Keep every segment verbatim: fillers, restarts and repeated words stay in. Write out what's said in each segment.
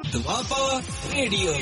Doaba radio.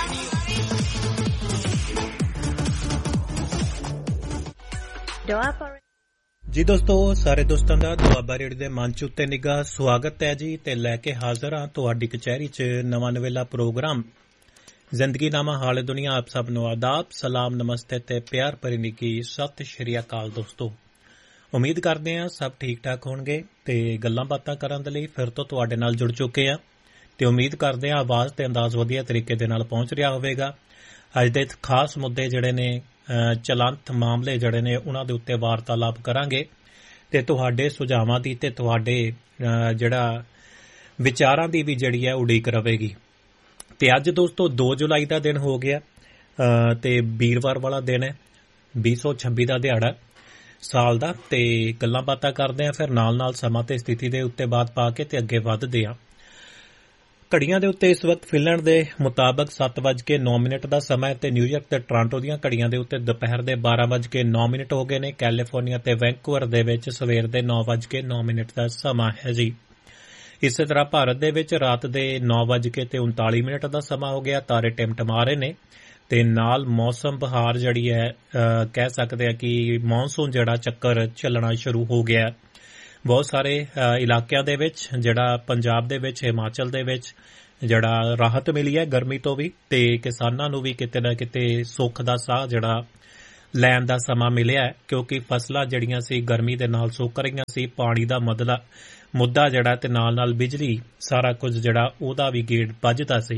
ਜੀ ਦੋਸਤੋ, ਸਾਰੇ ਦੋਸਤਾਂ ਦਾ ਦੁਆਬਾ ਰੇਡੀਓ ਦੇ ਮੰਚ ਉੱਤੇ ਨਿੱਘਾ ਸਵਾਗਤ ਹੈ ਜੀ। ਤੇ ਲੈ ਕੇ ਹਾਜ਼ਰ ਹਾਂ ਤੁਹਾਡੀ ਕਚਹਿਰੀ 'ਚ ਨਵਾਂ ਨਵੇਲਾ ਪ੍ਰੋਗਰਾਮ ਜ਼ਿੰਦਗੀਨਾਮਾ ਹਾਲੇ ਦੁਨੀਆ। ਆਪ ਸਭ ਨੂੰ ਆਦਾਬ, ਸਲਾਮ, ਨਮਸਤੇ ਤੇ ਪਿਆਰ ਭਰੀ ਨਿੱਘੀ ਸਤਿ ਸ਼੍ਰੀ ਅਕਾਲ ਦੋਸਤੋ। ਉਮੀਦ ਕਰਦੇ ਹਾਂ ਸਭ ਠੀਕ ਠਾਕ ਹੋਣਗੇ ਤੇ ਗੱਲਾਂ ਬਾਤਾਂ ਕਰਨ ਦੇ ਲਈ ਫਿਰ ਤੋਂ ਤੁਹਾਡੇ ਨਾਲ ਜੁੜ ਚੁੱਕੇ ਆ ਤੇ ਉਮੀਦ ਕਰਦੇ ਹਾਂ ਆਵਾਜ਼ ਤੇ ਅੰਦਾਜ਼ ਵਧੀਆ ਤਰੀਕੇ ਦੇ ਨਾਲ ਪਹੁੰਚ ਰਿਹਾ ਹੋਵੇਗਾ। ਅੱਜ ਦੇ ਖਾਸ ਮੁੱਦੇ ਜਿਹੜੇ ਨੇ, ਚਲੰਤ ਮਾਮਲੇ ਜਿਹੜੇ ਨੇ, ਉਹਨਾਂ ਦੇ ਉੱਤੇ ਵਾਰਤਾਲਾਪ ਕਰਾਂਗੇ ਤੇ ਤੁਹਾਡੇ ਸੁਝਾਵਾਂ ਦੀ ਤੇ ਤੁਹਾਡੇ ਜਿਹੜਾ ਵਿਚਾਰਾਂ ਦੀ ਵੀ ਜਿਹੜੀ ਹੈ ਉਡੀਕ ਰਹੇਗੀ। ਤੇ ਅੱਜ ਦੋਸਤੋ ਦੋ ਜੁਲਾਈ ਦਾ ਦਿਨ ਹੋ ਗਿਆ ਤੇ ਵੀਰਵਾਰ ਵਾਲਾ ਦਿਨ ਹੈ, ਵੀਹ ਸੌ ਛੱਬੀ ਦਾ ਦਿਹਾੜਾ ਸਾਲ ਦਾ। ਤੇ ਗੱਲਾਂ ਬਾਤਾਂ ਕਰਦੇ ਆ, ਫਿਰ ਨਾਲ ਨਾਲ ਸਮਾਂ ਤੇ ਸਥਿਤੀ ਦੇ ਉੱਤੇ ਬਾਤ ਪਾ ਕੇ ਤੇ ਅੱਗੇ ਵੱਧਦੇ ਆ। ਘੜੀਆਂ ਦੇ ਉੱਤੇ ਇਸ ਵਕਤ ਫਿਨਲੈਂਡ ਦੇ ਮੁਤਾਬਕ ਸੱਤ ਵੱਜ ਕੇ ਨੌ ਮਿੰਟ ਦਾ ਸਮਾਂ ਹੈ ਤੇ ਨਿਊਯਾਰਕ ਤੇ ਟੋਰਾਂਟੋ ਦੀਆਂ ਘੜੀਆਂ ਦੇ ਉੱਤੇ ਦੁਪਹਿਰ ਦੇ ਬਾਰਾਂ ਵੱਜ ਕੇ ਨੌ ਮਿੰਟ ਹੋ ਗਏ ਨੇ। ਕੈਲੀਫੋਰਨੀਆ ਤੇ ਵੈਂਕੂਵਰ ਦੇ ਵਿੱਚ ਸਵੇਰ ਦੇ ਨੌ ਵੱਜ ਕੇ ਨੌ ਮਿੰਟ ਦਾ ਸਮਾਂ ਹੈ ਜੀ। ਇਸੇ ਤਰ੍ਹਾਂ ਭਾਰਤ ਦੇ ਵਿੱਚ ਰਾਤ ਦੇ ਨੌ ਵੱਜ ਕੇ ਤੇ ਉਨਤਾਲੀ ਮਿੰਟ ਦਾ ਸਮਾਂ ਹੋ ਗਿਆ। ਤਾਰੇ ਟਿਮਟਮਾ ਰਹੇ ਨੇ ਤੇ ਨਾਲ ਮੌਸਮ ਬਹਾਰ ਜਿਹੜੀ ਹੈ, ਕਹਿ ਸਕਦੇ ਆ ਕਿ ਮੌਨਸੂਨ ਜਿਹੜਾ ਚੱਕਰ ਚੱਲਣਾ ਸ਼ੁਰੂ ਹੋ ਗਿਆ। ਬਹੁਤ ਸਾਰੇ ਇਲਾਕਿਆਂ ਦੇ ਵਿੱਚ, ਜਿਹੜਾ ਪੰਜਾਬ ਦੇ ਵਿੱਚ, ਹਿਮਾਚਲ ਦੇ ਵਿੱਚ ਜਿਹੜਾ ਰਾਹਤ ਮਿਲੀ ਹੈ ਗਰਮੀ ਤੋਂ ਵੀ, ਤੇ ਕਿਸਾਨਾਂ ਨੂੰ ਵੀ ਕਿਤੇ ਨਾ ਕਿਤੇ ਸੁੱਖ ਦਾ ਸਾਹ ਜਿਹੜਾ ਲੈਣ ਦਾ ਸਮਾਂ ਮਿਲਿਆ, ਕਿਉਂਕਿ ਫਸਲਾਂ ਜਿਹੜੀਆਂ ਸੀ ਗਰਮੀ ਦੇ ਨਾਲ ਸੁੱਕ ਰਹੀਆਂ ਸੀ। ਪਾਣੀ ਦਾ ਮਦਲਾ ਮੁੱਦਾ ਜਿਹੜਾ ਤੇ ਨਾਲ ਨਾਲ ਬਿਜਲੀ, ਸਾਰਾ ਕੁਝ ਜਿਹੜਾ ਉਹਦਾ ਵੀ ਗੇੜ ਵੱਜਦਾ ਸੀ।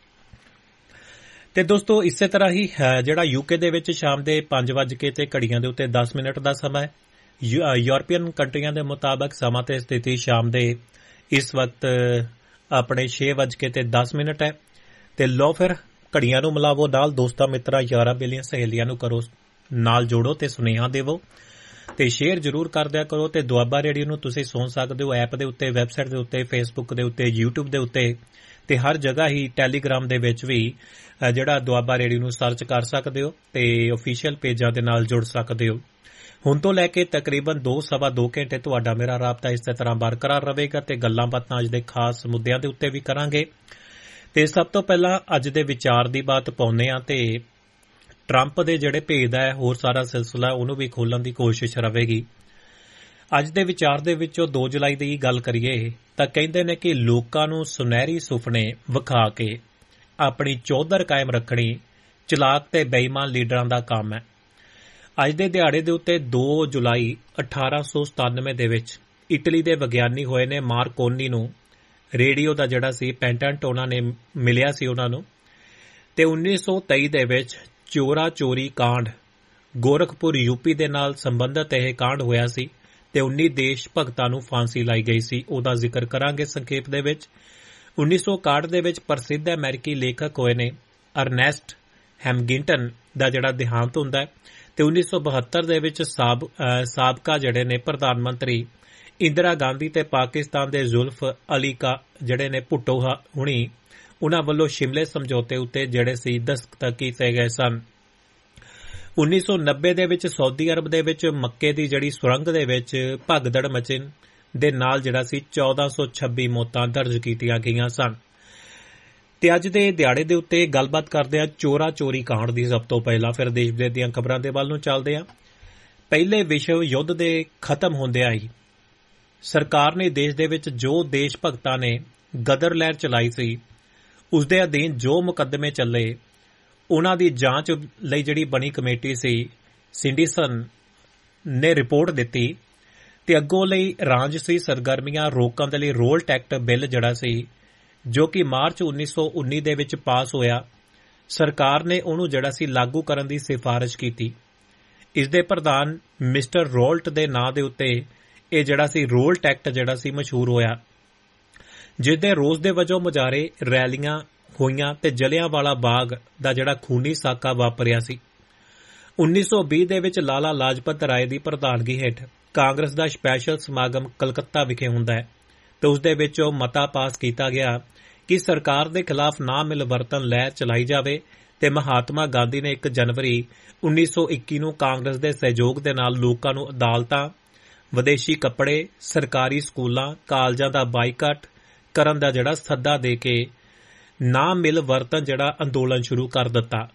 ਤੇ ਦੋਸਤੋ ਇਸੇ ਤਰ੍ਹਾਂ ਹੀ ਜਿਹੜਾ ਯੂਕੇ ਦੇ ਵਿੱਚ ਸ਼ਾਮ ਦੇ ਪੰਜ ਵੱਜ ਕੇ ਤੇ ਘੜੀਆਂ ਦੇ ਉੱਤੇ ਦਸ ਮਿੰਟ ਦਾ ਸਮਾਂ ਹੈ। ਯੂਰਪੀਅਨ ਕੰਟਰੀਆਂ ਦੇ ਮੁਤਾਬਕ ਸਮਾਂ ਤੇ ਸਥਿਤੀ ਸ਼ਾਮ ਦੇ ਇਸ ਵਕਤ ਆਪਣੇ ਛੇ ਵੱਜ ਕੇ ਤੇ ਦਸ ਮਿੰਟ ਹੈ। ਤੇ ਲੋ ਫਿਰ ਘੜੀਆਂ ਨੂੰ ਮਿਲਾਵੋ ਨਾਲ, ਦੋਸਤਾਂ ਮਿੱਤਰਾਂ ਯਾਰਾਂ ਬੇਲੀਆਂ ਸਹੇਲੀਆਂ ਨੂੰ ਕਰੋ ਨਾਲ ਜੋੜੋ ਤੇ ਸੁਨੇਹਾ ਦੇਵੋ ਤੇ ਸ਼ੇਅਰ ਜ਼ਰੂਰ ਕਰ ਦਿਆ ਕਰੋ। ਤੇ ਦੁਆਬਾ ਰੇਡੀਓ ਨੂੰ ਤੁਸੀਂ ਸੁਣ ਸਕਦੇ ਹੋ ਐਪ ਦੇ ਉੱਤੇ, ਵੈਬਸਾਈਟ ਦੇ ਉੱਤੇ, ਫੇਸਬੁੱਕ ਦੇ ਉੱਤੇ, ਯੂਟਿਊਬ ਦੇ ਉੱਤੇ ਤੇ ਹਰ ਜਗ੍ਹਾ ਹੀ। ਟੈਲੀਗ੍ਰਾਮ ਦੇ ਵਿੱਚ ਵੀ ਜਿਹੜਾ ਦੁਆਬਾ ਰੇਡੀਓ ਨੂੰ ਸਰਚ ਕਰ ਸਕਦੇ ਹੋ ਤੇ ਅਫੀਸ਼ੀਅਲ ਪੇਜਾਂ ਦੇ ਨਾਲ ਜੁੜ ਸਕਦੇ ਹੋ। ਹੁਣ ਤੋਂ ਲੈ ਕੇ ਤਕਰੀਬਨ ਦੋ ਸਵਾ ਦੋ ਘੰਟੇ ਤੁਹਾਡਾ ਮੇਰਾ ਰਾਬਤਾ ਇਸੇ ਤਰ੍ਹਾਂ ਬਰਕਰਾਰ ਰਹੇਗਾ ਤੇ ਗੱਲਾਂ ਬਾਤਾਂ ਅੱਜ ਦੇ ਖਾਸ ਮੁੱਦਿਆਂ ਦੇ ਉੱਤੇ ਵੀ ਕਰਾਂਗੇ। ਤੇ ਸਭ ਤੋਂ ਪਹਿਲਾਂ ਅੱਜ ਦੇ ਵਿਚਾਰ ਦੀ ਬਾਤ ਪਾਉਂਦੇ ਆ ਤੇ ਟਰੰਪ ਦੇ ਜਿਹੜੇ ਭੇਦ ਹੈ, ਹੋਰ ਸਾਰਾ ਸਿਲਸਿਲਾ, ਉਹਨੂੰ ਵੀ ਖੋਲ੍ਹਣ ਦੀ ਕੋਸ਼ਿਸ਼ ਰਹੇਗੀ। ਅੱਜ ਦੇ ਵਿਚਾਰ ਦੇ ਵਿੱਚੋਂ ਦੋ ਜੁਲਾਈ ਦੀ ਗੱਲ ਕਰੀਏ ਤਾਂ ਕਹਿੰਦੇ ਨੇ ਕਿ ਲੋਕਾਂ ਨੂੰ ਸੁਨਹਿਰੀ ਸੁਪਨੇ ਵਿਖਾ ਕੇ ਆਪਣੀ ਚੌਧਰ ਕਾਇਮ ਰੱਖਣੀ ਚਲਾਕ ਤੇ ਬੇਈਮਾਨ ਲੀਡਰਾਂ ਦਾ ਕੰਮ ਹੈ। ਅੱਜ ਦੇ ਦਿਹਾੜੇ ਦੇ ਉੱਤੇ ਦੋ ਜੁਲਾਈ ਅਠਾਰਾਂ ਸੌ ਸਤਾਨਵੇਂ ਦੇ ਵਿੱਚ ਇਟਲੀ ਦੇ ਵਿਗਿਆਨੀ ਹੋਏ ਨੇ ਮਾਰਕੋਨੀ ਨੂੰ ਰੇਡੀਓ ਦਾ ਜਿਹੜਾ ਸੀ ਪੈਟੈਂਟ ਉਹਨਾਂ ਨੇ ਮਿਲਿਆ ਸੀ ਉਹਨਾਂ ਨੂੰ। ਤੇ ਉੱਨੀ ਸੌ ਤੇਈ ਦੇ ਵਿੱਚ ਚੋਰਾ ਚੋਰੀ ਕਾਂਡ, ਗੋਰਖਪੁਰ ਯੂਪੀ ਦੇ ਨਾਲ ਸੰਬੰਧਿਤ ਇਹ ਕਾਂਡ ਹੋਇਆ ਸੀ ਤੇ ਉੱਨੀ ਦੇਸ਼ ਭਗਤਾਂ ਨੂੰ ਫਾਂਸੀ ਲਾਈ ਗਈ ਸੀ। ਉਹਦਾ ਜ਼ਿਕਰ ਕਰਾਂਗੇ ਸੰਖੇਪ ਦੇ ਵਿੱਚ। ਉੱਨੀ ਸੌ ਇਕਾਹਠ ਦੇ ਵਿੱਚ ਪ੍ਰਸਿੱਧ ਅਮਰੀਕੀ ਲੇਖਕ ਹੋਏ ਨੇ ਅਰਨੈਸਟ ਹੈਮਿੰਗਟਨ ਦਾ ਜਿਹੜਾ ਦੇਹਾਂਤ ਹੁੰਦਾ ਹੈ। ਤੇ ਉੱਨੀ ਸੌ ਬਹੱਤਰ ਦੇ ਵਿੱਚ ਸਾਬ ਸਾਬਕਾ ਜਿਹੜੇ ਨੇ ਪ੍ਰਧਾਨ ਮੰਤਰੀ ਇੰਦਰਾ ਗਾਂਧੀ ਤੇ ਪਾਕਿਸਤਾਨ ਦੇ ਜ਼ੁਲਫ ਅਲੀ ਕਾ ਜਿਹੜੇ ਨੇ ਭੁੱਟੋ ਹੁਣੀ, ਉਹਨਾਂ ਵੱਲੋਂ ਸ਼ਿਮਲੇ ਸਮਝੌਤੇ ਉੱਤੇ ਜਿਹੜੇ ਸੀ ਦਸਤਖਤ ਕੀਤੇ ਗਏ ਸਨ। ਉੱਨੀ ਸੌ ਨੱਬੇ ਦੇ ਵਿੱਚ ਸਾਊਦੀ ਅਰਬ ਦੇ ਵਿੱਚ ਮੱਕੇ ਦੀ ਜਿਹੜੀ ਸੁਰੰਗ ਦੇ ਵਿੱਚ ਭਗਦੜ ਮਚਣ ਦੇ ਨਾਲ ਜਿਹੜਾ ਸੀ ਚੌਦਾਂ ਸੌ ਛੱਬੀ ਮੌਤਾਂ ਦਰਜ ਕੀਤੀਆਂ ਗਈਆਂ ਸਨ। ਤੇ ਅੱਜ ਦੇ ਦਿਹਾੜੇ ਦੇ ਉੱਤੇ ਗੱਲਬਾਤ ਕਰਦੇ ਹਾਂ ਚੋਰਾ ਚੋਰੀ ਕਾਂਡ ਦੀ ਸਭ ਤੋਂ ਪਹਿਲਾਂ, ਫਿਰ ਦੇਸ਼ ਵਿਦੇਸ਼ ਦੀਆਂ ਖਬਰਾਂ ਦੇ ਵੱਲ ਨੂੰ ਚੱਲਦੇ ਹਾਂ। ਪਹਿਲੇ ਵਿਸ਼ਵ ਯੁੱਧ ਦੇ ਖਤਮ ਹੁੰਦਿਆਂ ਹੀ ਸਰਕਾਰ ਨੇ ਦੇਸ਼ ਦੇ ਵਿੱਚ ਜੋ ਦੇਸ਼ ਭਗਤਾਂ ਨੇ ਗਦਰ ਲਹਿਰ ਚਲਾਈ ਸੀ, ਉਸ ਦੇ ਅਧੀਨ ਜੋ ਮੁਕੱਦਮੇ ਚੱਲੇ, ਉਹਨਾਂ ਦੀ ਜਾਂਚ ਲਈ ਜਿਹੜੀ ਬਣੀ ਕਮੇਟੀ ਸੀ ਸਿੰਡੀਸਨ ਨੇ ਰਿਪੋਰਟ ਦਿੱਤੀ ਤੇ ਅੱਗੋਂ ਲਈ ਰਾਜਸੀ ਸਰਗਰਮੀਆਂ ਰੋਕਣ ਦੇ ਲਈ ਰੋਲਟ ਐਕਟ ਬਿੱਲ ਜਿਹੜਾ ਸੀ, ਜੋ ਕਿ ਮਾਰਚ ਉੱਨੀ ਸੌ ਉੱਨੀ ਦੇ ਵਿੱਚ ਪਾਸ ਹੋਇਆ, ਸਰਕਾਰ ਨੇ ਉਹਨੂੰ ਜਿਹੜਾ ਸੀ ਲਾਗੂ ਕਰਨ ਦੀ ਸਿਫਾਰਿਸ਼ ਕੀਤੀ। ਇਸ ਦੇ ਪ੍ਰਧਾਨ ਮਿਸਟਰ ਰੋਲਟ ਦੇ ਨਾਂ ਦੇ ਉੱਤੇ ਇਹ ਜਿਹੜਾ ਸੀ ਰੋਲਟ ਐਕਟ ਜਿਹੜਾ ਸੀ ਮਸ਼ਹੂਰ ਹੋਇਆ, ਜਿਸ ਦੇ ਰੋਸ ਦੇ ਵਜੋਂ ਮੁਜ਼ਾਹਰੇ, ਰੈਲੀਆਂ ਹੋਈਆਂ ਤੇ ਜਲਿਆਂਵਾਲਾ ਬਾਗ ਦਾ ਜਿਹੜਾ ਖੂਨੀ ਸਾਕਾ ਵਾਪਰਿਆ ਸੀ। ਉੱਨੀ ਸੌ ਵੀਹ ਦੇ ਵਿੱਚ ਲਾਲਾ ਲਾਜਪਤ ਰਾਏ ਦੀ ਪ੍ਰਧਾਨਗੀ ਹੇਠ ਕਾਂਗਰਸ ਦਾ ਸਪੈਸ਼ਲ ਸਮਾਗਮ ਕਲਕੱਤਾ ਵਿਖੇ ਹੁੰਦਾ ਹੈ ਤੇ ਉਸ ਦੇ ਵਿੱਚ ਉਹ ਮਤਾ ਪਾਸ ਕੀਤਾ ਗਿਆ ਕਿ ਸਰਕਾਰ ਦੇ ਖਿਲਾਫ ਨਾ ਮਿਲਵਰਤਨ ਲਹਿਰ ਚਲਾਈ ਜਾਵੇ ਤੇ ਮਹਾਤਮਾ ਗਾਂਧੀ ਨੇ ਇੱਕ ਜਨਵਰੀ ਉੱਨੀ ਸੌ ਇੱਕੀ ਨੂੰ ਕਾਂਗਰਸ ਦੇ ਸਹਿਯੋਗ ਦੇ ਨਾਲ ਲੋਕਾਂ ਨੂੰ ਅਦਾਲਤਾਂ, ਵਿਦੇਸ਼ੀ ਕੱਪੜੇ, ਸਰਕਾਰੀ ਸਕੂਲਾਂ, ਕਾਲਜਾਂ ਦਾ ਬਾਈਕਾਟ ਕਰਨ ਦਾ ਜਿਹੜਾ ਸੱਦਾ ਦੇ ਕੇ ਨਾ ਮਿਲ ਵਰਤਨ ਜਿਹੜਾ ਅੰਦੋਲਨ ਸ਼ੁਰੂ ਕਰ ਦਿੱਤਾ।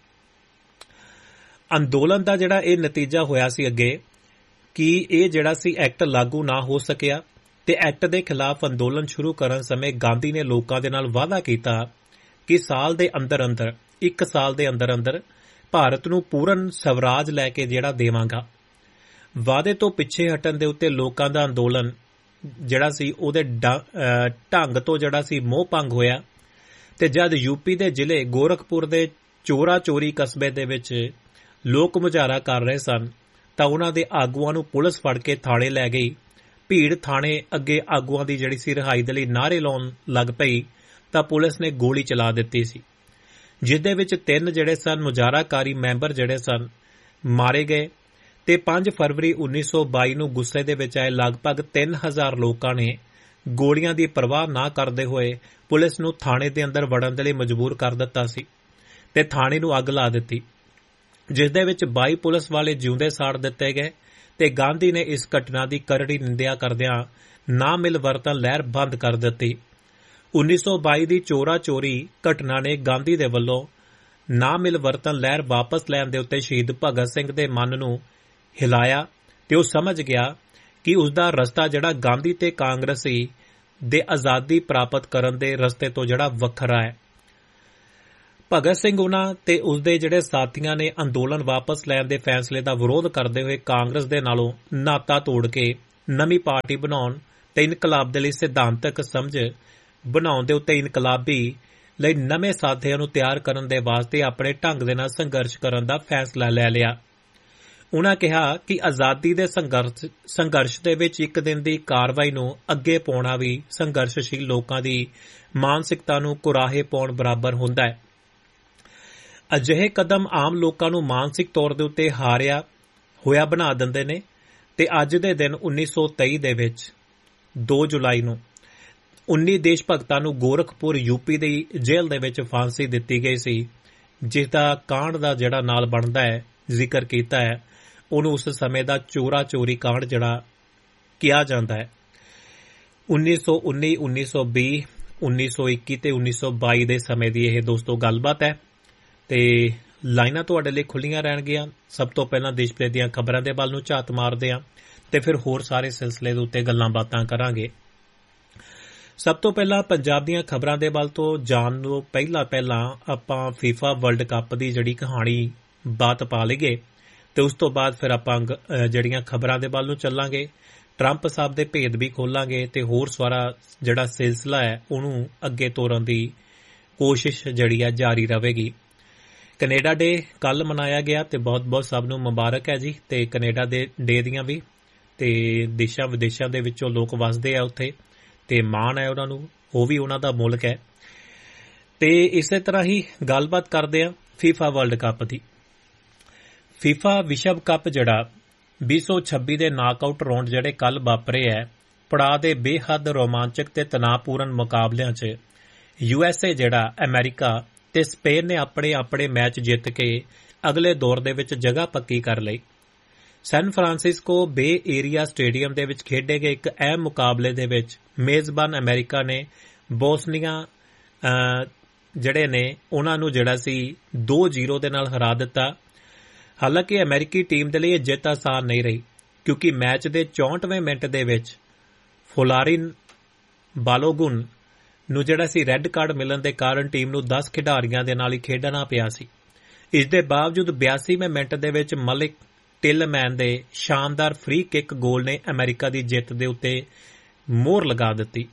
ਅੰਦੋਲਨ ਦਾ ਜਿਹੜਾ ਇਹ ਨਤੀਜਾ ਹੋਇਆ ਸੀ ਅੱਗੇ ਕਿ ਇਹ ਜਿਹੜਾ ਸੀ ਐਕਟ ਲਾਗੂ ਨਾ ਹੋ ਸਕਿਆ ਤੇ ਐਕਟ ਦੇ ਖਿਲਾਫ ਅੰਦੋਲਨ ਸ਼ੁਰੂ ਕਰਨ ਸਮੇਂ ਗਾਂਧੀ ਨੇ ਲੋਕਾਂ ਦੇ ਨਾਲ ਵਾਅਦਾ ਕੀਤਾ ਕਿ ਸਾਲ ਦੇ ਅੰਦਰ ਅੰਦਰ ਇੱਕ ਸਾਲ ਦੇ ਅੰਦਰ ਅੰਦਰ ਭਾਰਤ ਨੂੰ ਪੂਰਨ ਸਵਰਾਜ ਲੈ ਕੇ ਜਿਹੜਾ ਦੇਵਾਂਗਾ। ਵਾਅਦੇ ਤੋਂ ਪਿੱਛੇ ਹਟਣ ਦੇ ਉੱਤੇ ਲੋਕਾਂ ਦਾ ਅੰਦੋਲਨ ਜਿਹੜਾ ਸੀ ਉਹਦੇ ਢੰਗ ਤੋਂ ਜਿਹੜਾ ਸੀ ਮੋਹ ਭੰਗ ਹੋਇਆ ਤੇ ਜਦ ਯੂਪੀ ਦੇ ਜ਼ਿਲ੍ਹੇ ਗੋਰਖਪੁਰ ਦੇ ਚੋਰਾ ਚੋਰੀ ਕਸਬੇ ਦੇ ਵਿੱਚ ਲੋਕ ਮੁਜ਼ਾਹਰਾ ਕਰ ਰਹੇ ਸਨ ਤਾਂ ਉਹਨਾਂ ਦੇ ਆਗੂਆਂ ਨੂੰ ਪੁਲਿਸ ਫੜ ਕੇ ਥਾਣੇ ਲੈ ਗਈ। ਭੀੜ ਥਾਣੇ ਅੱਗੇ ਆਗੂਆਂ ਦੀ ਜਿਹੜੀ ਸੀ ਰਿਹਾਈ ਦੇ ਲਈ ਨਾਅਰੇ ਲਾਉਣ ਲੱਗ ਪਈ ਤਾਂ ਪੁਲਿਸ ਨੇ ਗੋਲੀ ਚਲਾ ਦਿੱਤੀ ਸੀ, ਜਿਸ ਦੇ ਵਿੱਚ ਤਿੰਨ ਜਿਹੜੇ ਸਨ ਮੁਜ਼ਾਹਰਾਕਾਰੀ ਮੈਂਬਰ ਜਿਹੜੇ ਸਨ ਮਾਰੇ ਗਏ ਤੇ ਪੰਜ ਫਰਵਰੀ ਉੱਨੀ ਸੌ ਬਾਈ ਨੂੰ ਗੁੱਸੇ ਦੇ ਵਿੱਚ ਆਏ ਲਗਭਗ ਤਿੰਨ ਹਜ਼ਾਰ ਲੋਕਾਂ ਨੇ ਗੋਲੀਆਂ ਦੀ ਪਰਵਾਹ ਨਾ ਕਰਦੇ ਹੋਏ ਪੁਲਿਸ ਨੂੰ ਥਾਣੇ ਦੇ ਅੰਦਰ ਵੜਨ ਦੇ ਲਈ ਮਜਬੂਰ ਕਰ ਦਿੱਤਾ ਸੀ ਤੇ ਥਾਣੇ ਨੂੰ ਅੱਗ ਲਾ ਦਿੱਤੀ, ਜਿਸ ਦੇ ਵਿੱਚ ਬਾਈ ਪੁਲਿਸ ਵਾਲੇ ਜਿਉਂਦੇ ਸਾੜ ਦਿੱਤੇ ਗਏ ਤੇ ਗਾਂਧੀ ਨੇ ਇਸ ਘਟਨਾ ਦੀ ਕਰੜੀ ਨਿੰਦਿਆ ਕਰਦਿਆਂ ਨਾ ਮਿਲ ਵਰਤਨ ਲਹਿਰ ਬੰਦ ਕਰ ਦਿੱਤੀ। ਉੱਨੀ ਸੌ ਬਾਈ ਦੀ ਚੋਰਾ ਚੋਰੀ ਘਟਨਾ ਨੇ ਗਾਂਧੀ ਦੇ ਵੱਲੋਂ ਨਾ ਮਿਲ ਵਰਤਨ ਲਹਿਰ ਵਾਪਸ ਲੈਣ ਦੇ ਉੱਤੇ ਸ਼ਹੀਦ ਭਗਤ ਸਿੰਘ ਦੇ ਮਨ ਨੂੰ ਹਿਲਾਇਆ ਤੇ ਉਹ ਸਮਝ ਗਿਆ ਕਿ ਉਸ ਦਾ ਰਸਤਾ ਜਿਹੜਾ ਗਾਂਧੀ ਤੇ ਕਾਂਗਰਸੀ ਦੇ ਆਜ਼ਾਦੀ ਪ੍ਰਾਪਤ ਕਰਨ ਦੇ ਰਸਤੇ ਤੋਂ ਜਿਹੜਾ ਵੱਖਰਾ ਹੈ। ਭਗਤ ਸਿੰਘ ਉਹਨਾਂ ਤੇ ਉਸਦੇ ਜਿਹੜੇ ਸਾਥੀਆਂ ਨੇ ਅੰਦੋਲਨ ਵਾਪਸ ਲੈਣ ਦੇ ਫੈਸਲੇ ਦਾ ਵਿਰੋਧ ਕਰਦੇ ਹੋਏ ਕਾਂਗਰਸ ਦੇ ਨਾਲੋਂ ਨਾਤਾ ਤੋੜ ਕੇ ਨਵੀਂ ਪਾਰਟੀ ਬਣਾਉਣ ਤੇ ਇਨਕਲਾਬ ਦੇ ਲਈ ਸਿਧਾਂਤਕ ਸਮਝ ਬਣਾਉਣ ਦੇ ਉੱਤੇ ਇਨਕਲਾਬੀ ਲਈ ਨਵੇਂ ਸਾਥੀਆਂ ਨੂੰ ਤਿਆਰ ਕਰਨ ਦੇ ਵਾਸਤੇ ਆਪਣੇ ਢੰਗ ਦੇ ਨਾਲ ਸੰਘਰਸ਼ ਕਰਨ ਦਾ ਫੈਸਲਾ ਲੈ ਲਿਆ। ਉਨ੍ਹਾਂ ਕਿਹਾ ਕਿ ਆਜ਼ਾਦੀ ਦੇ ਸੰਘਰਸ਼ ਸੰਘਰਸ਼ ਦੇ ਵਿੱਚ ਇੱਕ ਦਿਨ ਦੀ ਕਾਰਵਾਈ ਨੂੰ ਅੱਗੇ ਪਾਉਣਾ ਵੀ ਸੰਘਰਸ਼ਸ਼ੀਲ ਲੋਕਾਂ ਦੀ ਮਾਨਸਿਕਤਾ ਨੂੰ ਕੁਰਾਹੇ ਪਾਉਣ ਬਰਾਬਰ ਹੁੰਦਾ ਹੈ। ਅਜਿਹੇ ਕਦਮ ਆਮ ਲੋਕਾਂ ਨੂੰ ਮਾਨਸਿਕ ਤੌਰ ਦੇ ਉੱਤੇ ਹਾਰਿਆ ਹੋਇਆ ਬਣਾ ਦਿੰਦੇ ਨੇ ਤੇ ਅੱਜ ਦੇ ਦਿਨ ਉੱਨੀ ਸੌ ਤੇਈ ਦੇ ਵਿੱਚ ਦੋ ਜੁਲਾਈ ਨੂੰ ਉੱਨੀ ਦੇਸ਼ ਭਗਤਾਂ ਨੂੰ ਗੋਰਖਪੁਰ ਯੂਪੀ ਦੀ ਜੇਲ੍ਹ ਦੇ ਵਿੱਚ ਫਾਂਸੀ ਦਿੱਤੀ ਗਈ ਸੀ, ਜਿਸ ਦਾ ਕਾਂਡ ਦਾ ਜਿਹੜਾ ਨਾਲ ਬਣਦਾ ਹੈ ਜ਼ਿਕਰ ਕੀਤਾ ਹੈ ਉਹਨੂੰ ਉਸ ਸਮੇਂ ਦਾ ਚੋਰਾ ਚੋਰੀ ਕਾਂਡ ਜਿਹੜਾ ਕਿਹਾ ਜਾਂਦਾ ਹੈ। ਉੱਨੀ ਸੌ ਉੱਨੀ ਉੱਨੀ ਸੌ ਵੀਹ ਉੱਨੀ ਸੌ ਇੱਕੀ ਤੇ ਉੱਨੀ ਸੌ ਬਾਈ ਦੇ ਸਮੇਂ ਦੀ ਇਹ ਦੋਸਤੋ ਗੱਲਬਾਤ ਹੈ ਤੇ ਲਾਈਨਾਂ ਤੁਹਾਡੇ ਲਈ ਖੁੱਲੀਆਂ ਰਹਿਣਗੀਆਂ। ਸਭ ਤੋਂ ਪਹਿਲਾਂ ਦੇਸ਼ ਭਰ ਦੀਆਂ ਖਬਰਾਂ ਦੇ ਵੱਲ ਨੂੰ ਝਾਤ ਮਾਰਦੇ ਹਾਂ ਤੇ ਫਿਰ ਹੋਰ ਸਾਰੇ ਸਿਲਸਿਲੇ ਦੇ ਉੱਤੇ ਗੱਲਾਂ ਬਾਤਾਂ ਕਰਾਂਗੇ। ਸਭ ਤੋਂ ਪਹਿਲਾਂ ਪੰਜਾਬ ਦੀਆਂ ਖਬਰਾਂ ਦੇ ਵੱਲ ਤੋਂ ਜਾਣ ਤੋਂ ਪਹਿਲਾਂ ਪਹਿਲਾਂ ਆਪਾਂ ਫੀਫਾ ਵਰਲਡ ਕੱਪ ਦੀ ਜਿਹੜੀ ਕਹਾਣੀ ਬਾਤ ਪਾ ਲਈਏ ਤੇ ਉਸ ਤੋਂ ਬਾਅਦ ਫਿਰ ਆਪਾਂ ਜਿਹੜੀਆਂ ਖਬਰਾਂ ਦੇ ਵੱਲ ਨੂੰ ਚੱਲਾਂਗੇ, ਟਰੰਪ ਸਾਹਿਬ ਦੇ ਭੇਦ ਵੀ ਖੋਲਾਂਗੇ ਤੇ ਹੋਰ ਸਾਰਾ ਜਿਹੜਾ ਸਿਲਸਿਲਾ ਹੈ ਉਹਨੂੰ ਅੱਗੇ ਤੋਰਨ ਦੀ ਕੋਸ਼ਿਸ਼ ਜਿਹੜੀ ਹੈ ਜਾਰੀ ਰਹੇਗੀ। ਕੈਨੇਡਾ ਡੇ ਕੱਲ ਮਨਾਇਆ ਗਿਆ ਤੇ ਬਹੁਤ ਬਹੁਤ ਸਭ ਨੂੰ ਮੁਬਾਰਕ ਹੈ ਜੀ। ਤੇ ਕੈਨੇਡਾ ਦੇ ਡੇ ਦੀਆਂ ਵੀ ਤੇ ਦੇਸ਼ਾਂ ਵਿਦੇਸ਼ਾਂ ਦੇ ਵਿੱਚੋਂ ਲੋਕ ਵਸਦੇ ਆ ਉੱਥੇ ਤੇ ਮਾਣ ਹੈ ਉਹਨਾਂ ਨੂੰ, ਉਹ ਵੀ ਉਹਨਾਂ ਦਾ ਮੁਲਕ ਹੈ। ਤੇ ਇਸੇ ਤਰ੍ਹਾਂ ਹੀ ਗੱਲਬਾਤ ਕਰਦੇ ਆ ਫੀਫਾ ਵਰਲਡ ਕੱਪ ਦੀ। ਫੀਫਾ ਵਿਸ਼ਵ ਕੱਪ ਜਿਹੜਾ ਵੀਹ ਸੌ ਛੱਬੀ ਦੇ ਨਾਕਆਊਟ ਰਾਊਂਡ ਜਿਹੜੇ ਕੱਲ ਵਾਪਰੇ ਹੈ, ਪੜਾਅ ਦੇ ਬੇਹੱਦ ਰੋਮਾਂਚਕ ਤੇ ਤਣਾਅਪੂਰਨ ਮੁਕਾਬਲਿਆਂ 'ਚ ਯੂ ਐਸ ਏ ਜਿਹੜਾ ਅਮਰੀਕਾ ਤੇ ਸਪੇਨ ਨੇ ਆਪਣੇ ਆਪਣੇ ਮੈਚ ਜਿੱਤ ਕੇ ਅਗਲੇ ਦੌਰ ਦੇ ਵਿੱਚ ਜਗ੍ਹਾ ਪੱਕੀ ਕਰ ਲਈ। ਸੈਨ ਫਰਾਂਸਿਸਕੋ ਬੇ ਏਰੀਆ ਸਟੇਡੀਅਮ ਦੇ ਵਿੱਚ ਖੇਡੇ ਗਏ ਇੱਕ ਅਹਿਮ ਮੁਕਾਬਲੇ ਦੇ ਵਿੱਚ ਮੇਜ਼ਬਾਨ ਅਮਰੀਕਾ ਨੇ ਬੋਸਨੀਆ ਜਿਹੜੇ ਨੇ ਉਹਨਾਂ ਨੂੰ ਜਿਹੜਾ ਸੀ ਦੋ ਜ਼ੀਰੋ ਦੇ ਨਾਲ ਹਰਾ ਦਿੱਤਾ। ਹਾਲਾਂਕਿ ਅਮਰੀਕੀ ਟੀਮ ਦੇ ਲਈ ਇਹ ਜਿੱਤ ਆਸਾਨ ਨਹੀਂ ਰਹੀ, ਕਿਉਂਕਿ ਮੈਚ ਦੇ ਚੌਂਹਠਵੇਂ ਮਿੰਟ ਦੇ ਵਿੱਚ ਫੁਲਾਰਿਨ ਬਾਲੋਗੁਨ ਨੂੰ ਜਿਹੜਾ ਸੀ ਰੈੱਡ ਕਾਰਡ ਮਿਲਣ ਦੇ ਕਾਰਨ ਟੀਮ ਨੂੰ ਦਸ ਖਿਡਾਰੀਆਂ ਦੇ ਨਾਲ ਹੀ ਖੇਡਣਾ ਪਿਆ ਸੀ। ਇਸ ਦੇ ਬਾਵਜੂਦ ਬਿਆਸੀਵੇਂ ਮਿੰਟ ਦੇ ਵਿੱਚ ਮਲਿਕ ਟਿਲਮੈਨ ਦੇ ਸ਼ਾਨਦਾਰ ਫ੍ਰੀ ਕਿੱਕ ਗੋਲ ਨੇ ਅਮਰੀਕਾ ਦੀ ਜਿੱਤ ਦੇ ਉੱਤੇ ਮੋਹਰ ਲਗਾ ਦਿੱਤੀ।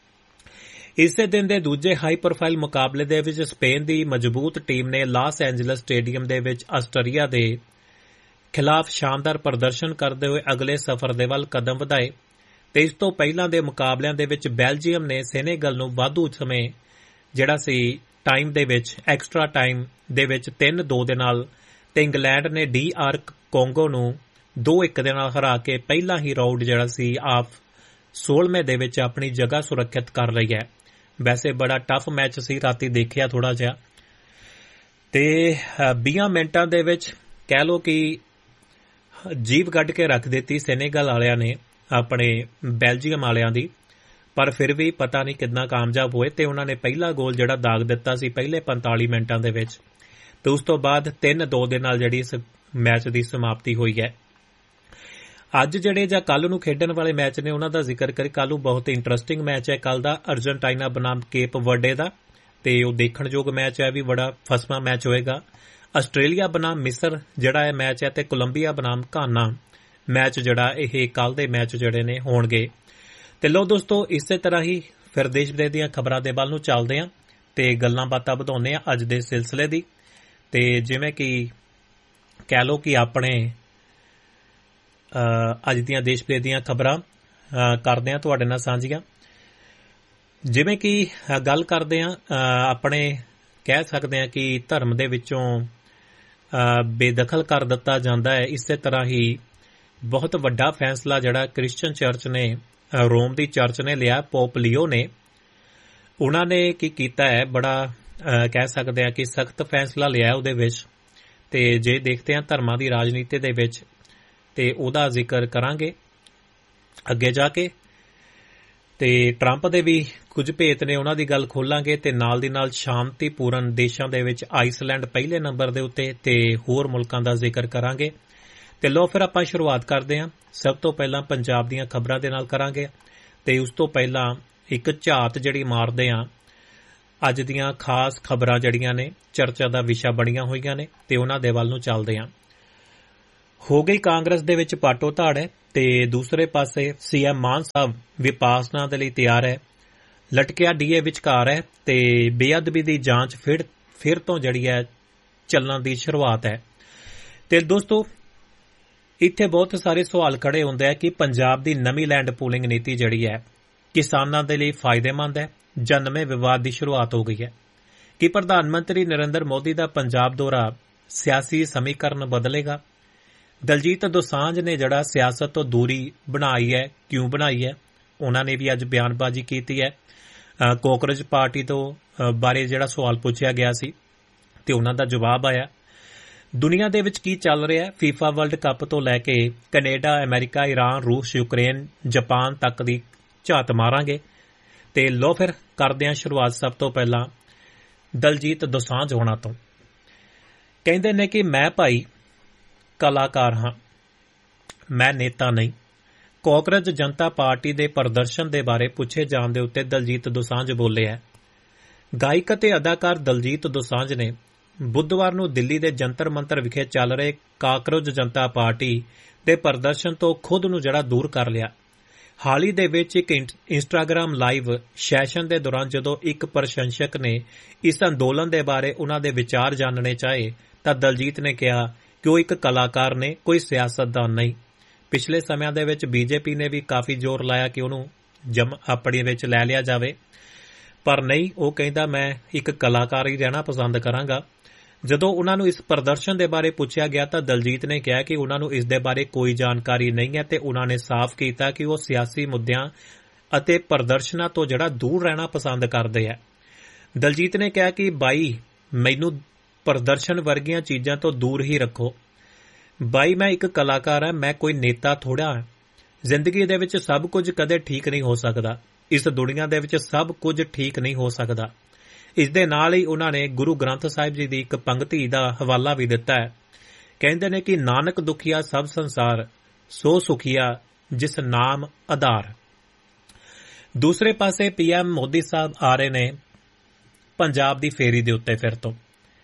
ਇਸੇ ਦਿਨ ਦੇ ਦੂਜੇ ਹਾਈ ਪ੍ਰੋਫਾਈਲ ਮੁਕਾਬਲੇ ਦੇ ਵਿੱਚ ਸਪੇਨ ਦੀ ਮਜ਼ਬੂਤ ਟੀਮ ਨੇ ਲਾਸ ਐਂਜਲਸ ਸਟੇਡੀਅਮ ਦੇ ਵਿੱਚ ਆਸਟਰੀਆ ਦੇ ਖਿਲਾਫ ਸ਼ਾਨਦਾਰ ਪ੍ਰਦਰਸ਼ਨ ਕਰਦੇ ਹੋਏ ਅਗਲੇ ਸਫ਼ਰ ਦੇ ਵੱਲ ਕਦਮ ਵਧਾਏ ਤੇ ਇਸ ਤੋਂ ਪਹਿਲਾਂ ਦੇ ਮੁਕਾਬਲਿਆਂ ਦੇ ਵਿੱਚ ਬੈਲਜੀਅਮ ਨੇ ਸੈਨੇਗਲ ਨੂੰ ਵਾਧੂ ਸਮੇਂ ਜਿਹੜਾ ਸੀ ਟਾਈਮ ਦੇ ਵਿੱਚ ਐਕਸਟਰਾ ਟਾਈਮ ਦੇ ਵਿੱਚ ਤਿੰਨ ਦੋ ਦੇ ਨਾਲ ਤੇ ਇੰਗਲੈਂਡ ਨੇ ਡੀ ਆਰ ਕੋਂਗੋ ਨੂੰ ਦੋ ਇੱਕ ਦੇ ਨਾਲ ਹਰਾ ਕੇ ਪਹਿਲਾਂ ਹੀ ਰਾਊਂਡ ਜਿਹੜਾ ਸੀ ਆਪ ਸੋਲ੍ਹਵੇਂ ਦੇ ਵਿੱਚ ਆਪਣੀ ਜਗ੍ਹਾ ਸੁਰੱਖਿਅਤ ਕਰ ਲਈ ਹੈ। ਵੈਸੇ ਬੜਾ ਟਫ ਮੈਚ ਸੀ, ਰਾਤੀ ਦੇਖਿਆ ਥੋੜਾ ਜਿਹਾ ਤੇ ਵੀਹਾਂ ਮਿੰਟਾਂ ਦੇ ਵਿੱਚ ਕਹਿ ਲਓ ਕਿ ਜੀਭ ਕੱਢ ਕੇ ਰੱਖ ਦਿੱਤੀ ਸੈਨੇਗਲ ਵਾਲਿਆਂ ਨੇ ਆਪਣੇ ਬੈਲਜੀਅਮ ਵਾਲਿਆਂ ਦੀ। ਪਰ ਫਿਰ ਵੀ ਪਤਾ ਨਹੀਂ ਕਿੰਨਾ ਕਾਮਯਾਬ ਹੋਏ ਤੇ ਉਹਨਾਂ ਨੇ ਪਹਿਲਾ ਗੋਲ ਜਿਹੜਾ ਦਾਗ ਦਿੱਤਾ ਸੀ ਪਹਿਲੇ ਪੰਤਾਲੀ ਮਿੰਟਾਂ ਦੇ ਵਿੱਚ ਤੇ ਉਸ ਤੋਂ ਬਾਅਦ ਤਿੰਨ ਦੋ ਦੇ ਨਾਲ ਜਿਹੜੀ ਇਸ ਮੈਚ ਦੀ ਸਮਾਪਤੀ ਹੋਈ ਹੈ। ਅੱਜ ਜਿਹੜੇ ਜਾਂ ਕੱਲ ਨੂੰ ਖੇਡਣ ਵਾਲੇ ਮੈਚ ਨੇ ਉਹਨਾਂ ਦਾ ਜ਼ਿਕਰ ਕਰੀ। ਕੱਲ ਨੂੰ ਬਹੁਤ ਇੰਟਰਸਟਿੰਗ ਮੈਚ ਹੈ ਕੱਲ ਦਾ, ਅਰਜਨਟਾਈਨਾ ਬਨਾਮ ਕੇਪ ਵਰਡੇ ਦਾ, ਤੇ ਉਹ ਦੇਖਣਯੋਗ ਮੈਚ ਹੈ, ਵੀ ਬੜਾ ਫਸਵਾਂ ਮੈਚ ਹੋਏਗਾ। ਆਸਟ੍ਰੇਲੀਆ ਬਨਾਮ ਮਿਸਰ ਜਿਹੜਾ ਇਹ ਮੈਚ ਹੈ ਤੇ ਕੋਲੰਬੀਆ ਬਨਾਮ ਘਾਨਾ ਮੈਚ ਜਿਹੜਾ ਇਹ ਕੱਲ ਦੇ ਮੈਚ ਜਿਹੜੇ ਨੇ ਹੋਣਗੇ। ਤੇ ਲੋ ਦੋਸਤੋ, ਇਸੇ ਤਰ੍ਹਾਂ ਹੀ ਫਿਰ ਦੇਸ਼ ਵਿਦੇਸ਼ ਦੀਆਂ ਖਬਰਾਂ ਦੇ ਵੱਲ ਨੂੰ ਚੱਲਦੇ ਹਾਂ ਤੇ ਗੱਲਾਂ ਬਾਤਾਂ ਵਧਾਉਂਦੇ ਹਾਂ ਅੱਜ ਦੇ ਸਿਲਸਿਲੇ ਦੀ। ਤੇ ਜਿਵੇਂ ਕਿ ਕਹਿ ਲਓ ਕਿ ਆਪਣੇ ਅੱਜ ਦੀਆਂ ਦੇਸ਼ ਵਿਦੇਸ਼ ਦੀਆਂ ਖਬਰਾਂ ਕਰਦੇ ਹਾਂ ਤੁਹਾਡੇ ਨਾਲ ਸਾਂਝੀਆਂ। ਜਿਵੇਂ ਕਿ ਗੱਲ ਕਰਦੇ ਹਾਂ ਆਪਣੇ ਕਹਿ ਸਕਦੇ ਹਾਂ ਕਿ ਧਰਮ ਦੇ ਵਿੱਚੋਂ ਬੇਦਖਲ ਕਰ ਦਿੱਤਾ ਜਾਂਦਾ ਹੈ। ਇਸੇ ਤਰ੍ਹਾਂ ਹੀ ਬਹੁਤ ਵੱਡਾ ਫੈਸਲਾ ਜਿਹੜਾ ਕ੍ਰਿਸਚੀਅਨ ਚਰਚ ਨੇ, ਰੋਮ ਦੀ ਚਰਚ ਨੇ ਲਿਆ, ਪੋਪ ਲੀਓ ਨੇ, ਉਹਨਾਂ ਨੇ ਕੀ ਕੀਤਾ ਹੈ, ਬੜਾ ਕਹਿ ਸਕਦੇ ਹਾਂ ਕਿ ਸਖਤ ਫੈਸਲਾ ਲਿਆ ਉਹਦੇ ਵਿੱਚ। ਤੇ ਜੇ ਦੇਖਦੇ ਹਾਂ ਧਰਮਾਂ ਦੀ ਰਾਜਨੀਤੀ ਦੇ ਵਿੱਚ ਤੇ ਉਹਦਾ ਜ਼ਿਕਰ ਕਰਾਂਗੇ ਅੱਗੇ ਜਾ ਕੇ। ਤੇ ਟਰੰਪ ਦੇ ਵੀ ਕੁਝ ਭੇਤ ਨੇ, ਉਹਨਾਂ ਦੀ ਗੱਲ ਖੋਲਾਂਗੇ ਤੇ ਨਾਲ ਦੀ ਨਾਲ ਸ਼ਾਂਤੀਪੂਰਨ ਦੇਸ਼ਾਂ ਦੇ ਵਿੱਚ ਆਈਸਲੈਂਡ ਪਹਿਲੇ ਨੰਬਰ ਦੇ ਉੱਤੇ ਤੇ ਹੋਰ ਮੁਲਕਾਂ ਦਾ ਜ਼ਿਕਰ ਕਰਾਂਗੇ। ਤੇ ਲੋ ਫਿਰ ਆਪਾਂ ਸ਼ੁਰੂਆਤ ਕਰਦੇ ਹਾਂ। ਸਭ ਤੋਂ ਪਹਿਲਾਂ ਪੰਜਾਬ ਦੀਆਂ ਖਬਰਾਂ ਦੇ ਨਾਲ ਕਰਾਂਗੇ ਤੇ ਉਸ ਤੋਂ ਪਹਿਲਾਂ ਇੱਕ ਝਾਤ ਜਿਹੜੀ ਮਾਰਦੇ ਹਾਂ ਅੱਜ ਦੀਆਂ ਖਾਸ ਖਬਰਾਂ ਜਿਹੜੀਆਂ ਨੇ ਚਰਚਾ ਦਾ ਵਿਸ਼ਾ ਬਣੀਆਂ ਹੋਈਆਂ ਨੇ ਤੇ ਉਹਨਾਂ ਦੇ ਵੱਲ ਨੂੰ ਚੱਲਦੇ ਹਾਂ। ਹੋ ਗਈ ਕਾਂਗਰਸ ਦੇ ਵਿੱਚ ਪਾਟੋ ਧਾੜ ਹੈ ਤੇ ਦੂਸਰੇ ਪਾਸੇ ਸੀਐਮ ਮਾਨ ਸਾਹਿਬ ਵਿਪਾਸਨਾ ਦੇ ਲਈ ਤਿਆਰ ਹੈ। ਲਟਕਿਆ ਡੀਏ ਵਿਚਕਾਰ ਹੈ ਤੇ ਬੇਅਦਬੀ ਦੀ ਜਾਂਚ ਫਿਰ ਫਿਰ ਤੋਂ ਜਿਹੜੀ ਹੈ ਚੱਲਣ ਦੀ ਸ਼ੁਰੂਆਤ ਹੈ। ਤੇ ਦੋਸਤੋ, ਇੱਥੇ ਬਹੁਤ ਸਾਰੇ ਸਵਾਲ ਖੜੇ ਹੁੰਦੇ ਆ ਕਿ ਪੰਜਾਬ ਦੀ ਨਵੀਂ ਲੈਂਡ ਪੂਲਿੰਗ ਨੀਤੀ ਜਿਹੜੀ ਹੈ ਕਿਸਾਨਾਂ ਦੇ ਲਈ ਫਾਇਦੇਮੰਦ ਹੈ ਜਾਂ ਨਵੇਂ ਵਿਵਾਦ ਦੀ ਸ਼ੁਰੂਆਤ ਹੋ ਗਈ ਹੈ। ਕਿ ਪ੍ਰਧਾਨ ਮੰਤਰੀ ਨਰਿੰਦਰ ਮੋਦੀ ਦਾ ਪੰਜਾਬ ਦੌਰਾ ਸਿਆਸੀ ਸਮੀਕਰਨ ਬਦਲੇਗਾ? ਦਲਜੀਤ ਦੋਸਾਂਝ ਨੇ ਜਿਹੜਾ ਸਿਆਸਤ ਤੋਂ ਦੂਰੀ ਬਣਾਈ ਹੈ, ਕਿਉਂ ਬਣਾਈ ਹੈ? ਉਹਨਾਂ ਨੇ ਵੀ ਅੱਜ ਬਿਆਨਬਾਜ਼ੀ ਕੀਤੀ ਹੈ। ਕਾਂਗਰਸ ਪਾਰਟੀ ਤੋਂ ਬਾਰੇ ਜਿਹੜਾ ਸਵਾਲ ਪੁੱਛਿਆ ਗਿਆ ਸੀ ਤੇ ਉਹਨਾਂ ਦਾ ਜਵਾਬ ਆਇਆ। ਦੁਨੀਆ ਦੇ ਵਿੱਚ ਕੀ ਚੱਲ ਰਿਹਾ? ਫੀਫਾ ਵਰਲਡ ਕੱਪ ਤੋਂ ਲੈ ਕੇ ਕੈਨੇਡਾ, ਅਮਰੀਕਾ, ਈਰਾਨ, ਰੂਸ, ਯੂਕਰੇਨ, ਜਾਪਾਨ ਤੱਕ ਦੀ ਝਾਤ ਮਾਰਾਂਗੇ। ਤੇ ਲੋ ਫਿਰ ਕਰਦੇ ਹਾਂ ਸ਼ੁਰੂਆਤ ਸਭ ਤੋਂ ਪਹਿਲਾਂ ਦਲਜੀਤ ਦੋਸਾਂਝ ਹੋਣਾ ਤੋਂ। ਕਹਿੰਦੇ ਨੇ ਕਿ ਮੈਂ ਭਾਈ ਕਲਾਕਾਰ ਹਾਂ, ਮੈਂ ਨੇਤਾ ਨਹੀਂ। ਕਾਂਗਰਸ ਜਨਤਾ ਪਾਰਟੀ ਦੇ ਪ੍ਰਦਰਸ਼ਨ ਦੇ ਬਾਰੇ ਪੁੱਛੇ ਜਾਣ ਦੇ ਉੱਤੇ ਦਲਜੀਤ ਦੋਸਾਂਝ ਬੋਲੇ ਹੈ। ਗਾਇਕ ਅਤੇ ਅਦਾਕਾਰ ਦਲਜੀਤ ਦੋਸਾਂਝ ਨੇ ਬੁੱਧਵਾਰ ਨੂੰ ਦਿੱਲੀ ਦੇ ਜੰਤਰ ਮੰਤਰ ਵਿਖੇ ਚੱਲ ਰਹੇ ਕਾਂਗਰਸ ਜਨਤਾ ਪਾਰਟੀ ਦੇ ਪ੍ਰਦਰਸ਼ਨ ਤੋਂ ਖੁਦ ਨੂੰ ਜਿਹੜਾ ਦੂਰ ਕਰ ਲਿਆ। ਹਾਲ ਹੀ ਦੇ ਵਿੱਚ ਇੱਕ ਇੰਸਟਾਗ੍ਰਾਮ ਲਾਈਵ ਸੈਸ਼ਨ ਦੇ ਦੌਰਾਨ ਜਦੋਂ ਇੱਕ ਪ੍ਰਸ਼ੰਸਕ ਨੇ ਇਸ ਅੰਦੋਲਨ ਦੇ ਬਾਰੇ ਉਹਨਾਂ ਦੇ ਵਿਚਾਰ ਜਾਣਨੇ ਚਾਹੇ ਤਾਂ ਦਲਜੀਤ ਨੇ ਕਿਹਾ ਕਿ ਉਹ ਇੱਕ ਕਲਾਕਾਰ ਨੇ, ਕੋਈ ਸਿਆਸਤਦਾਨ ਨਹੀਂ। ਪਿਛਲੇ ਸਮਿਆਂ ਦੇ ਵਿੱਚ ਬੀਜੇਪੀ ਨੇ ਵੀ ਕਾਫੀ ਜ਼ੋਰ ਲਾਇਆ ਕਿ ਉਹਨੂੰ ਜਮ ਆਪਣੇ ਵਿੱਚ ਲੈ ਲਿਆ ਜਾਵੇ, ਪਰ ਨਹੀਂ, ਉਹ ਕਹਿੰਦਾ ਮੈਂ ਇੱਕ ਕਲਾਕਾਰ ਹੀ ਰਹਿਣਾ ਪਸੰਦ ਕਰਾਂਗਾ। ਜਦੋਂ ਉਹਨਾਂ ਨੂੰ ਇਸ ਪ੍ਰਦਰਸ਼ਨ ਦੇ ਬਾਰੇ ਪੁੱਛਿਆ ਗਿਆ ਤਾਂ ਦਲਜੀਤ ਨੇ ਕਿਹਾ ਕਿ ਉਹਨਾਂ ਨੂੰ ਇਸ ਦੇ ਬਾਰੇ ਕੋਈ ਜਾਣਕਾਰੀ ਨਹੀਂ ਹੈ ਤੇ ਉਹਨਾਂ ਨੇ ਸਾਫ਼ ਕੀਤਾ ਕਿ ਉਹ ਸਿਆਸੀ ਮੁੱਦਿਆਂ ਅਤੇ ਪ੍ਰਦਰਸ਼ਨਾਂ ਤੋਂ ਜਿਹੜਾ ਦੂਰ ਰਹਿਣਾ ਪਸੰਦ ਕਰਦੇ ਹੈ। ਦਲਜੀਤ ਨੇ ਕਿਹਾ ਕਿ ਬਾਈ, ਮੈਨੂੰ ਪ੍ਰਦਰਸ਼ਨ ਵਰਗੀਆਂ ਚੀਜ਼ਾਂ ਤੋਂ ਦੂਰ ਹੀ ਰੱਖੋ। ਬਾਈ, ਮੈਂ ਇੱਕ ਕਲਾਕਾਰ ਹਾਂ, ਮੈਂ ਕੋਈ ਨੇਤਾ ਥੋੜ੍ਹਾ ਹਾਂ। ਜ਼ਿੰਦਗੀ ਦੇ ਵਿੱਚ ਸਭ ਕੁਝ ਕਦੇ ਠੀਕ ਨਹੀਂ ਹੋ ਸਕਦਾ। ਇਸ ਦੁਨੀਆ ਦੇ ਵਿੱਚ ਸਭ ਕੁਝ ਠੀਕ ਨਹੀਂ ਹੋ ਸਕਦਾ। ਇਸ ਦੇ ਨਾਲ ਹੀ ਉਹਨਾਂ ਨੇ ਗੁਰੂ ਗ੍ਰੰਥ ਸਾਹਿਬ ਜੀ ਦੀ ਇੱਕ ਪੰਕਤੀ ਦਾ ਹਵਾਲਾ ਵੀ ਦਿੱਤਾ ਹੈ। ਕਹਿੰਦੇ ਨੇ ਕਿ ਨਾਨਕ ਦੁਖੀਆ ਸਭ ਸੰਸਾਰ, ਸੋ ਸੁਖੀਆ ਜਿਸ ਨਾਮ ਆਧਾਰ। ਦੂਸਰੇ ਪਾਸੇ ਪੀਐਮ ਮੋਦੀ ਸਾਹਿਬ ਆ ਰਹੇ ਨੇ ਪੰਜਾਬ ਦੀ ਫੇਰੀ ਦੇ ਉੱਤੇ ਫਿਰ ਤੋਂ।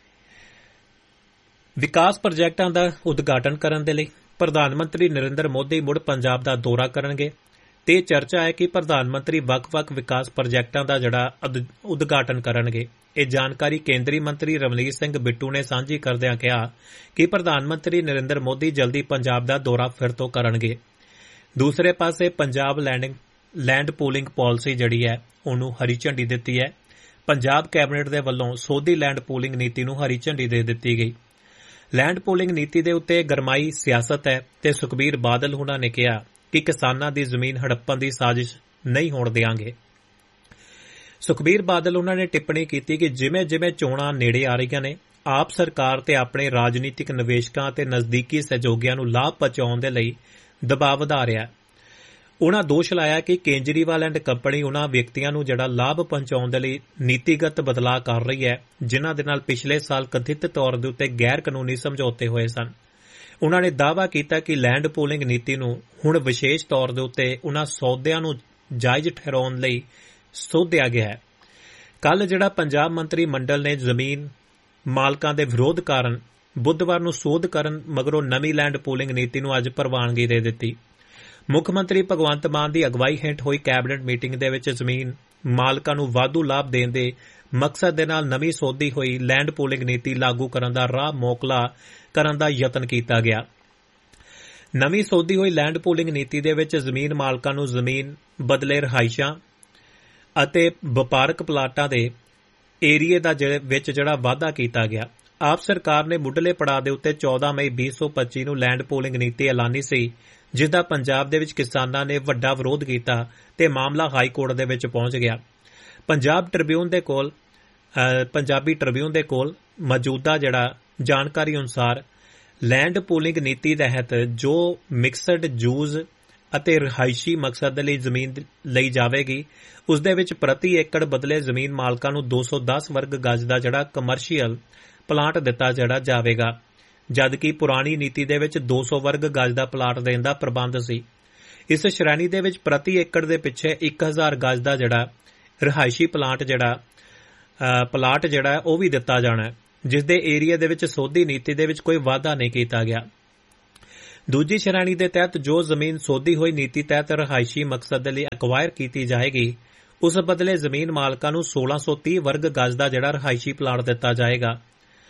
ਵਿਕਾਸ ਪ੍ਰੋਜੈਕਟਾਂ ਦਾ ਉਦਘਾਟਨ ਕਰਨ ਦੇ ਲਈ ਪ੍ਰਧਾਨ ਮੰਤਰੀ ਨਰਿੰਦਰ ਮੋਦੀ ਮੁੜ ਪੰਜਾਬ ਦਾ ਦੌਰਾ ਕਰਨਗੇ ਤੇ ਚਰਚਾ ਹੈ ਕਿ ਪ੍ਰਧਾਨ ਮੰਤਰੀ ਵੱਖ-ਵੱਖ ਵਿਕਾਸ ਪ੍ਰੋਜੈਕਟਾਂ ਦਾ ਜਿਹੜਾ ਉਦਘਾਟਨ ਕਰਨਗੇ। ਇਹ ਜਾਣਕਾਰੀ ਕੇਂਦਰੀ ਮੰਤਰੀ ਰਮਨੀਤ ਸਿੰਘ ਬਿੱਟੂ ਨੇ ਸਾਂਝੀ ਕਰਦਿਆਂ ਕਿਹਾ ਕਿ ਪ੍ਰਧਾਨ ਮੰਤਰੀ ਨਰਿੰਦਰ ਮੋਦੀ ਜਲਦੀ ਪੰਜਾਬ ਦਾ ਦੌਰਾ ਫਿਰ ਤੋਂ ਕਰਨਗੇ। ਦੂਸਰੇ ਪਾਸੇ Punjab landing land pooling policy ਜਿਹੜੀ ਹੈ ਉਹਨੂੰ ਹਰੀ ਝੰਡੀ ਦਿੱਤੀ ਹੈ। ਪੰਜਾਬ ਕੈਬਨਿਟ ਦੇ ਵੱਲੋਂ ਸੋਧੀ ਲੈਂਡ ਪੂਲਿੰਗ ਨੀਤੀ ਨੂੰ ਹਰੀ ਝੰਡੀ ਦੇ ਦਿੱਤੀ ਗਈ। ਲੈਂਡ ਪੂਲਿੰਗ ਨੀਤੀ ਦੇ ਉੱਤੇ ਗਰਮਾਈ ਸਿਆਸਤ ਹੈ ਤੇ ਸੁਖਬੀਰ ਬਾਦਲ ਹੁਣਾਂ ਨੇ ਕਿਹਾ ਕਿ ਕਿਸਾਨਾਂ ਦੀ ਜ਼ਮੀਨ ਹੜੱਪਣ ਦੀ ਸਾਜ਼ਿਸ਼ ਨਹੀਂ ਹੋਣ ਦੇਵਾਂਗੇ। ਸੁਖਬੀਰ ਬਾਦਲ ਉਹਨਾਂ ਨੇ ਟਿੱਪਣੀ ਕੀਤੀ ਕਿ ਜਿਵੇਂ ਜਿਵੇਂ ਚੋਣਾਂ ਨੇੜੇ ਆ ਰਹੀਆਂ ਨੇ, ਆਪ ਸਰਕਾਰ ਤੇ ਆਪਣੇ ਰਾਜਨੀਤਿਕ ਨਿਵੇਸ਼ਕਾਂ ਅਤੇ ਨਜ਼ਦੀਕੀ ਸਹਿਯੋਗੀਆਂ ਨੂੰ ਲਾਭ ਪਹੁੰਚਾਉਣ ਦੇ ਲਈ ਦਬਾਅ ਵਧਾ ਰਿਹਾ ਹੈ। ਉਨ੍ਹਾਂ ਦੋਸ਼ ਲਾਇਆ ਕਿ ਕੇਜਰੀਵਾਲ ਐਂਡ ਕੰਪਨੀ ਉਨ੍ਹਾਂ ਵਿਅਕਤੀਆਂ ਨੂੰ ਜਿਹੜਾ ਲਾਭ ਪਹੁੰਚਾਉਣ ਦੇ ਲਈ ਨੀਤੀਗਤ ਬਦਲਾਅ ਕਰ ਰਹੀ ਹੈ, ਜਿਨ੍ਹਾਂ ਦੇ ਨਾਲ ਪਿਛਲੇ ਸਾਲ ਕਥਿਤ ਤੌਰ ਦੇ ਉੱਤੇ ਗੈਰ ਕਾਨੂੰਨੀ ਸਮਝੌਤੇ ਹੋਏ ਸਨ। ਉਨ੍ਹਾਂ ਨੇ ਦਾਅਵਾ ਕੀਤਾ ਕਿ ਲੈਂਡ ਪੂਲਿੰਗ ਨੀਤੀ ਨੂੰ ਹੁਣ ਵਿਸ਼ੇਸ਼ ਤੌਰ ਦੇ ਉੱਤੇ ਉਨ੍ਹਾਂ ਸੌਦਿਆਂ ਨੂੰ ਜਾਇਜ਼ ਠਹਿਰਾਉਣ ਲਈ ਸੋਧਿਆ ਗਿਆ ਹੈ। ਕੱਲ੍ਹ ਜਿਹੜਾ ਪੰਜਾਬ ਮੰਤਰੀ ਮੰਡਲ ਨੇ ਜ਼ਮੀਨ ਮਾਲਕਾਂ ਦੇ ਵਿਰੋਧ ਕਾਰਨ ਬੁੱਧਵਾਰ ਨੂੰ ਸੋਧ ਕਰਨ ਮਗਰੋਂ ਨਵੀਂ ਲੈਂਡ ਪੂਲਿੰਗ ਨੀਤੀ ਨੂੰ ਅੱਜ ਪ੍ਰਵਾਨਗੀ ਦੇ ਦਿੱਤੀ। ਮੁੱਖ ਮੰਤਰੀ ਭਗਵੰਤ ਮਾਨ ਦੀ ਅਗਵਾਈ ਹੇਠ ਹੋਈ ਕੈਬਨਿਟ ਮੀਟਿੰਗ ਦੇ ਵਿੱਚ ਜ਼ਮੀਨ ਮਾਲਕਾਂ ਨੂੰ ਵਾਧੂ ਲਾਭ ਦੇਣ ਦੇ ਮਕਸਦ ਦੇ ਨਾਲ ਨਵੀਂ ਸੋਧੀ ਹੋਈ ਲੈਂਡ ਪੂਲਿੰਗ ਨੀਤੀ ਲਾਗੂ ਕਰਨ ਦਾ ਰਾਹ ਮੋਕਲਾ ਕਰਨ ਦਾ ਯਤਨ ਕੀਤਾ ਗਿਆ। ਨਵੀਂ ਸੋਧੀ ਹੋਈ ਲੈਂਡ ਪੂਲਿੰਗ ਨੀਤੀ ਦੇ ਵਿੱਚ ਜ਼ਮੀਨ ਮਾਲਕਾਂ ਨੂੰ ਜ਼ਮੀਨ ਬਦਲੇ ਰਿਹਾਇਸ਼ਾਂ ਅਤੇ ਵਪਾਰਕ ਪਲਾਟਾਂ ਦੇ ਏਰੀਏ ਦਾ ਵਿੱਚ ਜਿਹੜਾ ਵਾਧਾ ਕੀਤਾ ਗਿਆ। ਆਪ ਸਰਕਾਰ ਨੇ ਮੁੱਢਲੇ ਪੜਾਅ ਦੇ ਉੱਤੇ ਚੌਦਾਂ ਮਈ ਵੀਹ ਸੌ ਪੱਚੀ ਨੂੰ ਲੈਂਡ ਪੂਲਿੰਗ ਨੀਤੀ ਐਲਾਨੀ ਸੀ, ਜਿਸ ਦਾ ਪੰਜਾਬ ਦੇ ਵਿੱਚ ਕਿਸਾਨਾਂ ਨੇ ਵੱਡਾ ਵਿਰੋਧ ਕੀਤਾ ਤੇ ਮਾਮਲਾ ਹਾਈ ਕੋਰਟ ਦੇ ਵਿੱਚ ਪਹੁੰਚ ਗਿਆ। ਪੰਜਾਬ ਟ੍ਰਿਬਿਊਨ ਦੇ ਕੋਲ ਪੰਜਾਬੀ ਟ੍ਰਿਬਿਊਨ ਦੇ ਕੋਲ ਮੌਜੂਦਾ ਜਿਹੜਾ ਜਾਣਕਾਰੀ ਅਨੁਸਾਰ ਲੈਂਡ ਪੂਲਿੰਗ ਨੀਤੀ ਤਹਿਤ ਜੋ ਮਿਕਸਡ ਯੂਜ਼ ਅਤੇ ਰਿਹਾਇਸ਼ੀ ਮਕਸਦ ਦੇ ਲਈ ਜ਼ਮੀਨ ਲਈ ਜਾਵੇਗੀ, ਉਸ ਦੇ ਵਿੱਚ ਪ੍ਰਤੀ ਏਕੜ ਬਦਲੇ ਜ਼ਮੀਨ ਮਾਲਕਾਂ ਨੂੰ ਦੋ ਸੌ ਦਸ ਵਰਗ ਗਜ ਦਾ ਜਿਹੜਾ ਕਮਰਸ਼ੀਅਲ ਪਲਾਟ ਦਿੱਤਾ ਜਿਹੜਾ ਜਾਵੇਗਾ, ਜਦਕਿ ਪੁਰਾਣੀ ਨੀਤੀ ਦੇ ਵਿੱਚ ਦੋ ਸੌ ਵਰਗ ਗਜ ਦਾ ਪਲਾਟ ਦੇਣ ਦਾ ਪ੍ਰਬੰਧ ਸੀ। ਇਸ ਸ਼੍ਰੇਣੀ ਦੇ ਵਿੱਚ ਪ੍ਰਤੀ ਏਕੜ ਦੇ ਪਿੱਛੇ ਇੱਕ ਹਜ਼ਾਰ ਗਜ ਦਾ ਜਿਹੜਾ ਰਿਹਾਇਸ਼ੀ ਪਲਾਟ ਜਿਹੜਾ ਪਲਾਟ ਜਿਹੜਾ ਉਹ ਵੀ ਦਿੱਤਾ ਜਾਣਾ, ਜਿਸ ਦੇ ਏਰੀਆ ਦੇ ਵਿੱਚ ਸੋਧੀ ਨੀਤੀ ਦੇ ਵਿੱਚ ਕੋਈ ਵਾਧਾ ਨਹੀਂ ਕੀਤਾ ਗਿਆ। ਦੂਜੀ ਸ਼੍ਰੇਣੀ ਦੇ ਤਹਿਤ ਜੋ ਜ਼ਮੀਨ ਸੋਧੀ ਹੋਈ ਨੀਤੀ ਤਹਿਤ ਰਿਹਾਇਸ਼ੀ ਮਕਸਦ ਦੇ ਲਈ ਐਕਵਾਇਰ ਕੀਤੀ ਜਾਏਗੀ, ਉਸ ਬਦਲੇ ਜ਼ਮੀਨ ਮਾਲਕਾਂ ਨੂੰ ਸੋਲਾਂ ਸੌ ਤੀਹ ਵਰਗ ਗਜ ਦਾ ਜਿਹੜਾ ਰਿਹਾਇਸ਼ੀ ਪਲਾਟ ਦਿੱਤਾ ਜਾਏਗਾ,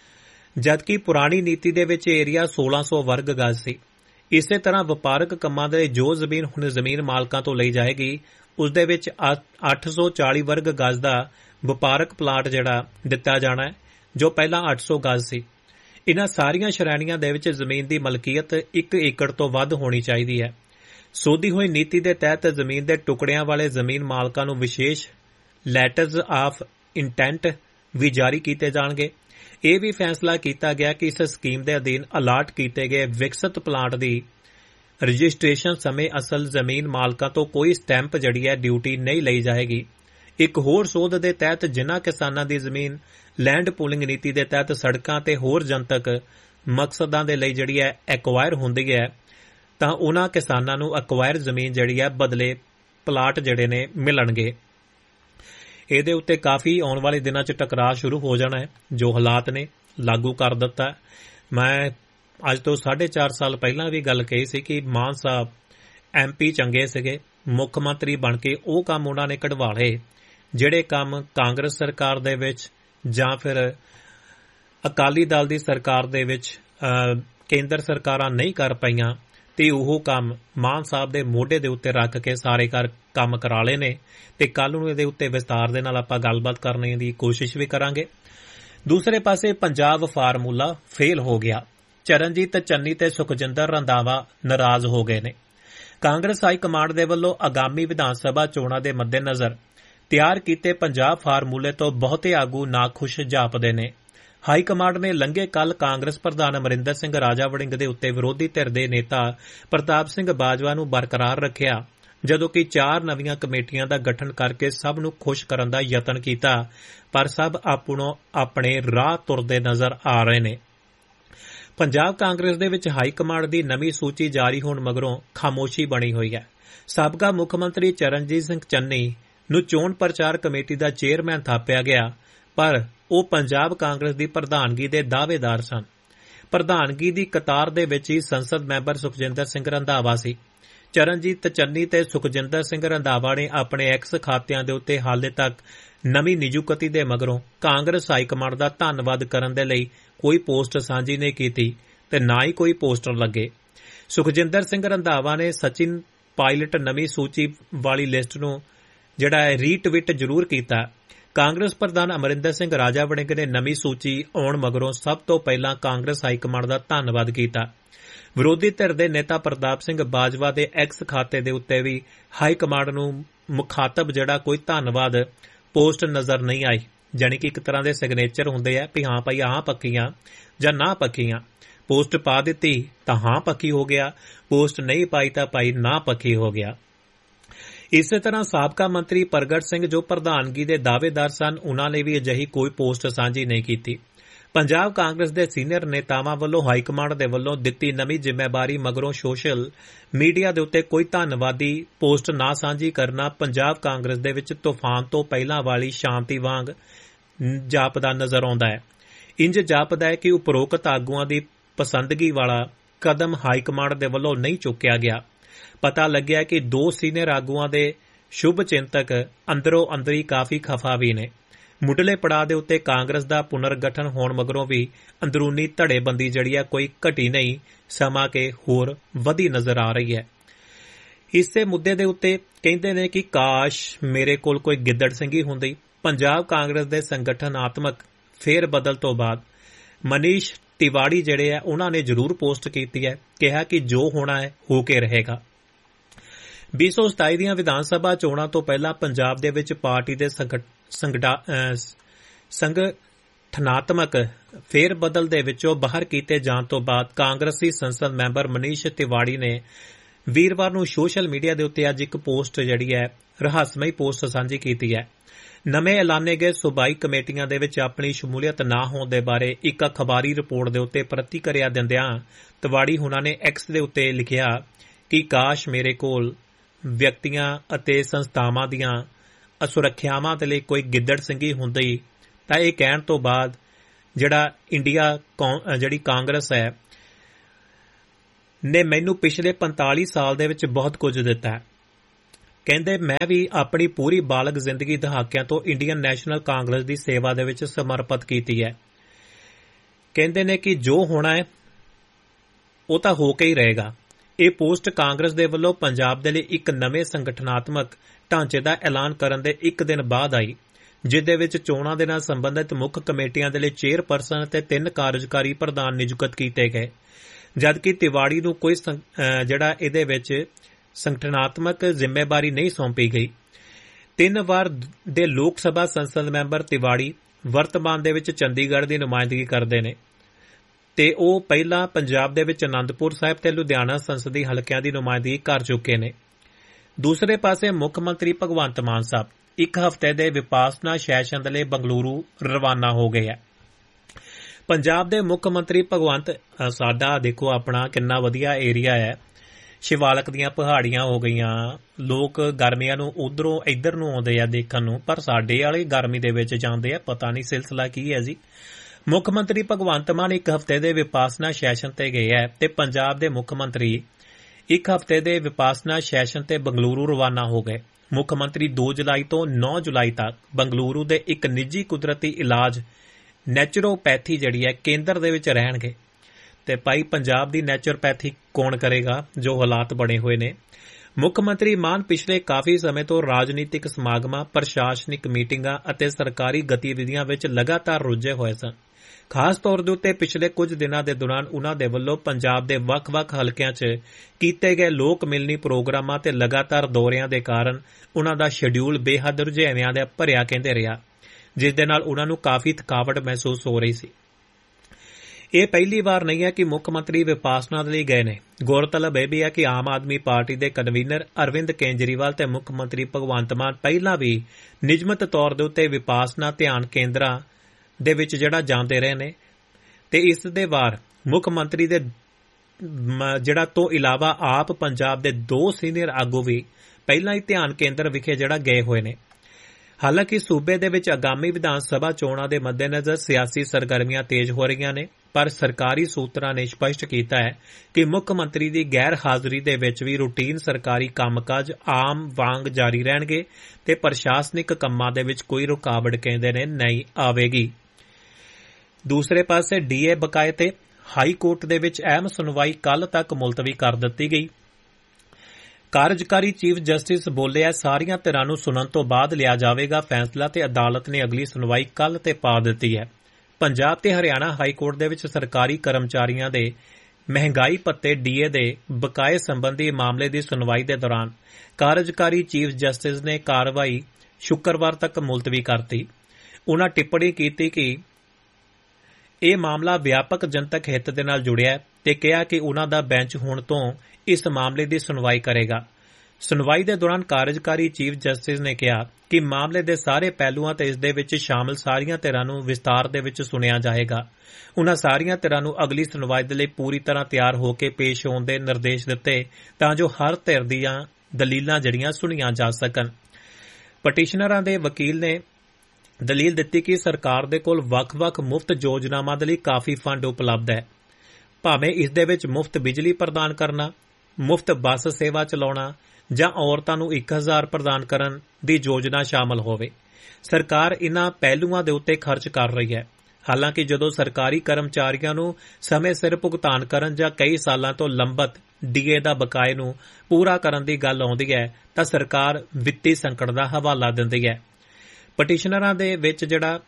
ਜਦਕਿ ਪੁਰਾਣੀ ਨੀਤੀ ਦੇ ਵਿੱਚ ਏਰੀਆ ਸੋਲਾਂ ਸੌ ਵਰਗ ਗਜ ਸੀ। ਇਸੇ ਤਰ੍ਹਾਂ ਵਪਾਰਕ ਕੰਮਾਂ ਦੇ ਜੋ ਜ਼ਮੀਨ ਹੁਣ ਜ਼ਮੀਨ ਮਾਲਕਾਂ ਤੋਂ ਲਈ ਜਾਏਗੀ, ਉਸ ਦੇ ਵਿੱਚ ਅੱਠ ਸੌ ਚਾਲੀ ਵਰਗ ਗਜ ਦਾ ਵਪਾਰਕ ਪਲਾਟ ਜਿਹੜਾ ਦਿੱਤਾ ਜਾਣਾ ਹੈ, ਜੋ ਪਹਿਲਾਂ ਅੱਠ ਸੌ ਗਜ ਸੀ। ਇਨ੍ਹਾਂ ਸਾਰੀਆਂ ਸ਼੍ਰੇਣੀਆਂ ਦੇ ਵਿੱਚ ਜ਼ਮੀਨ ਦੀ ਮਲਕੀਅਤ ਇੱਕ ਏਕੜ ਤੋਂ ਵੱਧ ਹੋਣੀ ਚਾਹੀਦੀ ਹੈ। ਸੋਧੀ ਹੋਈ ਨੀਤੀ ਦੇ ਤਹਿਤ ਜ਼ਮੀਨ ਦੇ ਟੁਕੜਿਆਂ ਵਾਲੇ ਜ਼ਮੀਨ ਮਾਲਕਾਂ ਨੂੰ ਵਿਸ਼ੇਸ਼ ਲੈਟਰਜ਼ ਆਫ ਇੰਟੈਂਟ ਵੀ ਜਾਰੀ ਕੀਤੇ ਜਾਣਗੇ। ਇਹ ਵੀ ਫੈਸਲਾ ਕੀਤਾ ਗਿਆ ਕਿ ਇਸ ਸਕੀਮ ਦੇ ਅਧੀਨ ਅਲਾਟ ਕੀਤੇ ਗਏ ਵਿਕਸਤ ਪਲਾਟ ਦੀ ਰਜਿਸਟ੍ਰੇਸ਼ਨ ਸਮੇਂ ਅਸਲ ਜ਼ਮੀਨ ਮਾਲਕਾਂ ਤੋਂ ਕੋਈ ਸਟੈਂਪ ਜਿਹੜੀ ਹੈ ਡਿਊਟੀ ਨਹੀਂ ਲਈ ਜਾਏਗੀ। ਇੱਕ ਹੋਰ ਸੋਧ ਦੇ ਤਹਿਤ ਜਿਨ੍ਹਾਂ ਕਿਸਾਨਾਂ ਦੀ ਜ਼ਮੀਨ ਲੈਂਡ ਪੂਲਿੰਗ ਨੀਤੀ ਦੇ ਤਹਿਤ ਸੜਕਾਂ ਤੇ ਹੋਰ ਜਨਤਕ ਮਕਸਦਾਂ ਦੇ ਲਈ ਜਿਹੜੀ ਹੈ ਐਕਵਾਇਰ ਹੁੰਦੀ ਹੈ, ਤਾਂ ਉਹਨਾਂ ਕਿਸਾਨਾਂ ਨੂੰ ਐਕਵਾਇਰ ਜ਼ਮੀਨ ਜਿਹੜੀ ਹੈ ਬਦਲੇ ਪਲਾਟ ਜਿਹੜੇ ਨੇ ਮਿਲਣਗੇ। ਇਹਦੇ ਉੱਤੇ ਕਾਫੀ ਆਉਣ ਵਾਲੇ ਦਿਨਾਂ 'ਚ ਟਕਰਾਅ ਸ਼ੁਰੂ ਹੋ ਜਾਣਾ ਹੈ, ਜੋ ਹਾਲਾਤ ਨੇ ਲਾਗੂ ਕਰ ਦਿੱਤਾ। ਮੈਂ ਅੱਜ ਤੋਂ ਸਾਢੇ ਚਾਰ ਸਾਲ ਪਹਿਲਾਂ ਵੀ ਗੱਲ ਕਹੀ ਸੀ ਕਿ ਮਾਨ ਸਾਹਿਬ ਐਮ ਪੀ ਚੰਗੇ ਸੀਗੇ, ਮੁੱਖ ਮੰਤਰੀ ਬਣ ਕੇ ਉਹ ਕੰਮ ਉਹਨਾਂ ਨੇ ਕਢਵਾ ਲਏ ਜਿਹੜੇ ਕੰਮ ਕਾਂਗਰਸ ਸਰਕਾਰ ਦੇ ਵਿੱਚ ਜਾਂ ਫਿਰ ਅਕਾਲੀ ਦਲ ਦੀ ਸਰਕਾਰ ਦੇ ਵਿੱਚ ਕੇਂਦਰ ਸਰਕਾਰਾਂ ਨਹੀਂ ਕਰ ਪਈਆਂ, ਤੇ ਉਹ ਕੰਮ ਮਾਨ ਸਾਹਿਬ ਦੇ ਮੋਢੇ ਦੇ ਉੱਤੇ ਰੱਖ ਕੇ ਸਾਰੇ ਕਰ ਕੰਮ ਕਰਾ ਲਏ ਨੇ। ਤੇ ਕੱਲ ਨੂੰ ਇਹਦੇ ਉੱਤੇ ਵਿਸਤਾਰ ਦੇ ਨਾਲ ਆਪਾਂ ਗੱਲਬਾਤ ਕਰਨ ਦੀ ਕੋਸ਼ਿਸ਼ ਵੀ ਕਰਾਂਗੇ। ਦੂਸਰੇ ਪਾਸੇ ਪੰਜਾਬ ਫਾਰਮੂਲਾ ਫੇਲ ਹੋ ਗਿਆ। ਚਰਨਜੀਤ ਚੰਨੀ ਤੇ ਸੁਖਜਿੰਦਰ ਰੰਧਾਵਾ ਨਾਰਾਜ਼ ਹੋ ਗਏ ਨੇ। ਕਾਂਗਰਸ ਹਾਈ ਕਮਾਂਡ ਦੇ ਵੱਲੋਂ ਆਗਾਮੀ ਵਿਧਾਨ ਸਭਾ ਚੋਣਾਂ ਦੇ ਮੱਦੇਨਜ਼ਰ ਤਿਆਰ ਕੀਤੇ ਪੰਜਾਬ ਫਾਰਮੂਲੇ ਤੋਂ ਬਹੁਤੇ ਆਗੂ ਨਾਖੁਸ਼ ਜਾਪਦੇ ਨੇ। ਹਾਈ ਕਮਾਂਡ ਨੇ ਲੰਘੇ ਕੱਲ ਕਾਂਗਰਸ ਪ੍ਰਧਾਨ ਅਮਰਿੰਦਰ ਸਿੰਘ ਰਾਜਾ ਵੜਿੰਗ ਦੇ ਉੱਤੇ ਵਿਰੋਧੀ ਧਿਰ ਦੇ ਨੇਤਾ ਪ੍ਰਤਾਪ ਸਿੰਘ ਬਾਜਵਾ ਨੂੰ ਬਰਕਰਾਰ ਰੱਖਿਆ, ਜਦੋਂ ਕਿ ਚਾਰ ਨਵੀਆਂ ਕਮੇਟੀਆਂ ਦਾ ਗਠਨ ਕਰਕੇ ਸਭ ਨੂੰ ਖੁਸ਼ ਕਰਨ ਦਾ ਯਤਨ ਕੀਤਾ, ਪਰ ਸਭ ਆਪਣੋਂ ਆਪਣੇ ਰਾਹ ਤੁਰਦੇ ਨਜ਼ਰ ਆ ਰਹੇ ਨੇ। ਪੰਜਾਬ ਕਾਂਗਰਸ ਦੇ ਵਿੱਚ ਹਾਈ ਕਮਾਂਡ ਦੀ ਨਵੀਂ ਸੂਚੀ ਜਾਰੀ ਹੋਣ ਮਗਰੋਂ ਖਾਮੋਸ਼ੀ ਬਣੀ ਹੋਈ ਹੈ। ਸਾਬਕਾ ਮੁੱਖ ਮੰਤਰੀ ਚਰਨਜੀਤ ਸਿੰਘ ਚੰਨੀ ਨੂੰ ਚੋਣ ਪ੍ਰਚਾਰ ਕਮੇਟੀ ਦਾ ਚੇਅਰਮੈਨ ਥਾਪਿਆ ਗਿਆ, ਪਰ ਉਹ ਪੰਜਾਬ ਕਾਂਗਰਸ ਦੀ ਪ੍ਰਧਾਨਗੀ ਦੇ ਦਾਅਵੇਦਾਰ ਸਨ। ਪ੍ਰਧਾਨਗੀ ਦੀ ਕਤਾਰ ਦੇ ਵਿੱਚ ਹੀ ਸੰਸਦ ਮੈਂਬਰ ਸੁਖਜਿੰਦਰ ਸਿੰਘ ਰੰਧਾਵਾ ਸੀ। ਚਰਨਜੀਤ ਚੰਨੀ ਤੇ ਸੁਖਜਿੰਦਰ ਸਿੰਘ ਰੰਧਾਵਾ ਨੇ ਆਪਣੇ ਐਕਸ ਖਾਤਿਆਂ ਦੇ ਉੱਤੇ ਹਾਲੇ ਤੱਕ ਨਵੀਂ ਨਿਯੁਕਤੀ ਦੇ ਮਗਰੋਂ ਕਾਂਗਰਸ ਹਾਈ ਕਮਾਂਡ ਦਾ ਧੰਨਵਾਦ ਕਰਨ ਦੇ ਲਈ ਕੋਈ ਪੋਸਟ ਸਾਂਝੀ ਨਹੀਂ ਕੀਤੀ ਤੇ ਨਾ ਹੀ ਕੋਈ ਪੋਸਟਰ ਲੱਗੇ। ਸੁਖਜਿੰਦਰ ਸਿੰਘ ਰੰਧਾਵਾ ਨੇ ਸਚਿਨ ਪਾਇਲਟ ਨਵੀਂ ਸੂਚੀ ਵਾਲੀ ਲਿਸਟ ਨੂੰ ਜਿਹੜਾ ਹੈ ਰੀਟਵੀਟ ਜ਼ਰੂਰ ਕੀਤਾ। ਕਾਂਗਰਸ ਪ੍ਰਧਾਨ ਅਮਰਿੰਦਰ ਸਿੰਘ ਰਾਜਾ ਵੜਿੰਗ ਨੇ ਨਵੀਂ ਸੂਚੀ ਆਉਣ ਮਗਰੋਂ ਸਭ ਤੋਂ ਪਹਿਲਾਂ ਕਾਂਗਰਸ ਹਾਈ ਕਮਾਂਡ ਦਾ ਧੰਨਵਾਦ ਕੀਤਾ। ਵਿਰੋਧੀ ਧਿਰ ਦੇ ਨੇਤਾ ਪ੍ਰਤਾਪ ਸਿੰਘ ਬਾਜਵਾ ਦੇ ਐਕਸ ਖਾਤੇ ਦੇ ਉੱਤੇ ਵੀ ਹਾਈ ਕਮਾਂਡ ਨੂੰ ਮੁਖਾਤਬ ਜਿਹੜਾ ਕੋਈ ਧੰਨਵਾਦ ਪੋਸਟ ਨਜ਼ਰ ਨਹੀਂ ਆਈ, ਜਾਣੀ ਕਿ ਇੱਕ ਤਰ੍ਹਾਂ ਦੇ ਸਿਗਨੇਚਰ ਹੁੰਦੇ ਆ ਵੀ ਹਾਂ ਭਾਈ ਹਾਂ ਪੱਕੀਆਂ ਜਾਂ ਨਾ ਪੱਕੀਆਂ। ਪੋਸਟ ਪਾ ਦਿੱਤੀ ਤਾਂ ਹਾਂ ਪੱਕੀ ਹੋ ਗਿਆ, ਪੋਸਟ ਨਹੀਂ ਪਾਈ ਤਾਂ ਭਾਈ ਨਾ ਪੱਕੀ ਹੋ ਗਿਆ। ਇਸੇ ਤਰ੍ਹਾਂ ਸਾਬਕਾ ਮੰਤਰੀ ਪ੍ਰਗਟ ਸਿੰਘ ਜੋ ਪ੍ਰਧਾਨਗੀ ਦੇ ਦਾਅਵੇਦਾਰ ਸਨ, ਉਨ੍ਹਾਂ ਨੇ ਵੀ ਅਜਿਹੀ ਕੋਈ ਪੋਸਟ ਸਾਂਝੀ ਨਹੀਂ ਕੀਤੀ। ਪੰਜਾਬ ਕਾਂਗਰਸ ਦੇ ਸੀਨੀਅਰ ਨੇਤਾਵਾਂ ਵੱਲੋਂ ਹਾਈਕਮਾਂਡ ਦੇ ਵੱਲੋਂ ਦਿੱਤੀ ਨਵੀਂ ਜ਼ਿੰਮੇਵਾਰੀ ਮਗਰੋਂ ਸੋਸ਼ਲ ਮੀਡੀਆ ਦੇ ਉੱਤੇ ਕੋਈ ਧੰਨਵਾਦੀ ਪੋਸਟ ਨਾ ਸਾਂਝੀ ਕਰਨਾ ਪੰਜਾਬ ਕਾਂਗਰਸ ਦੇ ਵਿੱਚ ਤੂਫਾਨ ਤੋਂ ਪਹਿਲਾਂ ਵਾਲੀ ਸ਼ਾਂਤੀ ਵਾਂਗ ਜਾਪਦਾ ਨਜ਼ਰ ਆਉਂਦਾ ਹੈ। ਇੰਜ ਜਾਪਦਾ ਹੈ ਕਿ ਉਪਰੋਕਤ ਆਗੂਆਂ ਦੀ ਪਸੰਦਗੀ ਵਾਲਾ ਕਦਮ ਹਾਈਕਮਾਂਡ ਦੇ ਵੱਲੋਂ ਨਹੀਂ ਚੁੱਕਿਆ ਗਿਆ। ਪਤਾ ਲੱਗਿਆ ਕਿ ਦੋ ਸੀਨੀਅਰ ਆਗੂਆਂ ਦੇ ਸ਼ੁਭ ਚਿੰਤਕ ਅੰਦਰੋਂ ਅੰਦਰੀ ਕਾਫੀ ਖਫਾ ਵੀ ਨੇ। ਮੁੱਢਲੇ ਪੜਾਅ ਦੇ ਉੱਤੇ ਕਾਂਗਰਸ ਦਾ ਪੁਨਰਗਠਨ ਹੋਣ ਮਗਰੋਂ ਵੀ ਅੰਦਰੂਨੀ ਧੜੇਬੰਦੀ ਜਿਹੜੀ ਹੈ ਕੋਈ ਘਟੀ ਨਹੀਂ, ਸਮਾਂ ਕੇ ਹੋਰ ਵਧੀ ਨਜ਼ਰ ਆ ਰਹੀ ਹੈ। ਇਸੇ ਮੁੱਦੇ ਦੇ ਉੱਤੇ ਕਹਿੰਦੇ ਨੇ ਕਿ ਕਾਸ਼ ਮੇਰੇ ਕੋਲ ਕੋਈ ਗਿੱਦੜ ਸਿੰਘੀ ਹੁੰਦੀ। ਪੰਜਾਬ ਕਾਂਗਰਸ ਦੇ ਸੰਗਠਨਾਤਮਕ ਫੇਰ ਬਦਲ ਤੋਂ ਬਾਅਦ ਮਨੀਸ਼ ਤਿਵਾੜੀ ਜਿਹੜੇ ਆ ਉਹਨਾਂ ਨੇ ਜ਼ਰੂਰ ਪੋਸਟ ਕੀਤੀ ਹੈ, ਕਿਹਾ ਕਿ ਜੋ ਹੋਣਾ ਹੈ ਹੋ ਕੇ ਰਹੇਗਾ। ਵੀਹ ਸੌ ਸਤਾਈ ਦੀਆਂ ਵਿਧਾਨ ਸਭਾ ਚੋਣਾਂ ਤੋਂ ਪਹਿਲਾਂ ਪੰਜਾਬ ਦੇ ਵਿੱਚ ਪਾਰਟੀ ਦੇ ਸੰਗਠਨਾਤਮਕ ਫੇਰ ਬਦਲ ਦੇ ਵਿੱਚੋਂ ਬਾਹਰ ਕੀਤੇ ਜਾਣ ਤੋਂ ਬਾਅਦ ਕਾਂਗਰਸੀ ਸੰਸਦ ਮੈਂਬਰ ਮਨੀਸ਼ ਤਿਵਾੜੀ ਨੇ ਵੀਰਵਾਰ ਨੂੰ ਸੋਸ਼ਲ ਮੀਡੀਆ ਦੇ ਉੱਤੇ ਅੱਜ ਇੱਕ ਪੋਸਟ ਜਿਹੜੀ ਹੈ ਰਹੱਸਮਈ ਪੋਸਟ ਸਾਂਝੀ ਕੀਤੀ ਹੈ। ਨਵੇਂ ਐਲਾਨੇ ਗਏ ਸੂਬਾਈ ਕਮੇਟੀਆਂ ਦੇ ਵਿੱਚ ਆਪਣੀ ਸ਼ਮੂਲੀਅਤ ਨਾ ਹੋਣ ਦੇ ਬਾਰੇ ਇੱਕ ਅਖਬਾਰੀ ਰਿਪੋਰਟ ਦੇ ਉੱਤੇ ਪ੍ਰਤੀਕਿਰਿਆ ਦਿੰਦਿਆਂ ਤਿਵਾੜੀ ਹੁਣਾਂ ਨੇ ਐਕਸ ਦੇ ਉੱਤੇ ਲਿਖਿਆ ਕਿ ਕਾਸ਼ ਮੇਰੇ ਕੋਲ ਵਿਅਕਤੀਆਂ ਅਤੇ ਸੰਸਥਾਵਾਂ ਦੀਆਂ ਸੁਰੱਖਿਆਵਾਂ ਦੇ ਲਈ ਕੋਈ ਗਿੱਦੜ ਸਿੰਘੀ ਹੁੰਦੀ ਤਾਂ ਇਹ ਕਹਿਣ ਤੋਂ ਬਾਅਦ ਜਿਹੜਾ ਇੰਡੀਆ ਜਿਹੜੀ ਕਾਂਗਰਸ ਹੈ ਨੇ ਮੈਨੂੰ ਪਿਛਲੇ ਪੰਤਾਲੀ ਸਾਲ ਦੇ ਵਿੱਚ ਬਹੁਤ ਕੁਝ ਦਿੱਤਾ ਹੈ। ਕਹਿੰਦੇ ਮੈਂ ਵੀ ਆਪਣੀ ਪੂਰੀ ਬਾਲਗ ਜ਼ਿੰਦਗੀ ਦਹਾਕਿਆਂ ਤੋਂ ਇੰਡੀਅਨ ਨੈਸ਼ਨਲ ਕਾਂਗਰਸ ਦੀ ਸੇਵਾ ਦੇ ਵਿੱਚ ਸਮਰਪਿਤ ਕੀਤੀ ਹੈ। ਕਹਿੰਦੇ ਨੇ ਕਿ ਜੋ ਹੋਣਾ ਹੈ ਉਹ ਤਾਂ ਹੋ ਕੇ ਹੀ ਰਹੇਗਾ। ਇਹ ਪੋਸਟ ਕਾਂਗਰਸ ਦੇ ਵੱਲੋਂ ਪੰਜਾਬ ਦੇ ਲਈ ਇੱਕ ਨਵੇਂ ਸੰਗਠਨਾਤਮਕ ਢਾਂਚੇ ਦਾ ਐਲਾਨ ਕਰਨ ਦੇ ਇੱਕ ਦਿਨ ਬਾਅਦ ਆਈ, ਜਿਸ ਦੇ ਵਿੱਚ ਚੋਣਾਂ ਦੇ ਨਾਲ ਸੰਬੰਧਿਤ ਮੁੱਖ ਕਮੇਟੀਆਂ ਦੇ ਲਈ ਚੇਅਰਪਰਸਨ ਅਤੇ ਤਿੰਨ ਕਾਰਜਕਾਰੀ ਪ੍ਰਧਾਨ ਨਿਯੁਕਤ ਕੀਤੇ ਗਏ, ਜਦਕਿ ਤਿਵਾੜੀ ਨੂੰ ਕੋਈ ਜਿਹੜਾ ਇਹਦੇ ਵਿੱਚ ਸੰਗਠਨਾਤਮਕ ਜ਼ਿੰਮੇਵਾਰੀ ਨਹੀਂ ਸੌਂਪੀ ਗਈ। ਤਿੰਨ ਵਾਰ ਦੇ ਲੋਕ ਸਭਾ ਸੰਸਦ ਮੈਂਬਰ ਤਿਵਾੜੀ ਵਰਤਮਾਨ ਦੇ ਵਿੱਚ ਚੰਡੀਗੜ੍ਹ ਦੀ ਨੁਮਾਇੰਦਗੀ ਕਰਦੇ ਨੇ ਤੇ ਉਹ ਪਹਿਲਾਂ ਪੰਜਾਬ ਦੇ ਵਿੱਚ ਅਨੰਦਪੁਰ ਸਾਹਿਬ ਤੇ ਲੁਧਿਆਣਾ ਸੰਸਦੀ ਹਲਕਿਆਂ ਦੀ ਨੁਮਾਇੰਦਗੀ ਕਰ ਚੁੱਕੇ ਨੇ। ਦੂਸਰੇ ਪਾਸੇ ਮੁੱਖ ਮੰਤਰੀ ਭਗਵੰਤ ਮਾਨ ਸਾਹਿਬ ਇੱਕ ਹਫ਼ਤੇ ਦੇ ਵਿਪਾਸਨਾ ਸੈਸ਼ਨ ਦੇ ਲਈ ਬੰਗਲੁਰੂ ਰਵਾਨਾ ਹੋ ਗਏ ਹੈ। ਪੰਜਾਬ ਦੇ ਮੁੱਖ ਮੰਤਰੀ ਭਗਵੰਤ ਸਾਡਾ ਦੇਖੋ ਆਪਣਾ ਕਿੰਨਾ ਵਧੀਆ ਏਰੀਆ ਹੈ, ਸ਼ਿਵਾਲਕ ਦੀਆਂ ਪਹਾੜੀਆਂ ਹੋ ਗਈਆਂ, ਲੋਕ ਗਰਮੀਆਂ ਨੂੰ ਉਧਰੋਂ ਇੱਧਰ ਨੂੰ ਆਉਂਦੇ ਆ ਦੇਖਣ ਨੂੰ, ਪਰ ਸਾਡੇ ਵਾਲੇ ਗਰਮੀ ਦੇ ਵਿੱਚ ਜਾਂਦੇ ਆ, ਪਤਾ ਨਹੀਂ ਸਿਲਸਿਲਾ ਕੀ ਹੈ ਜੀ। ਮੁੱਖ ਮੰਤਰੀ ਭਗਵੰਤ ਮਾਨ ਇੱਕ ਹਫ਼ਤੇ ਦੇ ਵਿਪਾਸਨਾ ਸੈਸ਼ਨ ਤੇ ਗਏ ਹੈ ਤੇ ਪੰਜਾਬ ਦੇ ਮੁੱਖ ਮੰਤਰੀ ਇੱਕ ਹਫ਼ਤੇ ਦੇ ਵਿਪਾਸਨਾ ਸੈਸ਼ਨ ਤੇ ਬੰਗਲੁਰੂ ਰਵਾਨਾ ਹੋ ਗਏ। ਮੁੱਖ ਮੰਤਰੀ ਦੋ ਜੁਲਾਈ ਤੋਂ ਨੌ ਜੁਲਾਈ ਤੱਕ ਬੰਗਲੁਰੂ ਦੇ ਇੱਕ ਨਿੱਜੀ ਕੁਦਰਤੀ ਇਲਾਜ ਨੈਚੁਰੋਪੈਥੀ ਜਿਹੜੀ ਹੈ ਕੇਂਦਰ ਦੇ ਵਿੱਚ ਰਹਿਣਗੇ। ਤੇ ਭਾਈ ਪੰਜਾਬ ਦੀ ਨੈਚੁਰੋਪੈਥੀ ਕੌਣ ਕਰੇਗਾ ਜੋ ਹਾਲਾਤ ਬਣੇ ਹੋਏ ਨੇ। ਮੁੱਖ ਮੰਤਰੀ ਮਾਨ ਪਿਛਲੇ ਕਾਫੀ ਸਮੇਂ ਤੋਂ ਰਾਜਨੀਤਿਕ ਸਮਾਗਮਾਂ, ਪ੍ਰਸ਼ਾਸਨਿਕ ਮੀਟਿੰਗਾਂ ਅਤੇ ਸਰਕਾਰੀ ਗਤੀਵਿਧੀਆਂ ਵਿੱਚ ਲਗਾਤਾਰ ਰੁੱਝੇ ਹੋਏ ਸਨ। ਖਾਸ ਤੌਰ ਦੇ ਉੱਤੇ ਪਿਛਲੇ ਕੁਝ ਦਿਨਾਂ ਦੇ ਦੌਰਾਨ ਉਨ੍ਹਾਂ ਦੇ ਵੱਲੋਂ ਪੰਜਾਬ ਦੇ ਵੱਖ-ਵੱਖ ਹਲਕਿਆਂ 'ਚ ਕੀਤੇ ਗਏ ਲੋਕ ਮਿਲਣੀ ਪ੍ਰੋਗਰਾਮਾਂ ਤੇ ਲਗਾਤਾਰ ਦੌਰਿਆਂ ਦੇ ਕਾਰਨ ਉਨ੍ਹਾਂ ਦਾ ਸ਼ੈਡਿਊਲ ਬੇਹੱਦ ਰੁਝੇਵਿਆਂ ਦਾ ਭਰਿਆ ਕਹਿੰਦੇ ਰਿਹਾ, ਜਿਸ ਦੇ ਨਾਲ ਉਨ੍ਹਾਂ ਨੂੰ ਕਾਫੀ ਥਕਾਵਟ ਮਹਿਸੂਸ ਹੋ ਰਹੀ ਸੀ। ਇਹ ਪਹਿਲੀ ਵਾਰ ਨਹੀਂ ਹੈ ਕਿ ਮੁੱਖ ਮੰਤਰੀ ਵਿਪਾਸਨਾ ਦੇ ਲਈ ਗਏ ਨੇ। ਗੌਰਤਲਬ ਇਹ ਵੀ ਹੈ ਕਿ ਆਮ ਆਦਮੀ ਪਾਰਟੀ ਦੇ ਕਨਵੀਨਰ ਅਰਵਿੰਦ ਕੇਜਰੀਵਾਲ ਤੇ ਮੁੱਖ ਮੰਤਰੀ ਭਗਵੰਤ ਮਾਨ ਪਹਿਲਾਂ ਵੀ ਨਿਯਮਿਤ ਤੌਰ ਦੇ ਉੱਤੇ ਵਿਪਾਸਨਾ ਧਿਆਨ ਕੇਂਦਰਾਂ ਦੇ ਵਿੱਚ ਜਿਹੜਾ ਜਾਂਦੇ ਰਹੇ ਨੇ ਤੇ ਇਸ ਦੇ ਵਾਰ ਮੁੱਖ ਮੰਤਰੀ ਦੇ ਜਿਹੜਾ ਤੋਂ ਇਲਾਵਾ ਆਪ ਪੰਜਾਬ ਦੇ ਦੋ ਸੀਨੀਅਰ ਆਗੂ ਵੀ ਪਹਿਲਾਂ ਹੀ ਧਿਆਨ ਕੇਂਦਰ ਵਿਖੇ ਜਿਹੜਾ ਗਏ ਹੋਏ ਨੇ। ਹਾਲਾਂਕਿ ਸੂਬੇ ਦੇ ਵਿੱਚ ਆਗਾਮੀ ਵਿਧਾਨ ਸਭਾ ਚੋਣਾਂ ਦੇ ਮੱਦੇਨਜ਼ਰ ਸਿਆਸੀ ਸਰਗਰਮੀਆਂ ਤੇਜ਼ ਹੋ ਰਹੀਆਂ ਨੇ, ਪਰ ਸਰਕਾਰੀ ਸੂਤਰਾਂ ਨੇ ਸਪਸ਼ਟ ਕੀਤਾ ਹੈ ਕਿ ਮੁੱਖ ਮੰਤਰੀ ਦੀ ਗੈਰ ਹਾਜ਼ਰੀ ਦੇ ਵਿੱਚ ਵੀ ਰੂਟੀਨ ਸਰਕਾਰੀ ਕੰਮਕਾਜ ਆਮ ਵਾਂਗ ਜਾਰੀ ਰਹਿਣਗੇ ਤੇ ਪ੍ਰਸ਼ਾਸਨਿਕ ਕੰਮਾਂ ਦੇ ਵਿੱਚ ਕੋਈ ਰੁਕਾਵਟ ਕਹਿੰਦੇ ਨੇ ਨਹੀਂ ਆਵੇਗੀ। ਦੂਸਰੇ ਪਾਸੇ ਡੀਏ ਬਕਾਏ ਤੇ ਹਾਈ ਕੋਰਟ ਦੇ ਵਿੱਚ ਅਹਿਮ ਸੁਣਵਾਈ ਕੱਲ੍ਹ ਤੱਕ ਮੁਲਤਵੀ ਕਰ ਦਿੱਤੀ ਗਈ। ਕਾਰਜਕਾਰੀ ਚੀਫ ਜਸਟਿਸ ਬੋਲਿਆ ਸਾਰੀਆਂ ਧਿਰਾਂ ਨੂੰ ਸੁਣਨ ਤੋਂ ਬਾਅਦ ਲਿਆ ਜਾਵੇਗਾ ਫੈਸਲਾ ਤੇ ਅਦਾਲਤ ਨੇ ਅਗਲੀ ਸੁਣਵਾਈ ਕੱਲ੍ਹ ਤੇ ਪਾ ਦਿੱਤੀ ਹੈ। ਪੰਜਾਬ ਤੇ ਹਰਿਆਣਾ ਹਾਈ ਕੋਰਟ ਦੇ ਵਿੱਚ ਸਰਕਾਰੀ ਕਰਮਚਾਰੀਆਂ ਦੇ ਮਹਿੰਗਾਈ ਭੱਤੇ ਡੀਏ ਦੇ ਬਕਾਏ ਸੰਬੰਧੀ ਮਾਮਲੇ ਦੀ ਸੁਣਵਾਈ ਦੇ ਦੌਰਾਨ ਕਾਰਜਕਾਰੀ ਚੀਫ ਜਸਟਿਸ ਨੇ ਕਾਰਵਾਈ ਸ਼ੁੱਕਰਵਾਰ ਤੱਕ ਮੁਲਤਵੀ ਕਰਤੀ। ਉਨ੍ਹਾਂ ਟਿੱਪਣੀ ਕੀਤੀ ਕਿ ਇਹ ਮਾਮਲਾ ਵਿਆਪਕ ਜਨਤਕ ਹਿੱਤ ਦੇ ਨਾਲ ਜੁੜਿਆ ਹੈ ਤੇ ਕਿਹਾ ਕਿ ਉਨ੍ਹਾਂ ਦਾ ਬੈਂਚ ਹੁਣ ਤੋਂ ਇਸ ਮਾਮਲੇ ਦੀ ਸੁਣਵਾਈ ਕਰੇਗਾ। ਸੁਣਵਾਈ ਦੇ ਦੌਰਾਨ ਕਾਰਜਕਾਰੀ ਚੀਫ ਜਸਟਿਸ ਨੇ ਕਿਹਾ ਕਿ ਮਾਮਲੇ ਦੇ ਸਾਰੇ ਪਹਿਲੂਆਂ ਤੇ ਇਸ ਦੇ ਵਿੱਚ ਸ਼ਾਮਲ ਸਾਰੀਆਂ ਧਿਰਾਂ ਨੂੰ ਵਿਸਤਾਰ ਦੇ ਵਿੱਚ ਸੁਣਿਆ ਜਾਏਗਾ। ਉਨ੍ਹਾਂ ਸਾਰੀਆਂ ਧਿਰਾਂ ਨੂੰ ਅਗਲੀ ਸੁਣਵਾਈ ਦੇ ਲਈ ਪੂਰੀ ਤਰ੍ਹਾਂ ਤਿਆਰ ਹੋ ਕੇ ਪੇਸ਼ ਹੋਣ ਦੇ ਨਿਰਦੇਸ਼ ਦਿੱਤੇ ਤਾਂ ਜੋ ਹਰ ਧਿਰ ਦੀਆਂ ਦਲੀਲਾਂ ਜਿਹੜੀਆਂ ਸੁਣੀਆਂ ਜਾ ਸਕਣ। ਪਟੀਸ਼ਨਰਾਂ ਦੇ ਵਕੀਲ ਨੇ ਦਲੀਲ ਦਿੱਤੀ ਕਿ ਸਰਕਾਰ ਦੇ ਕੋਲ ਵੱਖ-ਵੱਖ ਮੁਫਤ ਯੋਜਨਾਵਾਂ ਦੇ ਲਈ ਕਾਫੀ ਫੰਡ ਉਪਲਬਧ ਹੈ, ਭਾਵੇਂ ਇਸ ਦੇ ਵਿੱਚ ਮੁਫਤ ਬਿਜਲੀ ਪ੍ਰਦਾਨ ਕਰਨਾ, ਮੁਫਤ ਬੱਸ ਸੇਵਾ ਚਲਾਉਣਾ ਜਾਂ ਔਰਤਾਂ ਨੂੰ ਇੱਕ ਹਜ਼ਾਰ ਪ੍ਰਦਾਨ ਕਰਨ ਦੀ ਯੋਜਨਾ ਸ਼ਾਮਲ ਹੋਵੇ। ਸਰਕਾਰ ਇਨ੍ਹਾਂ ਪਹਿਲੂਆਂ ਦੇ ਉੱਤੇ ਖਰਚ ਕਰ ਰਹੀ ਹੈ। ਹਾਲਾਂਕਿ ਜਦੋਂ ਸਰਕਾਰੀ ਕਰਮਚਾਰੀਆਂ ਨੂੰ ਸਮੇਂ ਸਿਰ ਭੁਗਤਾਨ ਕਰਨ ਜਾਂ ਕਈ ਸਾਲਾਂ ਤੋਂ ਲੰਬਤ ਡੀਏ ਦਾ ਬਕਾਏ ਨੂੰ ਪੂਰਾ ਕਰਨ ਦੀ ਗੱਲ ਆਉਂਦੀ ਹੈ ਤਾਂ ਸਰਕਾਰ ਵਿੱਤੀ ਸੰਕਟ ਦਾ ਹਵਾਲਾ ਦਿੰਦੀ ਹੈ। ਪਟੀਸ਼ਨਰਾਂ ਦੇ ਵਿੱਚ ਜਿਹੜਾ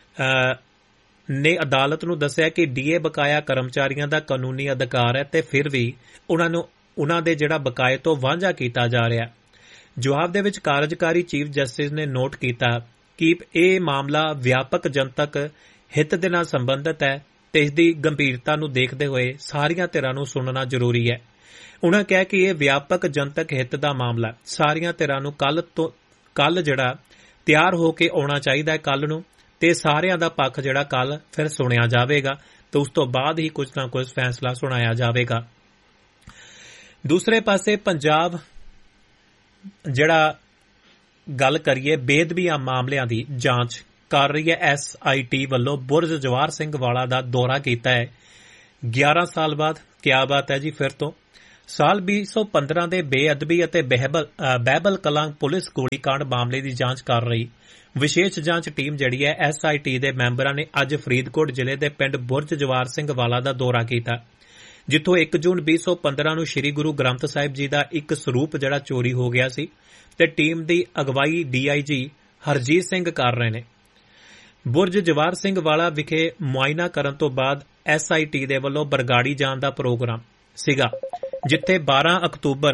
ਨੇ ਅਦਾਲਤ ਨੂੰ ਦੱਸਿਆ ਕਿ ਡੀਏ ਬਕਾਇਆ ਕਰਮਚਾਰੀਆਂ ਦਾ ਕਾਨੂੰਨੀ ਅਧਿਕਾਰ ਹੈ ਤੇ ਫਿਰ ਵੀ ਉਨ੍ਹਾਂ ਨੂੰ ਉਨ੍ਹਾਂ ਦੇ ਜਿਹੜਾ ਬਕਾਏ ਤੋਂ ਵਾਂਝਾ ਕੀਤਾ ਜਾ ਰਿਹਾ। ਜਵਾਬ ਦੇ ਵਿੱਚ ਕਾਰਜਕਾਰੀ ਚੀਫ ਜਸਟਿਸ ਨੇ ਨੋਟ ਕੀਤਾ ਕਿ ਇਹ ਮਾਮਲਾ ਵਿਆਪਕ ਜਨਤਕ ਹਿੱਤ ਦੇ ਨਾਲ ਸੰਬੰਧਿਤ ਹੈ ਤੇ ਇਸ ਦੀ ਗੰਭੀਰਤਾ ਨੂੰ ਦੇਖਦੇ ਹੋਏ ਸਾਰੀਆਂ ਧਿਰਾਂ ਨੂੰ ਸੁਣਨਾ ਜ਼ਰੂਰੀ ਹੈ। ਉਨ੍ਹਾਂ ਕਿਹਾ ਕਿ ਇਹ ਵਿਆਪਕ ਜਨਤਕ ਹਿੱਤ ਦਾ ਮਾਮਲਾ ਸਾਰੀਆਂ ਧਿਰਾਂ ਨੂੰ ਕੱਲ ਤੋਂ ਕੱਲ ਜਿਹੜਾ ਤਿਆਰ ਹੋ ਕੇ ਆਉਣਾ ਚਾਹੀਦਾ ਹੈ ਕੱਲ ਨੂੰ, ਤੇ ਸਾਰਿਆਂ ਦਾ ਪੱਖ ਜਿਹੜਾ ਕੱਲ ਫਿਰ ਸੁਣਿਆ ਜਾਵੇਗਾ ਤੇ ਉਸ ਤੋਂ ਬਾਅਦ ਹੀ ਕੁਝ ਨਾ ਕੁਝ ਫੈਸਲਾ ਸੁਣਾਇਆ ਜਾਵੇਗਾ। ਦੂਸਰੇ ਪਾਸੇ ਪੰਜਾਬ ਜਿਹੜਾ ਗੱਲ ਕਰੀਏ ਬੇਅਦਬੀਆਂ ਮਾਮਲਿਆਂ ਦੀ ਜਾਂਚ ਕਰ ਰਹੀ ਹੈ, ਐਸ ਆਈ ਟੀ ਵੱਲੋਂ ਬੁਰਜ ਜਵਾਹਰ ਸਿੰਘ ਵਾਲਾ ਦਾ ਦੌਰਾ ਕੀਤਾ ਹੈ ਗਿਆਰਾਂ ਸਾਲ ਬਾਅਦ। ਕਿਆ ਬਾਤ ਹੈ ਜੀ। ਫਿਰ ਤੋਂ ਸਾਲ ਵੀਹ ਸੌ ਪੰਦਰਾਂ ਦੇ ਬੇਅਦਬੀ ਅਤੇ ਬਹਿਬਲ ਬਹਿਬਲ ਕਲਾਂ ਪੁਲਿਸ ਗੋਲੀकांड ਮਾਮਲੇ ਦੀ ਜਾਂਚ ਕਰ ਰਹੀ ਵਿਸ਼ੇਸ਼ ਜਾਂਚ ਟੀਮ ਜਿਹੜੀ ਹੈ ਐਸ ਆਈ ਟੀ ਦੇ ਮੈਂਬਰਾਂ ਨੇ ਅੱਜ ਫਰੀਦਕੋਟ ਜ਼ਿਲ੍ਹੇ ਦੇ ਪਿੰਡ ਬੁਰਜ ਜਵਾਹਰ ਸਿੰਘ ਵਾਲਾ ਦਾ ਦੌਰਾ ਕੀਤਾ, ਜਿੱਥੋਂ ਇੱਕ ਜੂਨ ਵੀਹ ਸੌ ਪੰਦਰਾਂ ਨੂੰ ਸ੍ਰੀ ਗੁਰੂ ਗ੍ਰੰਥ ਸਾਹਿਬ ਜੀ ਦਾ ਇੱਕ ਸਰੂਪ ਜਿਹੜਾ ਚੋਰੀ ਹੋ ਗਿਆ ਸੀ ਤੇ ਟੀਮ ਦੀ ਅਗਵਾਈ ਡੀ ਆਈ ਜੀ ਹਰਜੀਤ ਸਿੰਘ ਕਰ ਰਹੇ ਨੇ। ਬੁਰਜ ਜਵਾਹਰ ਸਿੰਘ ਵਾਲਾ ਵਿਖੇ ਮੁਆਇਨਾ ਕਰਨ ਤੋਂ ਬਾਅਦ ਐਸ ਆਈ ਟੀ ਦੇ ਵੱਲੋਂ ਬਰਗਾੜੀ ਜਾਣ ਦਾ ਪ੍ਰੋਗਰਾਮ ਸੀਗਾ, ਜਿੱਥੇ ਬਾਰਾਂ ਅਕਤੂਬਰ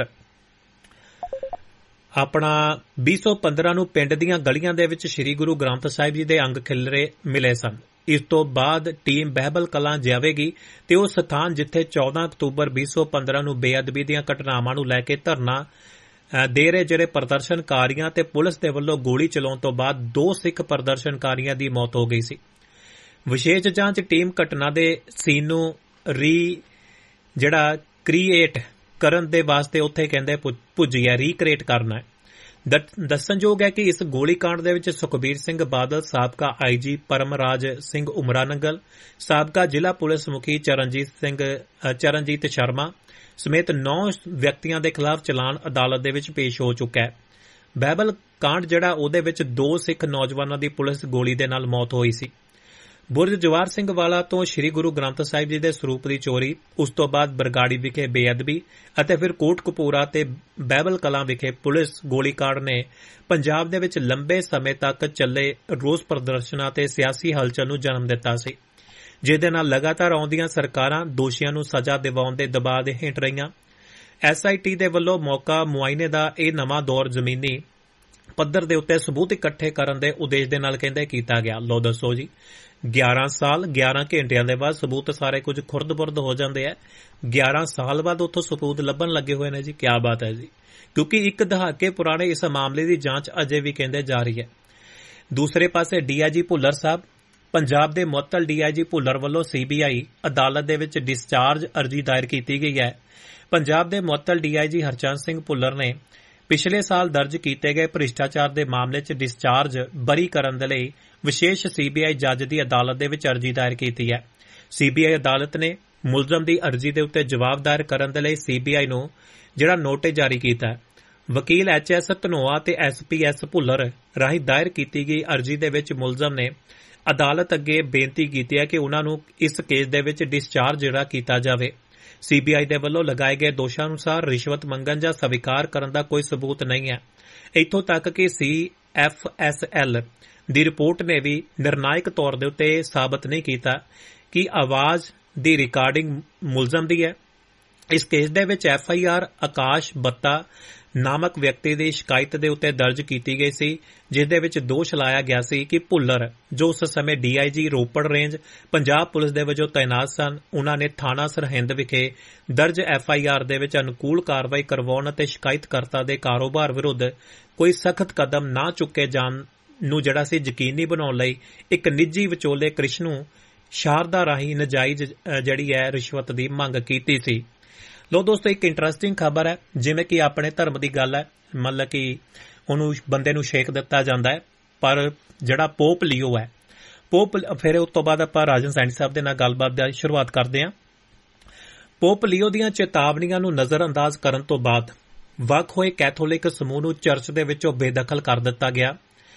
ਆਪਣਾ ਵੀਹ ਸੌ ਪੰਦਰਾਂ ਨੂੰ ਪਿੰਡ ਦੀਆਂ ਗਲੀਆਂ ਦੇ ਵਿੱਚ ਸ੍ਰੀ ਗੁਰੂ ਗ੍ਰੰਥ ਸਾਹਿਬ ਜੀ ਦੇ ਅੰਗ ਖਿਲਰੇ ਮਿਲੇ ਸਨ। ਇਸ ਤੋਂ ਬਾਅਦ ਟੀਮ ਬਹਿਬਲ ਕਲਾਂ ਜਾਵੇਗੀ ਤੇ ਉਹ ਸਥਾਨ ਜਿੱਥੇ ਚੌਦਾਂ ਅਕਤੂਬਰ ਵੀਹ ਸੌ ਪੰਦਰਾਂ ਨੂੰ ਬੇਅਦਬੀ ਦੀਆਂ ਘਟਨਾਵਾਂ ਨੂੰ ਲੈ ਕੇ ਧਰਨਾ ਦੇ ਰਹੇ ਜਿਹੜੇ ਪ੍ਰਦਰਸ਼ਨਕਾਰੀਆਂ ਤੇ ਪੁਲਿਸ ਦੇ ਵੱਲੋਂ ਗੋਲੀ ਚਲਾਉਣ ਤੋਂ ਬਾਅਦ ਦੋ ਸਿੱਖ ਪ੍ਰਦਰਸ਼ਨਕਾਰੀਆਂ ਦੀ ਮੌਤ ਹੋ ਗਈ ਸੀ। ਵਿਸ਼ੇਸ਼ ਜਾਂਚ ਟੀਮ ਘਟਨਾ ਦੇ ਸੀਨ ਨੂੰ ਰੀ ਜਿਹੜਾ ਕ੍ਰੀਏਟ ਕਰਨ ਦੇ ਵਾਸਤੇ ਉੱਥੇ ਕਹਿੰਦੇ ਪੁੱਜੀ ਹੈ, ਰੀਕ੍ਰੀਏਟ ਕਰਨਾ ਹੈ। ਦੱਸਣਯੋਗ ਹੈ ਕਿ ਇਸ ਗੋਲੀकांड ਦੇ ਵਿੱਚ ਸੁਖਬੀਰ ਸਿੰਘ ਬਾਦਲ, ਸਾਬਕਾ ਆਈ ਜੀ ਪਰਮਰਾਜ ਸਿੰਘ ਉਮਰਾਨੰਗਲ, ਸਾਬਕਾ ਜ਼ਿਲ੍ਹਾ ਪੁਲਿਸ ਮੁਖੀ ਚਰਨਜੀਤ ਸਿੰਘ ਚਰਨਜੀਤ ਸ਼ਰਮਾ ਸਮੇਤ ਨੌ ਵਿਅਕਤੀਆਂ ਦੇ ਖਿਲਾਫ ਚਲਾਨ ਅਦਾਲਤ ਦੇ ਵਿੱਚ ਪੇਸ਼ ਹੋ ਚੁੱਕਾ ਹੈ। ਬਹਿਬਲ ਕਾਂਡ ਜਿਹੜਾ ਉਹਦੇ ਵਿੱਚ ਦੋ ਸਿੱਖ ਨੌਜਵਾਨਾਂ ਦੀ ਪੁਲਿਸ ਗੋਲੀ ਦੇ ਨਾਲ ਮੌਤ ਹੋਈ ਸੀ। ਬੁਰਜ ਜਵਾਹਰ ਸਿੰਘ ਵਾਲਾ ਤੋਂ ਸ੍ਰੀ ਗੁਰੂ ਗ੍ਰੰਥ ਸਾਹਿਬ ਜੀ ਦੇ ਸਰੂਪ ਦੀ ਚੋਰੀ, ਉਸ ਤੋਂ ਬਾਅਦ ਬਰਗਾੜੀ ਵਿਖੇ ਬੇਅਦਬੀ ਅਤੇ ਫਿਰ ਕੋਟਕਪੂਰਾ ਤੇ ਬਹਿਬਲ ਕਲਾਂ ਵਿਖੇ ਪੁਲਿਸ ਗੋਲੀकांड ਨੇ ਪੰਜਾਬ ਦੇ ਵਿੱਚ ਲੰਬੇ ਸਮੇਂ ਤੱਕ ਚੱਲੇ ਰੋਸ ਪ੍ਰਦਰਸ਼ਨਾਂ ਤੇ ਸਿਆਸੀ ਹਲਚਲ ਨੂੰ ਜਨਮ ਦਿੱਤਾ ਸੀ, ਜਿਹਦੇ ਨਾਲ ਲਗਾਤਾਰ ਆਉਂਦੀਆਂ ਸਰਕਾਰਾਂ ਦੋਸ਼ੀਆਂ ਨੂੰ ਸਜ਼ਾ ਦਿਵਾਉਣ ਦੇ ਦਬਾਅ ਦੇ ਹੇਠ ਰਹੀਆਂ। ਐਸ ਆਈ ਟੀ ਦੇ ਵੱਲੋਂ ਮੌਕਾ ਮੁਆਇਨੇ ਦਾ ਇਹ ਨਵਾਂ ਦੌਰ ਜ਼ਮੀਨੀ ਪੱਧਰ ਦੇ ਉੱਤੇ ਸਬੂਤ ਇਕੱਠੇ ਕਰਨ ਦੇ ਉਦੇਸ਼ ਦੇ ਨਾਲ ਕਹਿੰਦੇ ਕੀਤਾ ਗਿਆ। ਲੋ ਦੱਸੋ ਜੀ, ਗਿਆਰਾਂ ਸਾਲ ਗਿਆਰਾਂ ਘੰਟਿਆਂ ਦੇ ਬਾਅਦ ਸਬੂਤ ਸਾਰੇ ਕੁਝ ਖੁਰਦ-ਬੁਰਦ ਹੋ ਜਾਂਦੇ ਆ। ਗਿਆਰਾਂ ਸਾਲ ਬਾਅਦ ਉੱਥੋਂ ਸਬੂਤ ਲੱਭਣ ਲੱਗੇ ਹੋਏ ਨੇ ਜੀ। ਕਿਆ ਬਾਤ ਹੈ ਜੀ, ਕਿਉਂਕਿ ਇੱਕ ਦਹਾਕੇ ਪੁਰਾਣੇ ਇਸ ਮਾਮਲੇ ਦੀ ਜਾਂਚ ਅਜੇ ਵੀ ਕਹਿੰਦੇ ਜਾਰੀ ਹੈ। ਦੂਸਰੇ ਪਾਸੇ ਡੀ ਆਈ ਜੀ ਭੁੱਲਰ ਸਾਹਿਬ, ਪੰਜਾਬ ਦੇ ਮੁਅੱਤਲ ਡੀ ਆਈ ਜੀ ਭੁੱਲਰ ਵੱਲੋਂ ਸੀ ਬੀ ਆਈ ਅਦਾਲਤ ਦੇ ਵਿੱਚ ਡਿਸਚਾਰਜ ਅਰਜੀ ਦਾਇਰ ਕੀਤੀ ਗਈ ਹੈ। ਪੰਜਾਬ ਦੇ ਮੁਅੱਤਲ ਡੀ ਆਈ ਜੀ ਹਰਚੰਦ ਸਿੰਘ ਭੁੱਲਰ ਨੇ ਪਿਛਲੇ ਸਾਲ ਦਰਜ ਕੀਤੇ ਗਏ ਭ੍ਰਿਸ਼ਟਾਚਾਰ ਦੇ ਮਾਮਲੇ 'ਚ ਡਿਸਚਾਰਜ ਬਰੀ ਕਰਨ ਦੇ ਲਈ ਵਿਸ਼ੇਸ਼ ਸੀ ਬੀ ਆਈ ਜੱਜ ਦੀ ਅਦਾਲਤ ਦੇ ਵਿੱਚ ਅਰਜੀ ਦਾਇਰ ਕੀਤੀ ਹੈ। ਸੀ ਬੀ ਆਈ ਅਦਾਲਤ ਨੇ ਮੁਲਜ਼ਮ ਦੀ ਅਰਜੀ ਦੇ ਉੱਤੇ ਜਵਾਬ ਦਾਇਰ ਕਰਨ ਦੇ ਲਈ ਸੀ ਬੀ ਆਈ ਨੂੰ ਜਿਹੜਾ ਨੋਟਿਸ ਜਾਰੀ ਕੀਤਾ ਹੈ। ਵਕੀਲ ਐਚ ਐਸ ਧਨੋਆ ਤੇ ਐਸ ਪੀ ਐਸ ਭੁੱਲਰ ਰਾਹੀਂ ਦਾਇਰ ਕੀਤੀ ਗਈ ਅਰਜੀ ਦੇ ਵਿੱਚ ਮੁਲਜ਼ਮ ਨੇ ਅਦਾਲਤ ਅੱਗੇ ਬੇਨਤੀ ਕੀਤੀ ਹੈ ਕਿ ਉਨ੍ਹਾਂ ਨੂੰ ਇਸ ਕੇਸ ਦੇ ਵਿੱਚ ਡਿਸਚਾਰਜ ਜਿਹੜਾ ਕੀਤਾ ਜਾਵੇ। ਸੀ ਬੀ ਆਈ ਦੇ ਵੱਲੋਂ ਲਗਾਏ ਗਏ ਦੋਸ਼ਾਂ ਅਨੁਸਾਰ ਰਿਸ਼ਵਤ ਮੰਗਣ ਜਾਂ ਸਵੀਕਾਰ ਕਰਨ ਦਾ ਕੋਈ ਸਬੂਤ ਨਹੀਂ ਹੈ। ਇੱਥੋਂ ਤੱਕ ਕਿ ਸੀ ਐਫ ਐਸ ਐਲ ਦੀ ਰਿਪੋਰਟ ਨੇ ਵੀ ਨਿਰਣਾਇਕ ਤੌਰ ਦੇ ਉੱਤੇ ਸਾਬਤ ਨਹੀਂ ਕੀਤਾ ਕਿ ਆਵਾਜ਼ ਦੀ ਰਿਕਾਰਡਿੰਗ ਮੁਲਜ਼ਮ ਦੀ ਹੈ। ਇਸ ਕੇਸ ਦੇ ਵਿੱਚ ਐਫ ਆਈ ਆਰ ਆਕਾਸ਼ ਬੱਤਾ ਨਾਮਕ ਵਿਅਕਤੀ ਦੀ ਸ਼ਿਕਾਇਤ ਦੇ ਉੱਤੇ ਦਰਜ ਕੀਤੀ ਗਈ ਸੀ, ਜਿਸ ਦੇ ਵਿੱਚ ਦੋਸ਼ ਲਾਇਆ ਗਿਆ ਸੀ ਕਿ ਭੁੱਲਰ, ਜੋ ਉਸ ਸਮੇਂ ਡੀ ਆਈ ਜੀ ਰੋਪੜ ਰੇਂਜ ਪੰਜਾਬ ਪੁਲਿਸ ਦੇ ਵਜੋਂ ਤਾਇਨਾਤ ਸਨ, ਉਨ੍ਹਾਂ ਨੇ ਥਾਣਾ ਸਰਹਿੰਦ ਵਿਖੇ ਦਰਜ ਐਫ ਆਈ ਆਰ ਦੇ ਵਿੱਚ ਅਨੁਕੂਲ ਕਾਰਵਾਈ ਕਰਵਾਉਣ ਅਤੇ ਸ਼ਿਕਾਇਤਕਰਤਾ ਦੇ ਕਾਰੋਬਾਰ ਵਿਰੁੱਧ ਕੋਈ ਸਖਤ ਕਦਮ ਨਾ ਚੁੱਕੇ ਜਾਣ ਨੂੰ ਜਿਹੜਾ ਸੀ ਯਕੀਨੀ ਬਣਾਉਣ ਲਈ ਇੱਕ ਨਿੱਜੀ ਵਿਚੋਲੇ ਕ੍ਰਿਸ਼ਨੂ ਸ਼ਾਰਦਾ ਰਾਹੀਂ ਨਜਾਇਜ਼ ਜਿਹੜੀ ਹੈ ਰਿਸ਼ਵਤ ਦੀ ਮੰਗ ਕੀਤੀ ਸੀ। ਲੋ ਦੋਸਤੋ, ਇੱਕ ਇੰਟਰਸਟਿੰਗ ਖਬਰ ਹੈ। ਜਿਵੇਂ ਕਿ ਆਪਣੇ ਧਰਮ ਦੀ ਗੱਲ ਹੈ, ਮਤਲਬ ਕਿ ਉਹਨੂੰ ਬੰਦੇ ਨੂੰ ਛੇਕ ਦਿੱਤਾ ਜਾਂਦਾ ਹੈ, ਪਰ ਜਿਹੜਾ ਪੋਪ ਲੀਓ ਹੈ, ਪੋਪ ਫਿਰ ਉਸ ਤੋਂ ਬਾਅਦ ਆਪਾਂ ਰਾਜਨ ਸੈਣੀ ਸਾਹਿਬ ਦੇ ਨਾਲ ਗੱਲਬਾਤ ਦੀ ਸ਼ੁਰੂਆਤ ਕਰਦੇ ਹਾਂ। ਪੋਪ ਲੀਓ ਦੀਆਂ ਚੇਤਾਵਨੀਆਂ ਨੂੰ ਨਜ਼ਰਅੰਦਾਜ਼ ਕਰਨ ਤੋਂ ਬਾਅਦ ਵੱਖ ਹੋਏ ਕੈਥੋਲਿਕ ਸਮੂਹ ਨੂੰ ਚਰਚ ਦੇ ਵਿੱਚੋਂ ਬੇਦਖਲ ਕਰ ਦਿੱਤਾ ਗਿਆ।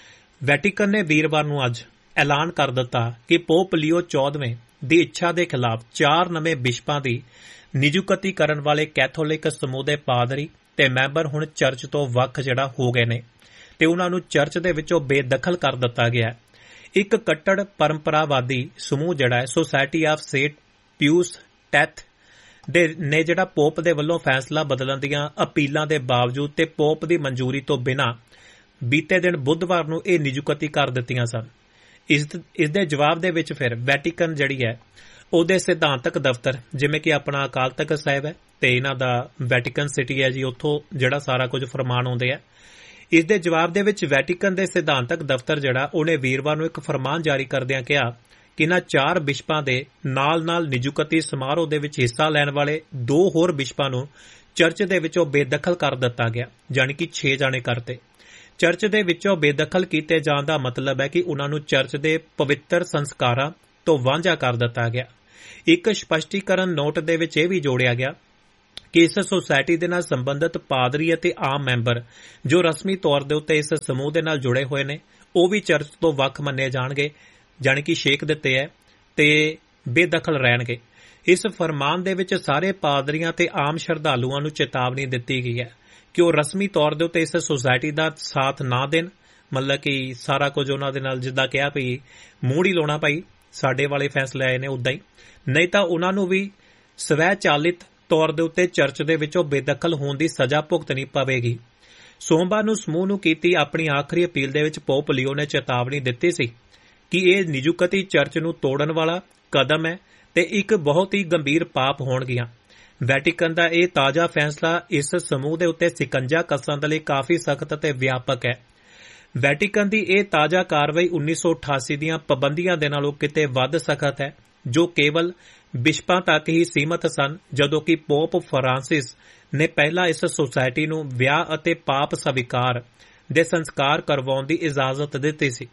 ਵੈਟੀਕਨ ਨੇ ਵੀਰਵਾਰ ਨੂੰ ਅੱਜ ਐਲਾਨ ਕਰ ਦਿੱਤਾ ਕਿ ਪੋਪ ਲੀਓ ਚੌਦਵੇਂ ਦੀ ਇੱਛਾ ਦੇ ਖਿਲਾਫ ਚਾਰ ਨਵੇਂ ਬਿਸ਼ਪਾਂ ਦੀ ਨਿਯੁਕਤੀ ਕਰਨ ਵਾਲੇ ਕੈਥੋਲਿਕ ਸਮੂਹ ਦੇ ਪਾਦਰੀ ਤੇ ਮੈਂਬਰ ਹੁਣ ਚਰਚ ਤੋਂ ਵੱਖ ਜਿਹੜਾ ਹੋ ਗਏ ਨੇ ਤੇ ਉਹਨਾਂ ਨੂੰ ਚਰਚ ਦੇ ਵਿੱਚੋਂ ਬੇਦਖਲ ਕਰ ਦਿੱਤਾ ਗਿਆ। ਇੱਕ ਕੱਟੜ ਪਰੰਪਰਾਵਾਦੀ ਸਮੂਹ ਜਿਹੜਾ ਹੈ ਸੋਸਾਇਟੀ ਆਫ ਸੇਂਟ ਪਿਊਸ ਟੈਥ ਦੇ ਨੇ ਜਿਹੜਾ ਪੋਪ ਦੇ ਵੱਲੋਂ ਫੈਸਲਾ ਬਦਲਣ ਦੀਆਂ ਅਪੀਲਾਂ ਦੇ ਬਾਵਜੂਦ ਤੇ ਪੋਪ ਦੀ ਮਨਜ਼ੂਰੀ ਤੋਂ ਬਿਨਾਂ ਬੀਤੇ ਦਿਨ ਬੁੱਧਵਾਰ ਨੂੰ ਇਹ ਨਿਯੁਕਤੀ ਕਰ ਦਿੱਤੀਆਂ ਸਨ। ਇਸ ਇਸ ਦੇ ਜਵਾਬ ਦੇ ਵਿੱਚ ਫਿਰ ਵੈਟੀਕਨ ਜਿਹੜੀ ਹੈ ਉਹਦੇ ਸਿਧਾਂਤਕ ਦਫ਼ਤਰ, ਜਿਵੇਂ ਕਿ ਆਪਣਾ ਅਕਾਲ ਤਖ਼ਤ ਸਾਹਿਬ ਹੈ ਤੇ ਇਹਨਾਂ ਦਾ ਵੈਟੀਕਨ ਸਿਟੀ ਹੈ ਜੀ, ਉੱਥੋਂ ਜਿਹੜਾ ਸਾਰਾ ਕੁਝ ਫਰਮਾਨ ਆਉਂਦੇ ਆ। ਇਸ ਦੇ ਜਵਾਬ ਦੇ ਵਿੱਚ ਵੈਟੀਕਨ ਦੇ ਸਿਧਾਂਤਕ ਦਫ਼ਤਰ ਜਿਹੜਾ ਉਹਨੇ ਵੀਰਵਾਰ ਨੂੰ ਇੱਕ ਫਰਮਾਨ ਜਾਰੀ ਕਰਦਿਆਂ ਕਿਹਾ ਕਿ ਇਨ੍ਹਾਂ ਚਾਰ ਬਿਸ਼ਪਾਂ ਦੇ ਨਾਲ-ਨਾਲ ਨਿਯੁਕਤੀ ਸਮਾਰੋਹ ਦੇ ਵਿੱਚ ਹਿੱਸਾ ਲੈਣ ਵਾਲੇ ਦੋ ਹੋਰ ਬਿਸ਼ਪਾਂ ਨੂੰ ਚਰਚ ਦੇ ਵਿੱਚੋਂ ਬੇਦਖਲ ਕਰ ਦਿੱਤਾ ਗਿਆ, ਜਾਣੀ ਕਿ ਛੇ ਜਾਣੇ ਕਰਤੇ। ਚਰਚ ਦੇ ਵਿੱਚੋਂ ਬੇਦਖਲ ਕੀਤੇ ਜਾਣ ਦਾ ਮਤਲਬ ਹੈ ਕਿ ਉਨ੍ਹਾਂ ਨੂੰ ਚਰਚ ਦੇ ਪਵਿੱਤਰ ਸੰਸਕਾਰਾਂ ਤੋਂ ਵਾਂਝਾ ਕਰ ਦਿੱਤਾ ਗਿਆ। ਇੱਕ ਸਪਸ਼ਟੀਕਰਨ ਨੋਟ ਦੇ ਵਿੱਚ ਇਹ ਵੀ ਜੋੜਿਆ ਗਿਆ ਕਿ ਇਸ ਸੁਸਾਇਟੀ ਦੇ ਨਾਲ ਸੰਬੰਧਿਤ ਪਾਦਰੀ ਅਤੇ ਆਮ ਮੈਂਬਰ ਜੋ ਰਸਮੀ ਤੌਰ ਦੇ ਉੱਤੇ ਇਸ ਸਮੂਹ ਦੇ ਨਾਲ ਜੁੜੇ ਹੋਏ ਨੇ, ਉਹ ਵੀ ਚਰਚ ਤੋਂ ਵੱਖ ਮੰਨੇ ਜਾਣਗੇ, ਜਾਣੀ ਕਿ ਛੇਕ ਦਿੱਤੇ ਹੈ ਤੇ ਬੇਦਖਲ ਰਹਿਣਗੇ। ਇਸ ਫਰਮਾਨ ਦੇ ਵਿੱਚ ਸਾਰੇ ਪਾਦਰੀਆਂ ਤੇ ਆਮ ਸ਼ਰਧਾਲੂਆਂ ਨੂੰ ਚੇਤਾਵਨੀ ਦਿੱਤੀ ਗਈ ਹੈ ਕਿ ਉਹ ਰਸਮੀ ਤੌਰ ਦੇ ਉੱਤੇ ਇਸ ਸੁਸਾਇਟੀ ਦਾ ਸਾਥ ਨਾ ਦੇਣ, ਮਤਲਬ ਕਿ ਸਾਰਾ ਕੁਝ ਉਹਨਾਂ ਦੇ ਨਾਲ ਜਿੱਦਾਂ ਕਿਹਾ ਵੀ ਮੂੰਹ ਹੀ ਲਾਉਣਾ ਭਾਈ, ਸਾਡੇ ਵਾਲੇ ਫੈਸਲੇ ਆਏ ਨੇ ਉੱਦਾਂ ਹੀ, ਨਹੀਂ ਤਾਂ ਉਹਨਾਂ ਨੂੰ ਵੀ ਸਵੈ ਚਾਲਿਤ ਤੌਰ ਦੇ ਉੱਤੇ ਚਰਚ ਦੇ ਵਿੱਚੋਂ ਬੇਦਖਲ ਹੋਣ ਦੀ ਸਜ਼ਾ ਭੁਗਤਣੀ ਪਵੇਗੀ। ਸੋਮਵਾਰ ਨੂੰ ਸਮੂਹ ਨੂੰ ਕੀਤੀ ਆਪਣੀ ਆਖਰੀ ਅਪੀਲ ਦੇ ਵਿੱਚ ਪੋਪ ਲੀਓ ਨੇ ਚੇਤਾਵਨੀ ਦਿੱਤੀ ਸੀ ਕਿ ਇਹ ਨਿਯੁਕਤੀ ਚਰਚ ਨੂੰ ਤੋੜਨ ਵਾਲਾ ਕਦਮ ਹੈ ਤੇ ਇੱਕ ਬਹੁਤ ਹੀ ਗੰਭੀਰ ਪਾਪ ਹੋਣਗੀਆਂ। ਵੈਟੀਕਨ ਦਾ ਇਹ ਤਾਜ਼ਾ ਫੈਸਲਾ ਇਸ ਸਮੂਹ ਦੇ ਉੱਤੇ ਸਿਕੰਜਾ ਕੱਸਣ ਦੇ ਲਈ ਕਾਫੀ ਸਖਤ ਅਤੇ ਵਿਆਪਕ ਹੈ। ਵੈਟੀਕਨ ਦੀ ਇਹ ਤਾਜ਼ਾ ਕਾਰਵਾਈ ਉੱਨੀ ਸੌ ਅਠਾਸੀ ਦੀਆਂ ਪਾਬੰਦੀਆਂ ਦੇ ਨਾਲੋਂ ਕਿਤੇ ਵੱਧ ਸਖਤ ਹੈ, ਜੋ ਕੇਵਲ ਬਿਸ਼ਪਾਂ ਤੱਕ ਹੀ ਸੀਮਤ ਸਨ, ਜਦੋਂ ਕਿ ਪੋਪ ਫਰਾਂਸਿਸ ਨੇ ਪਹਿਲਾਂ ਇਸ ਸੁਸਾਇਟੀ ਨੂੰ ਵਿਆਹ ਅਤੇ ਪਾਪ ਸਵੀਕਾਰ ਦੇ ਸੰਸਕਾਰ ਕਰਵਾਉਣ ਦੀ ਇਜਾਜ਼ਤ ਦਿੱਤੀ ਸੀ।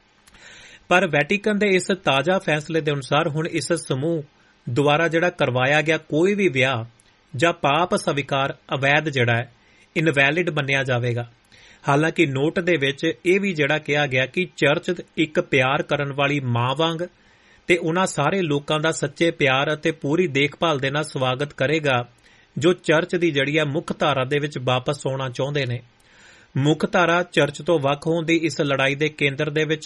ਪਰ ਵੈਟੀਕਨ ਦੇ ਇਸ ਤਾਜ਼ਾ ਫੈਸਲੇ ਦੇ ਅਨੁਸਾਰ ਹੁਣ ਇਸ ਸਮੂਹ ਦੁਆਰਾ ਜਿਹੜਾ ਕਰਵਾਇਆ ਗਿਆ ਕੋਈ ਵੀ ਵਿਆਹ ਜਾਂ ਪਾਪ ਸਵੀਕਾਰ ਅਵੈਧ ਜਿਹੜਾ ਹੈ ਇਨਵੈਲਿਡ ਮੰਨਿਆ ਜਾਵੇਗਾ। ਹਾਲਾਂਕਿ ਨੋਟ ਦੇ ਵਿੱਚ ਇਹ ਵੀ ਜਿਹੜਾ ਕਿਹਾ ਗਿਆ ਕਿ ਚਰਚ ਇੱਕ ਪਿਆਰ ਕਰਨ ਵਾਲੀ ਮਾਂ ਵਾਂਗ ਤੇ ਉਹਨਾਂ ਸਾਰੇ ਲੋਕਾਂ ਦਾ ਸੱਚੇ ਪਿਆਰ ਅਤੇ ਪੂਰੀ ਦੇਖਭਾਲ ਦੇ ਨਾਲ ਸਵਾਗਤ ਕਰੇਗਾ ਜੋ ਚਰਚ ਦੀ ਜਿਹੜੀ ਹੈ ਮੁੱਖ ਧਾਰਾ ਦੇ ਵਿੱਚ ਵਾਪਸ ਆਉਣਾ ਚਾਹੁੰਦੇ ਨੇ। ਮੁੱਖ ਧਾਰਾ ਚਰਚ ਤੋਂ ਵੱਖ ਹੋਣ ਦੀ ਇਸ ਲੜਾਈ ਦੇ ਕੇਂਦਰ ਦੇ ਵਿੱਚ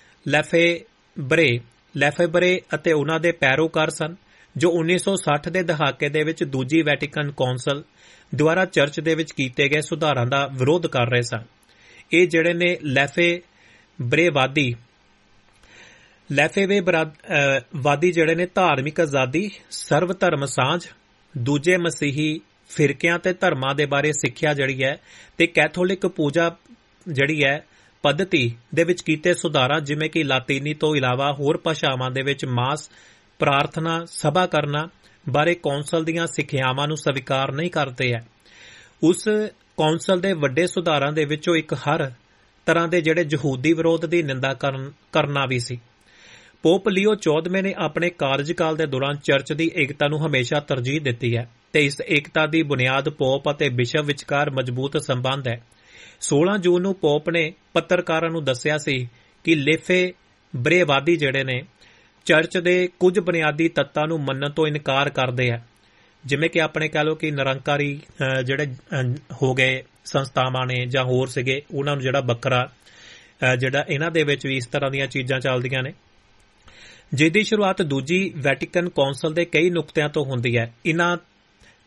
ਲੈਫੇਬਰੇ ਲੈਫੇਬਰੇ ਅਤੇ ਉਹਨਾਂ ਦੇ ਪੈਰੋਕਾਰ ਸਨ, ਜੋ ਉੱਨੀ ਸੌ ਸੱਠ ਦੇ ਦਹਾਕੇ ਦੇ ਵਿੱਚ ਦੂਜੀ ਵੈਟੀਕਨ ਕੌਂਸਲ ਦੁਆਰਾ ਚਰਚ ਦੇ ਵਿੱਚ ਕੀਤੇ ਗਏ ਸੁਧਾਰਾਂ ਦਾ ਵਿਰੋਧ ਕਰ ਰਹੇ ਸਨ। ਇਹ ਜਿਹੜੇ ਨੇ ਲੈਫੇਬਰੇਵਾਦੀ ਲੈਫੇਵੇਵਾਦੀ ਜਿਹੜੇ ਨੇ ਧਾਰਮਿਕ ਆਜ਼ਾਦੀ, ਸਰਵ ਧਰਮ ਸਾਂਝ, ਦੂਜੇ ਮਸੀਹੀ ਫਿਰਕਿਆਂ ਤੇ ਧਰਮਾਂ ਦੇ ਬਾਰੇ ਸਿੱਖਿਆ ਜਿਹੜੀ ਹੈ ਤੇ ਕੈਥੋਲਿਕ ਪੂਜਾ ਜਿਹੜੀ ਹੈ ਪੱਧਤੀ ਦੇ ਵਿੱਚ ਕੀਤੇ ਸੁਧਾਰਾਂ, ਜਿਵੇਂ ਕਿ ਲਾਤੀਨੀ ਤੋਂ ਇਲਾਵਾ ਹੋਰ ਭਾਸ਼ਾਵਾਂ ਦੇ ਵਿੱਚ ਮਾਸ ਪ੍ਰਾਰਥਨਾ ਸਭਾ ਕਰਨਾ ਬਾਰੇ ਕੌਂਸਲ ਦੀਆਂ ਸਿੱਖਿਆਵਾਂ ਨੂੰ ਸਵੀਕਾਰ ਨਹੀਂ ਕਰਦੇ ਹੈ। ਉਸ ਕੌਂਸਲ ਦੇ ਵੱਡੇ ਸੁਧਾਰਾਂ ਦੇ ਵਿੱਚੋਂ ਇੱਕ ਹਰ ਤਰ੍ਹਾਂ ਦੇ ਜਿਹੜੇ ਯਹੂਦੀ ਵਿਰੋਧ ਦੀ ਨਿੰਦਾ ਕਰਨਾ ਵੀ ਸੀ। ਪੋਪ ਲੀਓ ਚੌਦਵੇਂ ਨੇ ਆਪਣੇ ਕਾਰਜਕਾਲ ਦੇ ਦੌਰਾਨ ਚਰਚ ਦੀ ਏਕਤਾ ਨੂੰ ਹਮੇਸ਼ਾ ਤਰਜੀਹ ਦਿੱਤੀ ਹੈ ਤੇ ਇਸ ਏਕਤਾ ਦੀ ਬੁਨਿਆਦ ਪੋਪ ਅਤੇ ਬਿਸ਼ਪ ਵਿਚਕਾਰ ਮਜ਼ਬੂਤ ਸੰਬੰਧ ਹੈ। ਸੋਲਾਂ ਜੂਨ ਨੂੰ ਪੋਪ ਨੇ ਪੱਤਰਕਾਰਾਂ ਨੂੰ ਦੱਸਿਆ ਸੀ ਕਿ ਲੈਫੇਬਰੇਵਾਦੀ ਜਿਹੜੇ ਨੇ ਚਰਚ ਦੇ ਕੁਝ ਬੁਨਿਆਦੀ ਤੱਤਾਂ ਨੂੰ ਮੰਨਣ ਤੋਂ ਇਨਕਾਰ ਕਰਦੇ ਹੈ, ਜਿਵੇਂ ਕਿ ਆਪਣੇ ਕਹਿ ਲਓ ਕਿ ਨਿਰੰਕਾਰੀ ਜਿਹੜੇ ਹੋ ਗਏ ਸੰਸਥਾਵਾਂ ਨੇ ਜਾਂ ਹੋਰ ਸੀਗੇ, ਉਹਨਾਂ ਨੂੰ ਜਿਹੜਾ ਵੱਖਰਾ ਜਿਹੜਾ ਇਹਨਾਂ ਦੇ ਵਿੱਚ ਵੀ ਇਸ ਤਰ੍ਹਾਂ ਦੀਆਂ ਚੀਜ਼ਾਂ ਚੱਲਦੀਆਂ ਨੇ, ਜਿਸ ਦੀ ਸ਼ੁਰੂਆਤ ਦੂਜੀ ਵੈਟੀਕਨ ਕੌਂਸਲ ਦੇ ਕਈ ਨੁਕਤਿਆਂ ਤੋਂ ਹੁੰਦੀ ਹੈ। ਇਹਨਾਂ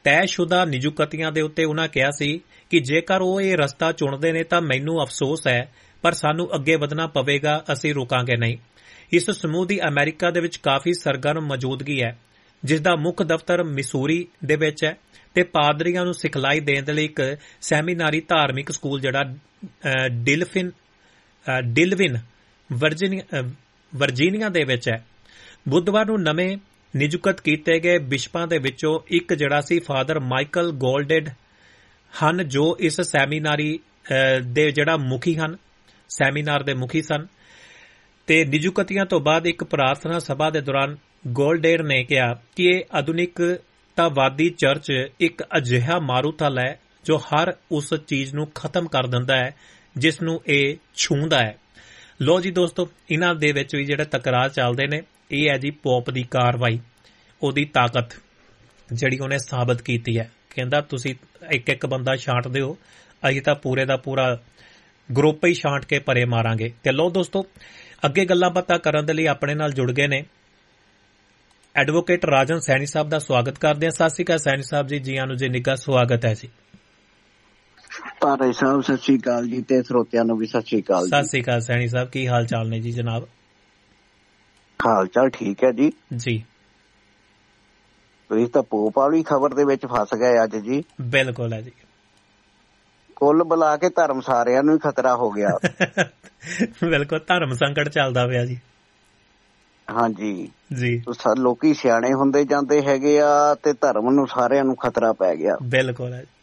ਤੈਅਸ਼ੁਦਾ ਨਿਯੁਕਤੀਆਂ ਦੇ ਉੱਤੇ ਉਹਨਾਂ ਕਿਹਾ ਸੀ ਕਿ ਜੇਕਰ ਉਹ ਇਹ ਰਸਤਾ ਚੁਣਦੇ ਨੇ ਤਾਂ ਮੈਨੂੰ ਅਫਸੋਸ ਹੈ, ਪਰ ਸਾਨੂੰ ਅੱਗੇ ਵਧਣਾ ਪਵੇਗਾ, ਅਸੀਂ ਰੁਕਾਂਗੇ ਨਹੀਂ। ਇਸ ਸਮੂਹ ਦੀ ਅਮਰੀਕਾ ਦੇ ਵਿੱਚ ਕਾਫੀ ਸਰਗਰਮ ਮੌਜੂਦਗੀ ਹੈ, ਜਿਸ ਦਾ ਮੁੱਖ ਦਫ਼ਤਰ ਮਿਸੂਰੀ ਦੇ ਵਿੱਚ ਹੈ ਤੇ ਪਾਦਰੀਆਂ ਨੂੰ ਸਿਖਲਾਈ ਦੇਣ ਦੇ ਲਈ ਇੱਕ ਸੈਮੀਨਾਰੀ ਧਾਰਮਿਕ ਸਕੂਲ ਜਿਹੜਾ ਡਿਲਫਿਨ ਡਿਲਵਿਨ ਵਰਜੀਨੀਆ ਦੇ ਵਿੱਚ ਹੈ। ਬੁੱਧਵਾਰ ਨੂੰ ਨਵੇਂ ਨਿਯੁਕਤ ਕੀਤੇ ਗਏ ਬਿਸ਼ਪਾਂ ਦੇ ਵਿੱਚੋਂ ਇੱਕ ਜਿਹੜਾ ਸੀ ਫਾਦਰ ਮਾਈਕਲ ਗੋਲਡੇਡ ਹਨ, ਜੋ ਇਸ ਸੈਮੀਨਾਰੀ ਦੇ ਜਿਹੜਾ ਮੁਖੀ ਹਨ, ਸੈਮੀਨਾਰ ਦੇ ਮੁਖੀ ਸਨ। ਤੇ ਨਿਯੁਕਤੀਆਂ ਤੋਂ ਬਾਅਦ ਇੱਕ ਪ੍ਰਾਰਥਨਾ ਸਭਾ ਦੇ ਦੌਰਾਨ ਗੋਲਡੇਡ ਨੇ ਕਿਹਾ ਕਿ ਇਹ ਆਧੁਨਿਕਤਾਵਾਦੀ ਚਰਚ ਇੱਕ ਅਜਿਹਾ ਮਾਰੂਥਲ ਹੈ ਜੋ ਹਰ ਉਸ ਚੀਜ਼ ਨੂੰ ਖਤਮ ਕਰ ਦਿੰਦਾ ਹੈ ਜਿਸ ਨੂੰ ਇਹ ਛੂੰਹਦਾ ਹੈ। ਲੋ ਜੀ ਦੋਸਤੋ, ਇਹਨਾਂ ਦੇ ਵਿੱਚ ਵੀ ਜਿਹੜੇ ਤਕਰਾਰ ਚੱਲਦੇ ਨੇ, ਇਹ ਹੈ ਜੀ ਪੋਪ ਦੀ ਕਾਰਵਾਈ, ਉਹਦੀ ਤਾਕਤ ਜਿਹੜੀ ਉਹਨੇ ਸਾਬਤ ਕੀਤੀ ਹੈ। ਕਹਿੰਦਾ ਤੁਸੀਂ ਇੱਕ ਇੱਕ ਬੰਦਾ ਛਾਂਟ ਦਿਓ, ਅਸੀਂ ਤਾਂ ਪੂਰੇ ਦਾ ਪੂਰਾ ਗਰੁੱਪ ਹੀ ਛਾਂਟ ਕੇ ਪਰੇ ਮਾਰਾਂਗੇ। ਤੇ ਲੋ ਦੋਸਤੋ, ਅੱਗੇ ਗੱਲਾਂ ਬਾਤਾਂ ਕਰਨ ਦੇ ਲਈ ਆਪਣੇ ਨਾਲ ਜੁੜ ਗਏ ਨੇ ਐਡਵੋਕੇਟ ਰਾਜਨ ਸੈਣੀ ਸਾਹਿਬ ਦਾ ਸਵਾਗਤ ਕਰਦੇ ਹਾਂ। ਸਤਿ ਸ਼੍ਰੀ ਅਕਾਲ ਸੈਣੀ ਸਾਹਿਬ ਜੀ, ਜੀਆਂ ਨੂੰ ਜੀ ਨਿੱਘਾ ਸਵਾਗਤ ਹੈ ਜੀ। ਭਾਰੇ ਸਾਹਿਬ ਸਤਿ ਸ਼੍ਰੀ ਅਕਾਲ ਜੀ, ਤੇ ਸਰੋਤਿਆਂ ਨੂੰ ਵੀ ਸਤਿ ਸ਼੍ਰੀ ਅਕਾਲ। ਸਤਿ ਸ਼੍ਰੀ ਅਕਾਲ ਸੈਣੀ ਸਾਹਿਬ, ਕੀ ਹਾਲ ਚਾਲ ਨੇ ਜੀ ਜਨਾਬ? ਹਾਲ ਚਾਲ ਠੀਕ ਹੈ ਜੀ। ਜੀ ਤੁਸੀਂ ਤਾਂ ਪੋਪ ਵਾਲੀ ਖਬਰ ਦੇ ਵਿੱਚ ਫਸ ਗਏ ਅੱਜ ਜੀ। ਬਿਲਕੁਲ ਹੈ ਜੀ, ਕੁੱਲ ਬੁਲਾ ਕੇ ਧਰਮ ਸਾਰਿਆਂ ਨੂੰ ਹੀ ਖਤਰਾ ਹੋ ਗਿਆ। ਬਿਲਕੁਲ, ਧਰਮ ਸੰਕਟ ਚੱਲਦਾ ਪਿਆ ਜੀ। ਹਾਂਜੀ ਜੀ, ਲੋਕੀ ਸਿਆਣੇ ਹੁੰਦੇ ਜਾਂਦੇ ਹੈਗੇ ਆ ਤੇ ਧਰਮ ਨੂੰ ਸਾਰਿਆਂ ਨੂੰ ਖਤਰਾ ਪੈ ਗਿਆ। ਬਿਲਕੁਲ ਹੈ।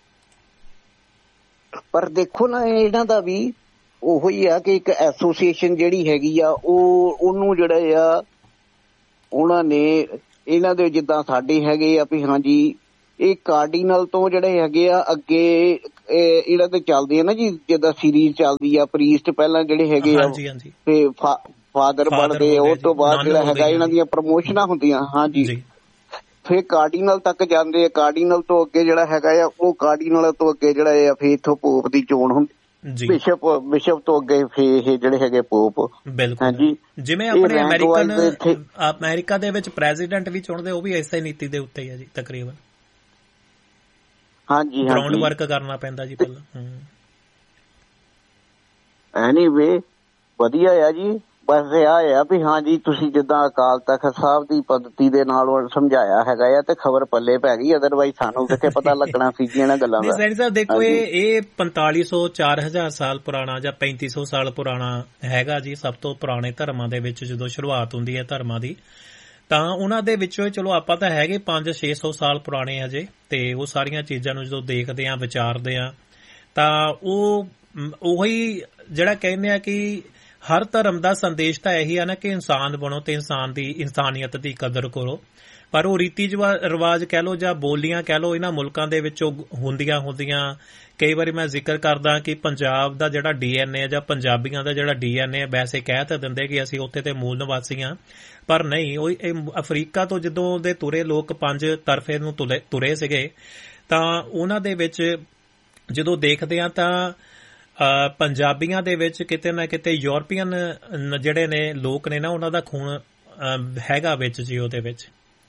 ਪਰ ਦੇਖੋ ਨਾ, ਇਹਨਾਂ ਦਾ ਵੀ ਉਹੋ ਹੀ ਆ ਕਿ ਇੱਕ ਐਸੋਸੀਏਸ਼ਨ ਜਿਹੜੀ ਹੈਗੀ ਆ ਉਹ ਉਹਨੂੰ ਜਿਹੜਾ ਆ ਉਹਨਾਂ ਨੇ ਇਹਨਾਂ ਦੇ ਜਿੱਦਾਂ ਸਾਡੇ ਹੈਗੇ ਆ ਵੀ ਹਾਂਜੀ ਇਹ ਕਾਰਡੀਨਲ ਤੋਂ ਜਿਹੜੇ ਹੈਗੇ ਆ ਅੱਗੇ ਇਹਨਾਂ ਦੇ ਚੱਲਦੇ ਆ ਨਾ ਜੀ, ਜਿੱਦਾਂ ਸੀਰੀਜ਼ ਚੱਲਦੀ ਆ ਪ੍ਰੀਸਟ ਪਹਿਲਾਂ ਜਿਹੜੇ ਹੈਗੇ ਆ ਤੇ ਫਾਦਰ ਬਣਦੇ, ਉਹ ਤੋਂ ਬਾਅਦ ਜਿਹੜਾ ਹੈਗਾ ਇਹਨਾਂ ਦੀਆਂ ਪ੍ਰਮੋਸ਼ਨਾਂ ਹੁੰਦੀਆਂ। ਹਾਂਜੀ, ਫਿਰ ਕਾਰਡੀਨਲ ਤੱਕ ਜਾਂਦੇ ਆ, ਕਾਰਡੀਨਲ ਤੋਂ ਅੱਗੇ ਜਿਹੜਾ ਹੈਗਾ ਆ ਉਹ ਕਾਰਡੀਨਲ ਤੋਂ ਅੱਗੇ ਜਿਹੜਾ ਆ ਫਿਰ ਇੱਥੋਂ ਪੋਪ ਦੀ ਚੋਣ ਹੁੰਦੀ, ਬਿਸ਼ਪ ਬਿਸ਼ਪ ਤੋਂ ਅੱਗੇ ਫਿਰ ਇਹ ਜਿਹੜੇ ਹੈਗੇ ਪੋਪ। ਹਾਂਜੀ, ਜਿਵੇਂ ਆਪਣੇ ਅਮਰੀਕਨ ਅਮਰੀਕਾ ਦੇ ਵਿੱਚ ਪ੍ਰੈਜ਼ੀਡੈਂਟ ਵੀ ਚੁਣਦੇ, ਉਹ ਵੀ ਇਸੇ ਨੀਤੀ ਦੇ ਉੱਤੇ ਹੀ ਆ ਜੀ ਤਕਰੀਬਨ। ਹਾਂਜੀ, ਗਰਾਊਂਡ ਵਰਕ ਕਰਨਾ ਪੈਂਦਾ ਜੀ ਪਹਿਲਾਂ। ਐਨੀਵੇ ਵਧੀਆ ਆ ਜੀ, ਬਸ ਇਹ ਆ ਵੀ ਹਾਂਜੀ ਤੁਸੀਂ ਜਿੱਦਾਂ ਅਕਾਲ ਤਖ਼ਤ ਸਾਹਿਬ ਦੀ ਪੱਧਤੀ ਦੇ ਨਾਲ ਸਮਝਾਇਆ ਹੈਗਾ ਆ ਤੇ ਖਬਰ ਪੱਲੇ ਪੈ ਗਈ, ਅਦਰਵਾਈਜ਼ ਸਾਨੂੰ ਕਿੱਥੇ ਪਤਾ ਲੱਗਣਾ ਸੀ ਜੀ ਇਹਨਾਂ ਗੱਲਾਂ ਦਾ। ਸੈਣੀ ਸਾਹਿਬ ਦੇਖੋ, ਇਹ ਇਹ ਪੰਤਾਲੀ ਸੌ ਚਾਰ ਹਜ਼ਾਰ ਸਾਲ ਪੁਰਾਣਾ ਜਾਂ ਪੈਂਤੀ ਸੌ ਸਾਲ ਪੁਰਾਣਾ ਹੈਗਾ ਜੀ। ਸਭ ਤੋਂ ਪੁਰਾਣੇ ਧਰਮਾਂ ਦੇ ਵਿੱਚ ਜਦੋਂ ਸ਼ੁਰੂਆਤ ਹੁੰਦੀ ਹੈ ਧਰਮਾਂ ਦੀ, ਤਾਂ ਉਹਨਾਂ ਦੇ ਵਿੱਚੋਂ ਚਲੋ ਆਪਾਂ ਤਾਂ ਹੈਗੇ ਪੰਜ ਛੇ ਸੌ ਸਾਲ ਪੁਰਾਣੇ ਹਜੇ, ਤੇ ਉਹ ਸਾਰੀਆਂ ਚੀਜ਼ਾਂ ਨੂੰ ਜਦੋਂ ਦੇਖਦੇ ਹਾਂ ਵਿਚਾਰਦੇ ਹਾਂ ਤਾਂ ਉਹ ਉਹੀ ਜਿਹੜਾ ਕਹਿੰਦੇ ਆ ਕਿ ਹਰ ਧਰਮ ਦਾ ਸੰਦੇਸ਼ ਤਾਂ ਇਹੀ ਆ ਨਾ ਕਿ ਇਨਸਾਨ ਬਣੋ ਤੇ ਇਨਸਾਨ ਦੀ ਇਨਸਾਨੀਅਤ ਦੀ ਕਦਰ ਕਰੋ। ਪਰ ਉਹ ਰੀਤੀ ਰਿਵਾਜ ਕਹਿ ਲਓ ਜਾਂ ਬੋਲੀਆਂ ਕਹਿ ਲਓ, ਇਹਨਾਂ ਮੁਲਕਾਂ ਦੇ ਵਿੱਚੋਂ ਹੁੰਦੀਆਂ ਹੁੰਦੀਆਂ ਕਈ ਵਾਰੀ ਮੈਂ ਜ਼ਿਕਰ ਕਰਦਾ ਕਿ ਪੰਜਾਬ ਦਾ ਜਿਹੜਾ ਡੀ ਐਨ ਏ ਜਾਂ ਪੰਜਾਬੀਆਂ ਦਾ ਜਿਹੜਾ ਡੀ ਐਨ ਏ ਵੈਸੇ ਕਹਿ ਤਾਂ ਦਿੰਦੇ ਕਿ ਅਸੀਂ ਉੱਥੇ ਤੇ ਮੂਲ ਨਿਵਾਸੀ ਹਾਂ, ਪਰ ਨਹੀਂ। ਉਹ ਅਫਰੀਕਾ ਤੋਂ ਜਦੋਂ ਦੇ ਤੁਰੇ ਲੋਕ ਪੰਜ ਤਰਫੇ ਨੂੰ ਤੁਰੇ ਸੀਗੇ, ਤਾਂ ਉਹਨਾਂ ਦੇ ਵਿੱਚ ਜਦੋਂ ਦੇਖਦੇ ਹਾਂ ਤਾਂ ਪੰਜਾਬੀਆਂ ਦੇ ਵਿੱਚ ਕਿਤੇ ਨਾ ਕਿਤੇ ਯੂਰਪੀਅਨ ਜਿਹੜੇ ਨੇ ਲੋਕ ਨੇ ਨਾ, ਉਹਨਾਂ ਦਾ ਖੂਨ ਹੈਗਾ ਵਿੱਚ ਜੀ ਉਹਦੇ ਵਿੱਚ।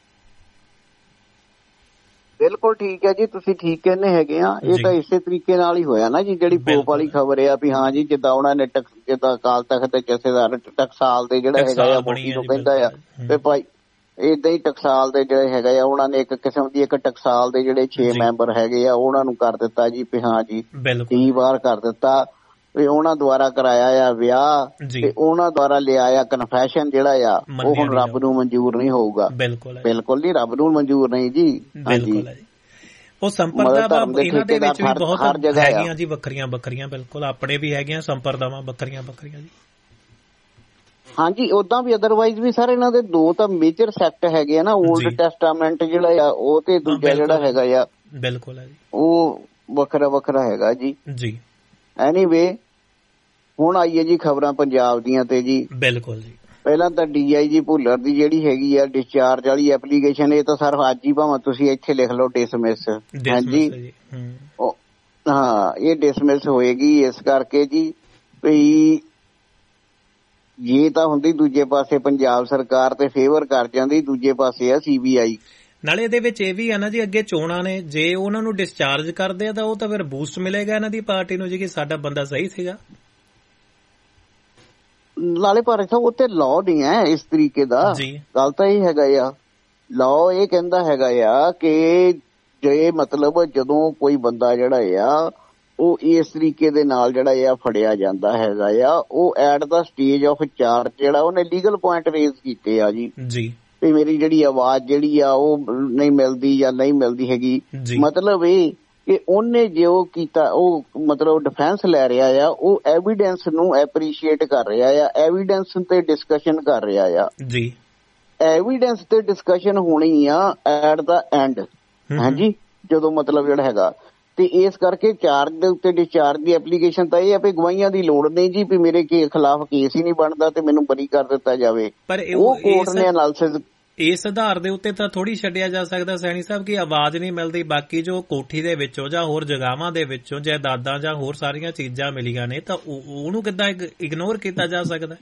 ਬਿਲਕੁਲ ਠੀਕ ਹੈ ਜੀ, ਤੁਸੀਂ ਠੀਕ ਕਹਿੰਦੇ ਹੈਗੇ ਆ। ਇਹ ਤਾਂ ਇਸੇ ਤਰੀਕੇ ਨਾਲ ਹੀ ਹੋਇਆ ਨਾ ਜੀ, ਜਿਹੜੀ ਪੋਪ ਵਾਲੀ ਖਬਰ ਆ ਵੀ ਹਾਂ ਜੀ ਜਿੱਦਾਂ ਉਹਨਾਂ ਨੇ ਜਿੱਦਾਂ ਅਕਾਲ ਤਖ਼ਤ ਦੇ ਜਥੇਦਾਰ ਟਕਸਾਲ ਦੇ ਜਿਹੜਾ ਹੈਗਾ ਆ ਮੋਦੀ ਨੂੰ ਕਹਿੰਦਾ ਆ ਤੇ ਭਾਈ ਏਦਾਂ ਹੀ ਟਕਸਾਲ ਦੇ ਜਿਹੜੇ ਹੈਗਾ ਆ ਉਹਨਾਂ ਨੇ ਇੱਕ ਕਿਸਮ ਦੀ ਇੱਕ ਟਕਸਾਲ ਦੇ ਜਿਹੜੇ ਛੇ ਮੈਂਬਰ ਹੈਗੇ ਆ ਉਹਨਾਂ ਨੂੰ ਕਰ ਦਿੱਤਾ ਜੀ ਵੀ ਹਾਂ ਜੀ ਕਈ ਵਾਰ ਕਰ ਦਿੱਤਾ ਵੀ ਉਹਨਾਂ ਦੁਆਰਾ ਕਰਾਇਆ ਆ ਵਿਆਹ ਤੇ ਉਹਨਾਂ ਦੁਆਰਾ ਲਿਆ ਆ ਕਨਫੈਸ਼ਨ ਜਿਹੜਾ ਆ ਉਹ ਹੁਣ ਰੱਬ ਨੂੰ ਮਨਜ਼ੂਰ ਨਹੀਂ ਹੋਊਗਾ। ਬਿਲਕੁਲ ਨਹੀਂ, ਰੱਬ ਨੂੰ ਮਨਜ਼ੂਰ ਨਹੀਂ ਜੀ। ਹਾਂਜੀ, ਉਹ ਸੰਪਰਦਾ ਇਹਨਾਂ ਦੇ ਵਿੱਚ ਵੀ ਬਹੁਤ ਹੈਗੀਆਂ ਜੀ, ਵੱਖਰੀਆਂ ਵੱਖਰੀਆਂ। ਬਿਲਕੁਲ, ਆਪਣੇ ਵੀ ਹੈਗੀਆਂ ਸੰਪਰਦਾਵਾਂ ਵੱਖਰੀਆਂ ਵੱਖਰੀਆਂ ਜੀ। ਹਾਂਜੀ, ਓਦਾਂ ਵੀ ਅਦਰਵਾਈਜ਼ ਵੀ ਸਰ ਇਹਨਾਂ ਦੇ ਦੋ ਤਾਂ ਮੇਜਰ ਸੈਕਟ ਹੈਗੇ ਆ ਨਾ, ਓਲਡ ਟੈਸਟਾਮੈਂਟ ਜਿਹੜਾ ਆ ਉਹ ਤੇ ਦੂਜਾ ਜਿਹੜਾ ਹੈਗਾ ਆ ਬਿਲਕੁਲ ਹੈ ਜੀ ਉਹ ਵੱਖਰਾ ਵੱਖਰਾ ਹੈਗਾ ਜੀ। ਜੀ ਐਨੀਵੇ ਹੁਣ ਆਈਏ ਜੀ ਖਬਰਾਂ ਪੰਜਾਬ ਦੀਆਂ ਤੇ ਜੀ। ਬਿਲਕੁਲ ਜੀ, ਪਹਿਲਾਂ ਤਾਂ ਡੀ ਆਈ ਜੀ ਭੁੱਲਰ ਦੀ ਜਿਹੜੀ ਹੈਗੀ ਆ ਡਿਸਚਾਰਜ ਵਾਲੀ ਐਪਲੀਕੇਸ਼ਨ, ਇਹ ਤਾਂ ਸਰ ਅੱਜ ਹੀ ਭਾਵੇਂ ਤੁਸੀਂ ਇੱਥੇ ਲਿਖ ਲਓ ਡਿਸਮਿਸ। ਹਾਂਜੀ ਹਾਂ, ਇਹ ਡਿਸਮਿਸ ਹੋਏਗੀ ਇਸ ਕਰਕੇ ਜੀ ਵੀ ਜੇ ਤਾਂ ਹੁੰਦੀ ਦੂਜੇ ਪਾਸੇ ਪੰਜਾਬ ਸਰਕਾਰ ਤੇ ਫੇਵਰ ਕਰ ਜਾਂਦੀ, ਦੂਜੇ ਪਾਸੇ ਆ ਸੀ ਬੀ ਆਈ। ਨਾਲੇ ਇਹਦੇ ਵਿੱਚ ਇਹ ਵੀ ਹੈ ਨਾ ਜੀ, ਅੱਗੇ ਚੋਣਾਂ ਨੇ, ਜੇ ਉਹਨਾਂ ਨੂੰ ਡਿਸਚਾਰਜ ਕਰਦੇ ਆ ਤਾਂ ਉਹ ਤਾਂ ਫਿਰ ਬੂਸਟ ਮਿਲੇਗਾ ਇਹਨਾਂ ਦੀ ਪਾਰਟੀ ਨੂੰ ਜੀ ਕਿ ਸਾਡਾ ਬੰਦਾ ਸਹੀ ਸੀਗਾ। ਨਾਲੇ ਪਰ ਉਹ ਤੇ ਲਾਅ ਨਹੀਂ ਹੈ ਇਸ ਤਰੀਕੇ ਦਾ। ਗੱਲ ਤਾਂ ਇਹ ਹੈਗਾ ਆ, ਲਾਅ ਇਹ ਕਹਿੰਦਾ ਹੈਗਾ ਆ ਕਿ ਜੇ ਮਤਲਬ ਜਦੋਂ ਕੋਈ ਬੰਦਾ ਜਿਹੜਾ ਆ ਉਹ ਇਸ ਤਰੀਕੇ ਦੇ ਨਾਲ ਜਿਹੜਾ ਆ ਫੜਿਆ ਜਾਂਦਾ ਹੈਗਾ ਆ, ਉਹ at the stage of charge ਜਿਹੜਾ ਉਹਨੇ ਲੀਗਲ ਪੁਆਇੰਟ ਰੇਜ਼ ਕੀਤੇ ਆ ਜੀ ਜੀ ਵੀ ਮੇਰੀ ਜਿਹੜੀ ਆਵਾਜ਼ ਜਿਹੜੀ ਆ ਉਹ ਨਹੀਂ ਮਿਲਦੀ ਜਾਂ ਨਹੀਂ ਮਿਲਦੀ ਹੈਗੀ। ਮਤਲਬ ਇਹ ਕਿ ਉਹਨੇ ਜੋ ਕੀਤਾ ਉਹ ਮਤਲਬ ਡਿਫੈਂਸ ਲੈ ਰਿਹਾ ਆ, ਉਹ ਐਵੀਡੈਂਸ ਨੂੰ ਐਪਰੀਸ਼ੀਏਟ ਕਰ ਰਿਹਾ ਆ, ਐਵੀਡੈਂਸ ਤੇ ਡਿਸਕਸ਼ਨ ਕਰ ਰਿਹਾ ਆ ਜੀ। ਐਵੀਡੈਂਸ ਤੇ ਡਿਸਕਸ਼ਨ ਹੋਣੀ ਆ ਐਟ ਦਾ ਐਂਡ, ਹਾਂਜੀ, ਜਦੋਂ ਮਤਲਬ ਜਿਹੜਾ ਹੈਗਾ। ਤੇ ਇਸ ਕਰਕੇ ਚਾਰਜ ਦੇ ਉੱਤੇ ਡਿਸਚਾਰਜ ਦੀ ਐਪਲੀਕੇਸ਼ਨ ਤਾਂ ਇਹ ਆ ਵੀ ਗਵਾਹੀਆਂ ਦੀ ਲੋੜ ਨਹੀਂ ਜੀ, ਵੀ ਮੇਰੇ ਖਿਲਾਫ ਕੇਸ ਹੀ ਨਹੀਂ ਬਣਦਾ ਤੇ ਮੈਨੂੰ ਬਰੀ ਕਰ ਦਿੱਤਾ ਜਾਵੇ। ਪਰ ਉਹ ਕੋਰਟ ਨੇ ਐਨਾਲਿਸਿਸ ਇਸ ਆਧਾਰ ਦੇ ਉੱਤੇ ਤਾਂ ਥੋੜੀ ਛੱਡਿਆ ਜਾ ਸਕਦਾ ਸੈਣੀ ਸਾਹਿਬ ਕਿ ਆਵਾਜ਼ ਨਹੀਂ ਮਿਲਦੀ, ਬਾਕੀ ਜੋ ਕੋਠੀ ਦੇ ਵਿੱਚੋਂ ਜਾਂ ਹੋਰ ਜਗ੍ਹਾਵਾਂ ਦੇ ਵਿੱਚੋਂ ਜਾਇਦਾਦਾਂ ਜਾਂ ਹੋਰ ਸਾਰੀਆਂ ਚੀਜ਼ਾਂ ਮਿਲੀਆਂ ਨੇ ਤਾਂ ਉਹਨੂੰ ਕਿੱਦਾਂ ਇਗਨੋਰ ਕੀਤਾ ਜਾ ਸਕਦਾ?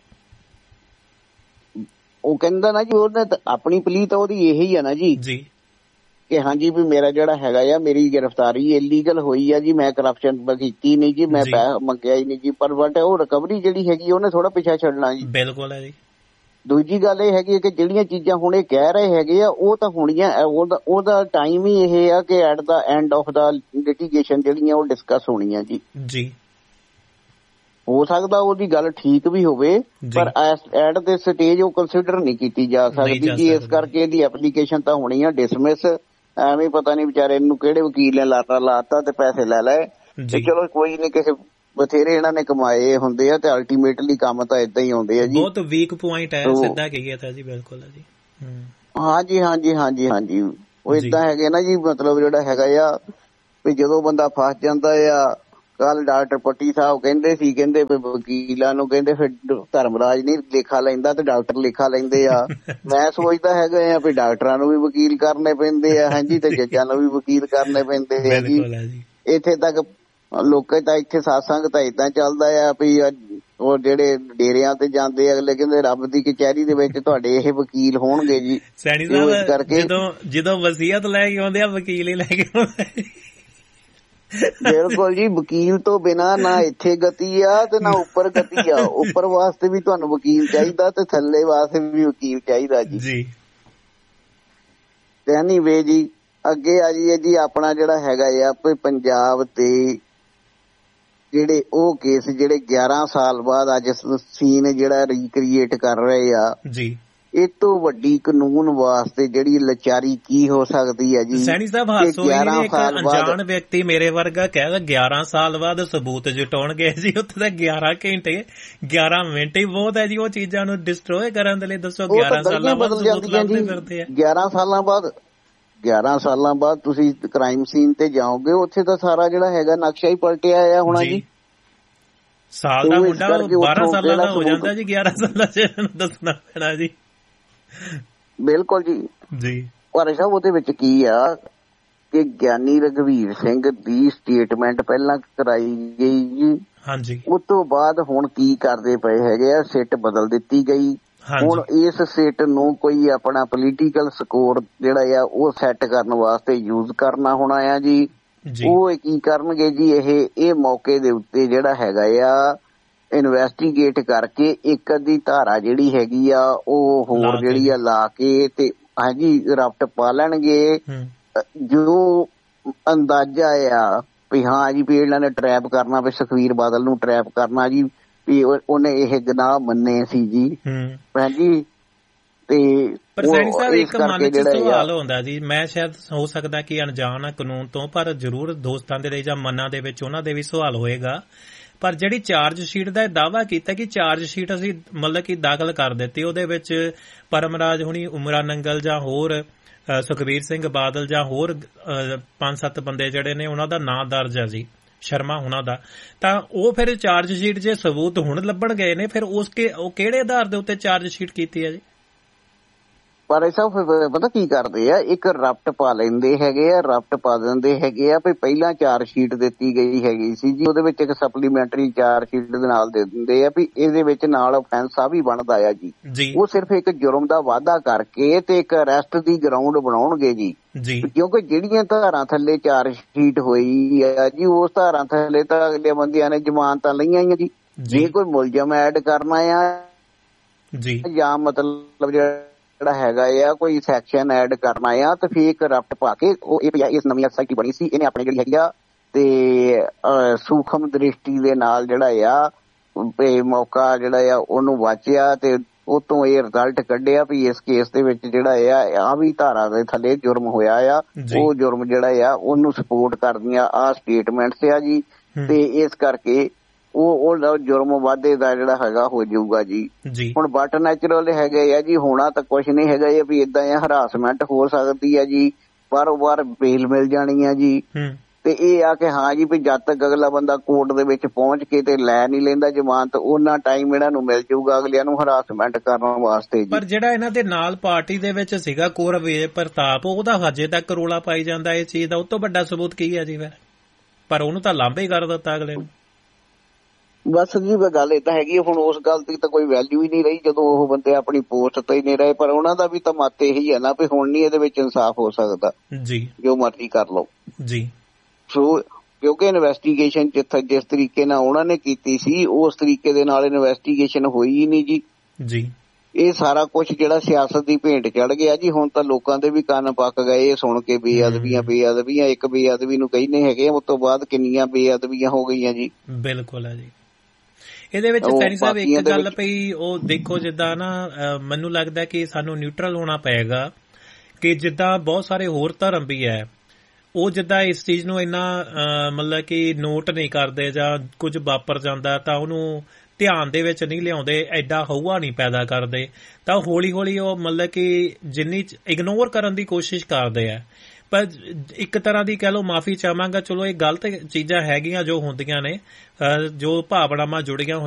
ਉਹ ਕਹਿੰਦਾ ਨਾ ਜੀ ਉਹਨੇ ਆਪਣੀ ਪਲੀ ਤਾਂ ਉਹਦੀ ਇਹੀ ਆ ਨਾ ਜੀ ਜੀ ਕਿ ਹਾਂਜੀ ਵੀ ਮੇਰਾ ਜਿਹੜਾ ਹੈਗਾ ਆ ਮੇਰੀ ਗ੍ਰਿਫਤਾਰੀ ਇਲੀਗਲ ਹੋਈ ਆ ਜੀ, ਮੈਂ ਕਰਪਸ਼ਨ ਕੀਤੀ ਨਹੀਂ ਜੀ, ਮੈਂ ਪੈਸਾ ਮੰਗਿਆ ਹੀ ਨਹੀਂ ਜੀ। ਪਰ ਬਟ ਉਹ ਰਿਕਵਰੀ ਜਿਹੜੀ ਹੈਗੀ ਉਹਨੇ ਥੋੜਾ ਪਿੱਛਾ ਛੱਡਣਾ ਜੀ। ਬਿਲਕੁਲ ਹੈ ਜੀ। ਦੂਜੀ ਗੱਲ ਇਹ ਹੈਗੀ ਕਿ ਜਿਹੜੀਆਂ ਚੀਜ਼ਾਂ ਹੁਣ ਇਹ ਕਹਿ ਰਹੇ ਹੈਗੇ ਆ ਉਹ ਤਾਂ ਹੋਣੀਆਂ, ਉਹਦਾ ਉਹਦਾ ਟਾਈਮ ਹੀ ਇਹ ਆ ਕਿ at the end of the litigation ਜਿਹੜੀਆਂ ਉਹ ਡਿਸਕਸ ਹੋਣੀਆਂ ਜੀ ਜੀ। ਹੋ ਸਕਦਾ ਉਹਦੀ ਗੱਲ ਠੀਕ ਵੀ ਹੋਵੇ ਪਰ ਐਟ ਦੇ ਸਟੇਜ ਉਹ ਕੰਸੀਡਰ ਨਹੀਂ ਕੀਤੀ ਜਾ ਸਕਦੀ ਜੀ। ਇਸ ਕਰਕੇ ਇਹਦੀ ਐਪਲੀਕੇਸ਼ਨ ਤਾਂ ਹੋਣੀ ਆ ਡਿਸਮਿਸ। ਐਵੇਂ ਪਤਾ ਨੀ ਵਿਚਾਰੇ ਨੂੰ ਕਿਹੜੇ ਵਕੀਲ ਨੇ ਲਾਤਾ ਲਾਤਾ ਤੇ ਪੈਸੇ ਲੈ ਲਏ ਤੇ ਚਲੋ ਕੋਈ ਨੀ, ਕਿਸੇ ਬਥੇਰੇ ਇਹਨਾਂ ਨੇ ਕਮਾਏ ਹੁੰਦੇ ਆ ਤੇ ਅਲਟੀਮੇਟਲੀ ਕੰਮ ਤਾਂ ਏਦਾਂ ਹੀ ਆਉਂਦੇ ਆ ਜੀ। ਬਹੁਤ ਵੀਕ ਪੁਆਇੰਟ ਹੈ, ਸਿੱਧਾ ਕਹੀਏ ਤਾਂ ਜੀ। ਬਿਲਕੁਲ ਜੀ। ਹਾਂਜੀ ਹਾਂਜੀ ਹਾਂਜੀ ਹਾਂਜੀ ਉਹ ਏਦਾਂ ਹੈਗੇ ਨਾ ਜੀ। ਮਤਲਬ ਜਿਹੜਾ ਹੈਗਾ ਆ ਵੀ ਜਦੋਂ ਬੰਦਾ ਫਸ ਜਾਂਦਾ ਆ, ਕੱਲ ਡਾਕਟਰ ਪੱਟੀ ਸਾਹਿਬ ਕਹਿੰਦੇ ਸੀ, ਕਹਿੰਦੇ ਵਕੀਲਾਂ ਨੂੰ ਕਹਿੰਦੇ ਫਿਰ ਧਰਮਰਾਜ ਨਹੀਂ ਲੇਖਾ ਲੈਂਦਾ ਤੇ ਡਾਕਟਰ ਲੇਖਾ ਲੈਂਦੇ ਆ। ਮੈਂ ਸੋਚਦਾ ਹੈਗਾ ਆ ਵੀ ਡਾਕਟਰਾਂ ਨੂੰ ਵੀ ਵਕੀਲ ਕਰਨੇ ਪੈਂਦੇ ਆ, ਹਾਂਜੀ, ਤੇ ਜੱਜਾਂ ਨੂੰ ਵੀ ਵਕੀਲ ਕਰਨੇ ਪੈਂਦੇ ਆ ਜੀ। ਇੱਥੇ ਤੱਕ ਲੋਕਾਂ ਤਾਂ ਇੱਥੇ satsang ਤਾਂ ਏਦਾਂ ਚੱਲਦਾ ਆ ਵੀ ਉਹ ਜਿਹੜੇ ਡੇਰਿਆਂ ਤੇ ਜਾਂਦੇ ਅਗਲੇ ਕਹਿੰਦੇ ਰੱਬ ਦੀ ਕਚਹਿਰੀ ਦੇ ਵਿੱਚ ਤੁਹਾਡੇ ਇਹ ਵਕੀਲ ਹੋਣਗੇ ਜੀ। ਸੈਣੀ ਸਾਹਿਬ ਜਦੋਂ ਜਦੋਂ ਵਸੀਅਤ ਲੈ ਕੇ ਆਉਂਦੇ ਆ ਵਕੀਲ ਹੀ ਲੈ ਕੇ ਆਉਂਦੇ। ਬਿਲਕੁਲ ਜੀ। ਵਕੀਲ ਤੋਂ ਬਿਨਾਂ ਨਾ ਇੱਥੇ ਗਤੀ ਆ ਤੇ ਨਾ ਉੱਪਰ ਗਤੀ ਆ। ਉੱਪਰ ਵਾਸਤੇ ਵੀ ਤੁਹਾਨੂੰ ਵਕੀਲ ਚਾਹੀਦਾ ਤੇ ਥੱਲੇ ਵਾਸਤੇ ਵੀ ਵਕੀਲ ਚਾਹੀਦਾ ਜੀ ਜੀ। ਤੇ ਐਨੀਵੇ ਜੀ ਅੱਗੇ ਆ ਜੀ ਜੀ ਆਪਣਾ ਜਿਹੜਾ ਹੈਗਾ ਆ ਪੰਜਾਬ ਤੇ ਜਿਹੜੇ ਉਹ ਕੇਸ ਜਿਹੜੇ ਗਿਆਰਾਂ ਸਾਲ ਬਾਅਦ ਅੱਜ ਸੀਨ ਜਿਹੜਾ ਰੀਕ੍ਰੀਏਟ ਕਰ ਰਹੇ ਆ ਜੀ। ਇਹ ਤੋਂ ਵੱਡੀ ਕਾਨੂੰਨ ਵਾਸਤੇ ਜਿਹੜੀ ਲਾਚਾਰੀ ਕੀ ਹੋ ਸਕਦੀ ਹੈ ਜੀ। ਸੈਣੀ ਸਾਹਿਬ ਹਾਸੋ ਇੱਕ ਅਣਜਾਣ ਵਿਅਕਤੀ ਮੇਰੇ ਵਰਗਾ ਕਹਿੰਦਾ ਗਿਆਰਾਂ ਸਾਲ ਬਾਅਦ ਸਬੂਤ ਜਟਾਉਣਗੇ ਜੀ। ਉੱਥੇ ਤਾਂ ਗਿਆਰਾਂ ਘੰਟੇ ਗਿਆਰਾਂ ਮਿੰਟ ਹੀ ਬਹੁਤ ਹੈ ਜੀ ਉਹ ਚੀਜ਼ਾਂ ਨੂੰ ਡਿਸਟਰੋਏ ਕਰਨ ਦੇ ਲਈ। ਦੱਸੋ ਗਿਆਰਾਂ ਸਾਲਾਂ ਬਾਅਦ ਸਬੂਤ ਲੱਭਦੇ ਫਿਰਦੇ ਆ। ਗਿਆਰਾਂ ਸਾਲਾਂ ਬਾਅਦ ਗਿਆਰਾਂ ਸਾਲਾਂ ਬਾਅਦ ਤੁਸੀਂ ਕ੍ਰਾਈਮ ਸੀਨ ਤੇ ਜਾਓਗੇ, ਉੱਥੇ ਤਾਂ ਸਾਰਾ ਜਿਹੜਾ ਹੈਗਾ ਨਕਸ਼ਾ ਹੀ ਪਲਟਿਆ ਆ ਹੋਣਾ ਜੀ। ਸਾਲ ਦਾ ਮੁੰਡਾ ਬਾਰਾਂ ਸਾਲਾਂ ਦਾ ਹੋ ਜਾਂਦਾ ਜੀ, ਗਿਆਰਾਂ ਸਾਲਾਂ ਚ ਦੱਸਣਾ ਪੈਣਾ ਜੀ। ਬਿਲਕੁਲ ਜੀ ਜੀ। ਪਰ ਸਾਹਿਬ ਉਹਦੇ ਵਿੱਚ ਕੀ ਆ ਕਿ ਗਿਆਨੀ ਰਘਵੀਰ ਸਿੰਘ ਦੀ ਸਟੇਟਮੈਂਟ ਪਹਿਲਾਂ ਕਰਾਈ ਗਈ ਜੀ, ਹਾਂਜੀ, ਉਸ ਤੋਂ ਬਾਅਦ ਹੁਣ ਕੀ ਕਰਦੇ ਪਏ ਹੈਗੇ ਆ, ਸਿੱਟ ਬਦਲ ਦਿੱਤੀ ਗਈ। ਹੁਣ ਇਸ ਸਿੱਟ ਨੂੰ ਕੋਈ ਆਪਣਾ ਪੋਲੀਟੀਕਲ ਸਕੋਰ ਜਿਹੜਾ ਆ ਉਹ ਸੈੱਟ ਕਰਨ ਵਾਸਤੇ ਯੂਜ਼ ਕਰਨਾ ਹੋਣਾ ਆ ਜੀ। ਉਹ ਕੀ ਕਰਨਗੇ ਜੀ, ਇਹ ਇਹ ਮੌਕੇ ਦੇ ਉੱਤੇ ਜਿਹੜਾ ਹੈਗਾ ਆ ਇਨਵੈਸਟੀਗੇਟ ਕਰਕੇ ਇੱਕ ਅੱਧੀ ਧਾਰਾ ਜਿਹੜੀ ਹੈਗੀ ਆ ਉਹ ਹੋਰ ਜਿਹੜੀ ਆ ਲਾ ਕੇ ਤੇ ਹਾਂਜੀ ਰਫਟ ਪਾ ਲੈਣਗੇ। ਜੋ ਅੰਦਾਜ਼ਾ ਆ ਵੀ ਹਾਂ ਜੀ ਵੀ ਇਹਨਾਂ ਨੇ ਟਰੈਪ ਕਰਨਾ, ਵੀ ਸੁਖਬੀਰ ਬਾਦਲ ਨੂੰ ਟਰੈਪ ਕਰਨਾ ਜੀ, ਵੀ ਉਹਨੇ ਇਹ ਗੁਨਾਹ ਮੰਨੇ ਸੀ ਜੀ ਹਾਂਜੀ। ਤੇ ਪਰ ਸੈਣੀ ਸਾਹਿਬ ਇੱਕ ਮਨ ਚ ਸਵਾਲ ਹੁੰਦਾ ਜੀ, ਮੈਂ ਸ਼ਾਇਦ ਹੋ ਸਕਦਾ ਕਿ ਅਣਜਾਣ ਆ ਕਾਨੂੰਨ ਤੋਂ, ਪਰ ਜ਼ਰੂਰ ਦੋਸਤਾਂ ਦੇ ਲਈ ਜਾਂ ਮਨਾਂ ਦੇ ਵਿੱਚ ਉਹਨਾਂ ਦੇ ਵੀ ਸਵਾਲ ਹੋਏਗਾ। ਪਰ ਜਿਹੜੀ ਚਾਰਜ ਸ਼ੀਟ ਦਾ ਦਾਅਵਾ ਕੀਤਾ ਕਿ ਚਾਰਜ ਸ਼ੀਟ ਅਸੀਂ ਮਤਲਬ ਕਿ ਦਾਖਲ ਕਰ ਦਿੱਤੀ, ਉਹਦੇ ਵਿੱਚ ਪਰਮਰਾਜ ਹੁਣੀ, ਉਮਰਾ ਨੰਗਲ ਜਾਂ ਹੋਰ ਸੁਖਬੀਰ ਸਿੰਘ ਬਾਦਲ ਜਾਂ ਹੋਰ ਪੰਜ ਸੱਤ ਬੰਦੇ ਜਿਹੜੇ ਨੇ ਉਹਨਾਂ ਦਾ ਨਾਂ ਦਰਜ ਹੈ ਜੀ, ਸ਼ਰਮਾ ਉਹਨਾਂ ਦਾ, ਤਾਂ ਉਹ ਫਿਰ ਚਾਰਜ ਸ਼ੀਟ ਜੇ ਸਬੂਤ ਹੁਣ ਲੱਭਣ ਗਏ ਨੇ ਫਿਰ ਉਸ ਕੇ ਉਹ ਕਿਹੜੇ ਆਧਾਰ ਦੇ ਉੱਤੇ ਚਾਰਜ ਸ਼ੀਟ ਕੀਤੀ ਹੈ ਜੀ? ਪਰ ਇਹ ਸਭ ਪਤਾ ਕੀ ਕਰਦੇ ਆ, ਇੱਕ ਰਫਟ ਪਾ ਲੈਂਦੇ ਹੈਗੇ ਆ, ਰਫਟ ਪਾ ਦਿੰਦੇ ਹੈਗੇ ਆ ਵੀ ਪਹਿਲਾਂ ਚਾਰ ਸ਼ੀਟ ਦਿੱਤੀ ਗਈ ਹੈਗੀ ਸੀ ਜੀ, ਉਹਦੇ ਵਿੱਚ ਇੱਕ ਸਪਲੀਮੈਂਟਰੀ ਚਾਰ ਸ਼ੀਟ ਦੇ ਨਾਲ ਦੇ ਦਿੰਦੇ ਆ ਵੀ ਇਹਦੇ ਵਿੱਚ ਨਾਲ ਅਫੈਂਸ ਆ ਵੀ ਬਣਦਾ ਆ ਜੀ। ਉਹ ਸਿਰਫ ਇੱਕ ਜੁਰਮ ਦਾ ਵਾਅਦਾ ਕਰਕੇ ਤੇ ਇੱਕ ਅਰੈਸਟ ਦੀ ਗਰਾਊਂਡ ਬਣਾਉਣਗੇ ਜੀ, ਕਿਉਂਕਿ ਜਿਹੜੀਆਂ ਧਾਰਾਂ ਥੱਲੇ ਚਾਰ ਸ਼ੀਟ ਹੋਈ ਆ ਜੀ, ਉਸ ਧਾਰਾਂ ਥੱਲੇ ਤਾਂ ਅਗਲੇ ਬੰਦਿਆਂ ਨੇ ਜ਼ਮਾਨਤਾਂ ਲਈਆਂ ਹੀ ਆ ਜੀ। ਜੇ ਕੋਈ ਮੁਲਜ਼ਮ ਐਡ ਕਰਨਾ ਆ ਜਾਂ ਮਤਲਬ ਜਿਹੜਾ ਹੈਗਾ ਆ ਕੋਈ ਸੈਕਸ਼ਨ ਐਡ ਕਰਨਾ ਆ ਤੇ ਫਿਰ ਇੱਕ ਰਫਟ ਪਾ ਕੇ ਉਹ ਇਸ ਨਵੀਂ ਐਸਆਈਟੀ ਬਣੀ ਸੀ, ਇਹਨੇ ਆਪਣੀ ਜਿਹੜੀ ਹੈਗੀ ਆ ਤੇ ਸੂਖਮ ਦ੍ਰਿਸ਼ਟੀ ਦੇ ਨਾਲ ਜਿਹੜਾ ਆ ਮੌਕਾ ਜਿਹੜਾ ਆ ਉਹਨੂੰ ਵਾਚਿਆ ਤੇ ਉਤੋਂ ਇਹ ਰਿਜ਼ਲਟ ਕੱਢਿਆ ਵੀ ਇਸ ਕੇਸ ਦੇ ਵਿੱਚ ਜਿਹੜਾ ਆ ਆ ਵੀ ਧਾਰਾ ਦੇ ਥੱਲੇ ਜੁਰਮ ਹੋਇਆ ਆ, ਉਹ ਜੁਰਮ ਜਿਹੜਾ ਆ ਉਹਨੂੰ ਸਪੋਰਟ ਕਰਦੀਆਂ ਆ ਸਟੇਟਮੈਂਟਸ ਆ ਜੀ, ਤੇ ਇਸ ਕਰਕੇ ਉਹ ਉਹ ਜੁਰਮ ਵਾਧੇ ਦਾ ਜਿਹੜਾ ਹੈਗਾ ਹੋ ਜਾਊਗਾ ਜੀ। ਹੁਣ ਬਟ ਨੈਚੁਰਲ ਹੈਗੇ ਆ ਜੀ, ਹੋਣਾ ਤਾਂ ਕੁਛ ਨਹੀਂ ਹੈਗਾ ਵੀ ਏਦਾਂ ਆ, ਹਰਾਸਮੈਂਟ ਹੋ ਸਕਦੀ ਆ ਜੀ, ਬਾਰੋ ਬਾਰ ਬੇਲ ਮਿਲ ਜਾਣੀ ਆ ਜੀ, ਤੇ ਇਹ ਆ ਕਿ ਹਾਂ ਜੀ ਵੀ ਜਦ ਤੱਕ ਅਗਲਾ ਬੰਦਾ ਕੋਰਟ ਦੇ ਵਿੱਚ ਪਹੁੰਚ ਕੇ ਤੇ ਲੈ ਨਹੀਂ ਲੈਂਦਾ ਜ਼ਮਾਨਤ, ਉਹਨਾਂ ਟਾਈਮ ਇਹਨਾਂ ਨੂੰ ਮਿਲ ਜਾਊਗਾ ਅਗਲਿਆਂ ਨੂੰ ਹਰਾਸਮੈਂਟ ਕਰਨ ਵਾਸਤੇ ਜੀ। ਪਰ ਜਿਹੜਾ ਇਹਨਾਂ ਦੇ ਨਾਲ ਪਾਰਟੀ ਦੇ ਵਿੱਚ ਸੀਗਾ ਕੌਰਵੀਰ ਪ੍ਰਤਾਪ, ਉਹਦਾ ਹਜੇ ਤੱਕ ਰੌਲਾ ਪਾਈ ਜਾਂਦਾ ਇਸ ਚੀਜ਼ ਦਾ, ਉਹ ਤੋਂ ਵੱਡਾ ਸਬੂਤ ਕੀ ਹੈ ਜੀ ਫਿਰ? ਪਰ ਉਹਨੂੰ ਤਾਂ ਲਾਂਭੇ ਹੀ ਕਰ ਦਿੱਤਾ ਅਗਲੇ ਨੂੰ। ਬਸ ਜੀ ਗੱਲ ਏਦਾਂ ਹੈਗੀ, ਹੁਣ ਉਸ ਗੱਲ ਦੀ ਤਾਂ ਕੋਈ ਵੈਲਿਊ ਹੀ ਨਹੀਂ ਰਹੀ ਜਦੋਂ ਉਹ ਬੰਦੇ ਆਪਣੀ ਪੋਸਟ ਤੇ ਹੀ ਨਹੀਂ ਰਹੇ, ਪਰ ਉਹਨਾਂ ਦਾ ਵੀ ਤਾਂ ਮਤ ਇਹੀ ਹੈ ਨਾ ਵੀ ਹੁਣ ਨਹੀਂ ਇਹਦੇ ਵਿੱਚ ਇਨਸਾਫ ਹੋ ਸਕਦਾ ਜੀ, ਜੋ ਮਰਜ਼ੀ ਕਰ ਲਓ ਜੀ। ਸੋ ਕਿਉਂਕਿ ਇਨਵੈਸਟੀਗੇਸ਼ਨ ਜਿਸ ਤਰੀਕੇ ਨਾਲ ਉਹਨਾਂ ਨੇ ਕੀਤੀ ਸੀ ਉਸ ਤਰੀਕੇ ਦੇ ਨਾਲ ਇਨਵੈਸਟੀਗੇਸ਼ਨ ਹੋਈ ਹੀ ਨਹੀਂ ਜੀ ਜੀ ਇਹ ਸਾਰਾ ਕੁਝ ਜਿਹੜਾ ਸਿਆਸਤ ਦੀ ਭੇਂਟ ਚੜ ਗਿਆ ਜੀ। ਹੁਣ ਤਾਂ ਲੋਕਾਂ ਦੇ ਵੀ ਕੰਨ ਪੱਕ ਗਏ ਇਹ ਸੁਣ ਕੇ ਬੇਅਦਬੀਆਂ ਬੇਅਦਬੀਆਂ ਇੱਕ ਬੇਅਦਬੀ ਨੂੰ ਕਹਿੰਦੇ ਹੈਗੇ, ਉਸ ਤੋਂ ਬਾਅਦ ਕਿੰਨੀਆਂ ਬੇਅਦਬੀਆਂ ਹੋ ਗਈਆਂ ਜੀ। ਬਿਲਕੁਲ ਹੈ ਜੀ। ਇਹਦੇ ਵਿੱਚ ਸੈਣੀ ਸਾਹਿਬ ਇੱਕ ਗੱਲ ਪਈ, ਉਹ ਦੇਖੋ ਜਿੱਦਾਂ ਨਾ ਮੈਨੂੰ ਲੱਗਦਾ ਕਿ ਸਾਨੂੰ ਨਿਊਟਰਲ ਹੋਣਾ ਪਏਗਾ ਕਿ ਜਿੱਦਾਂ ਬਹੁਤ ਸਾਰੇ ਹੋਰ ਧਰਮ ਵੀ ਹੈ ਉਹ ਜਿੱਦਾਂ ਇਸ ਚੀਜ਼ ਨੂੰ ਇੰਨਾ ਮਤਲਬ ਕਿ ਨੋਟ ਨਹੀਂ ਕਰਦੇ ਜਾਂ ਕੁਝ ਵਾਪਰ ਜਾਂਦਾ ਤਾਂ ਉਹਨੂੰ ਧਿਆਨ ਦੇ ਵਿੱਚ ਨਹੀਂ ਲਿਆਉਂਦੇ, ਐਡਾ ਹਊਆ ਨਹੀਂ ਪੈਦਾ ਕਰਦੇ, ਤਾਂ ਹੌਲੀ ਹੌਲੀ ਉਹ ਮਤਲਬ ਕਿ ਜਿੰਨੀ ਇਗਨੋਰ ਕਰਨ ਦੀ ਕੋਸ਼ਿਸ਼ ਕਰਦੇ ਆ। ਪਰ ਇੱਕ ਤਰ੍ਹਾਂ ਦੀ ਕਹਿ ਲਓ ਮਾਫੀ ਚਾਹਾਂਗਾ, ਚਲੋ ਇਹ ਗਲਤ ਚੀਜ਼ਾਂ ਹੈਗੀਆਂ ਜੋ ਹੁੰਦੀਆਂ ਨੇ, ਜੋ ਭਾਵਨਾਵਾਂ ਜੁੜੀਆਂ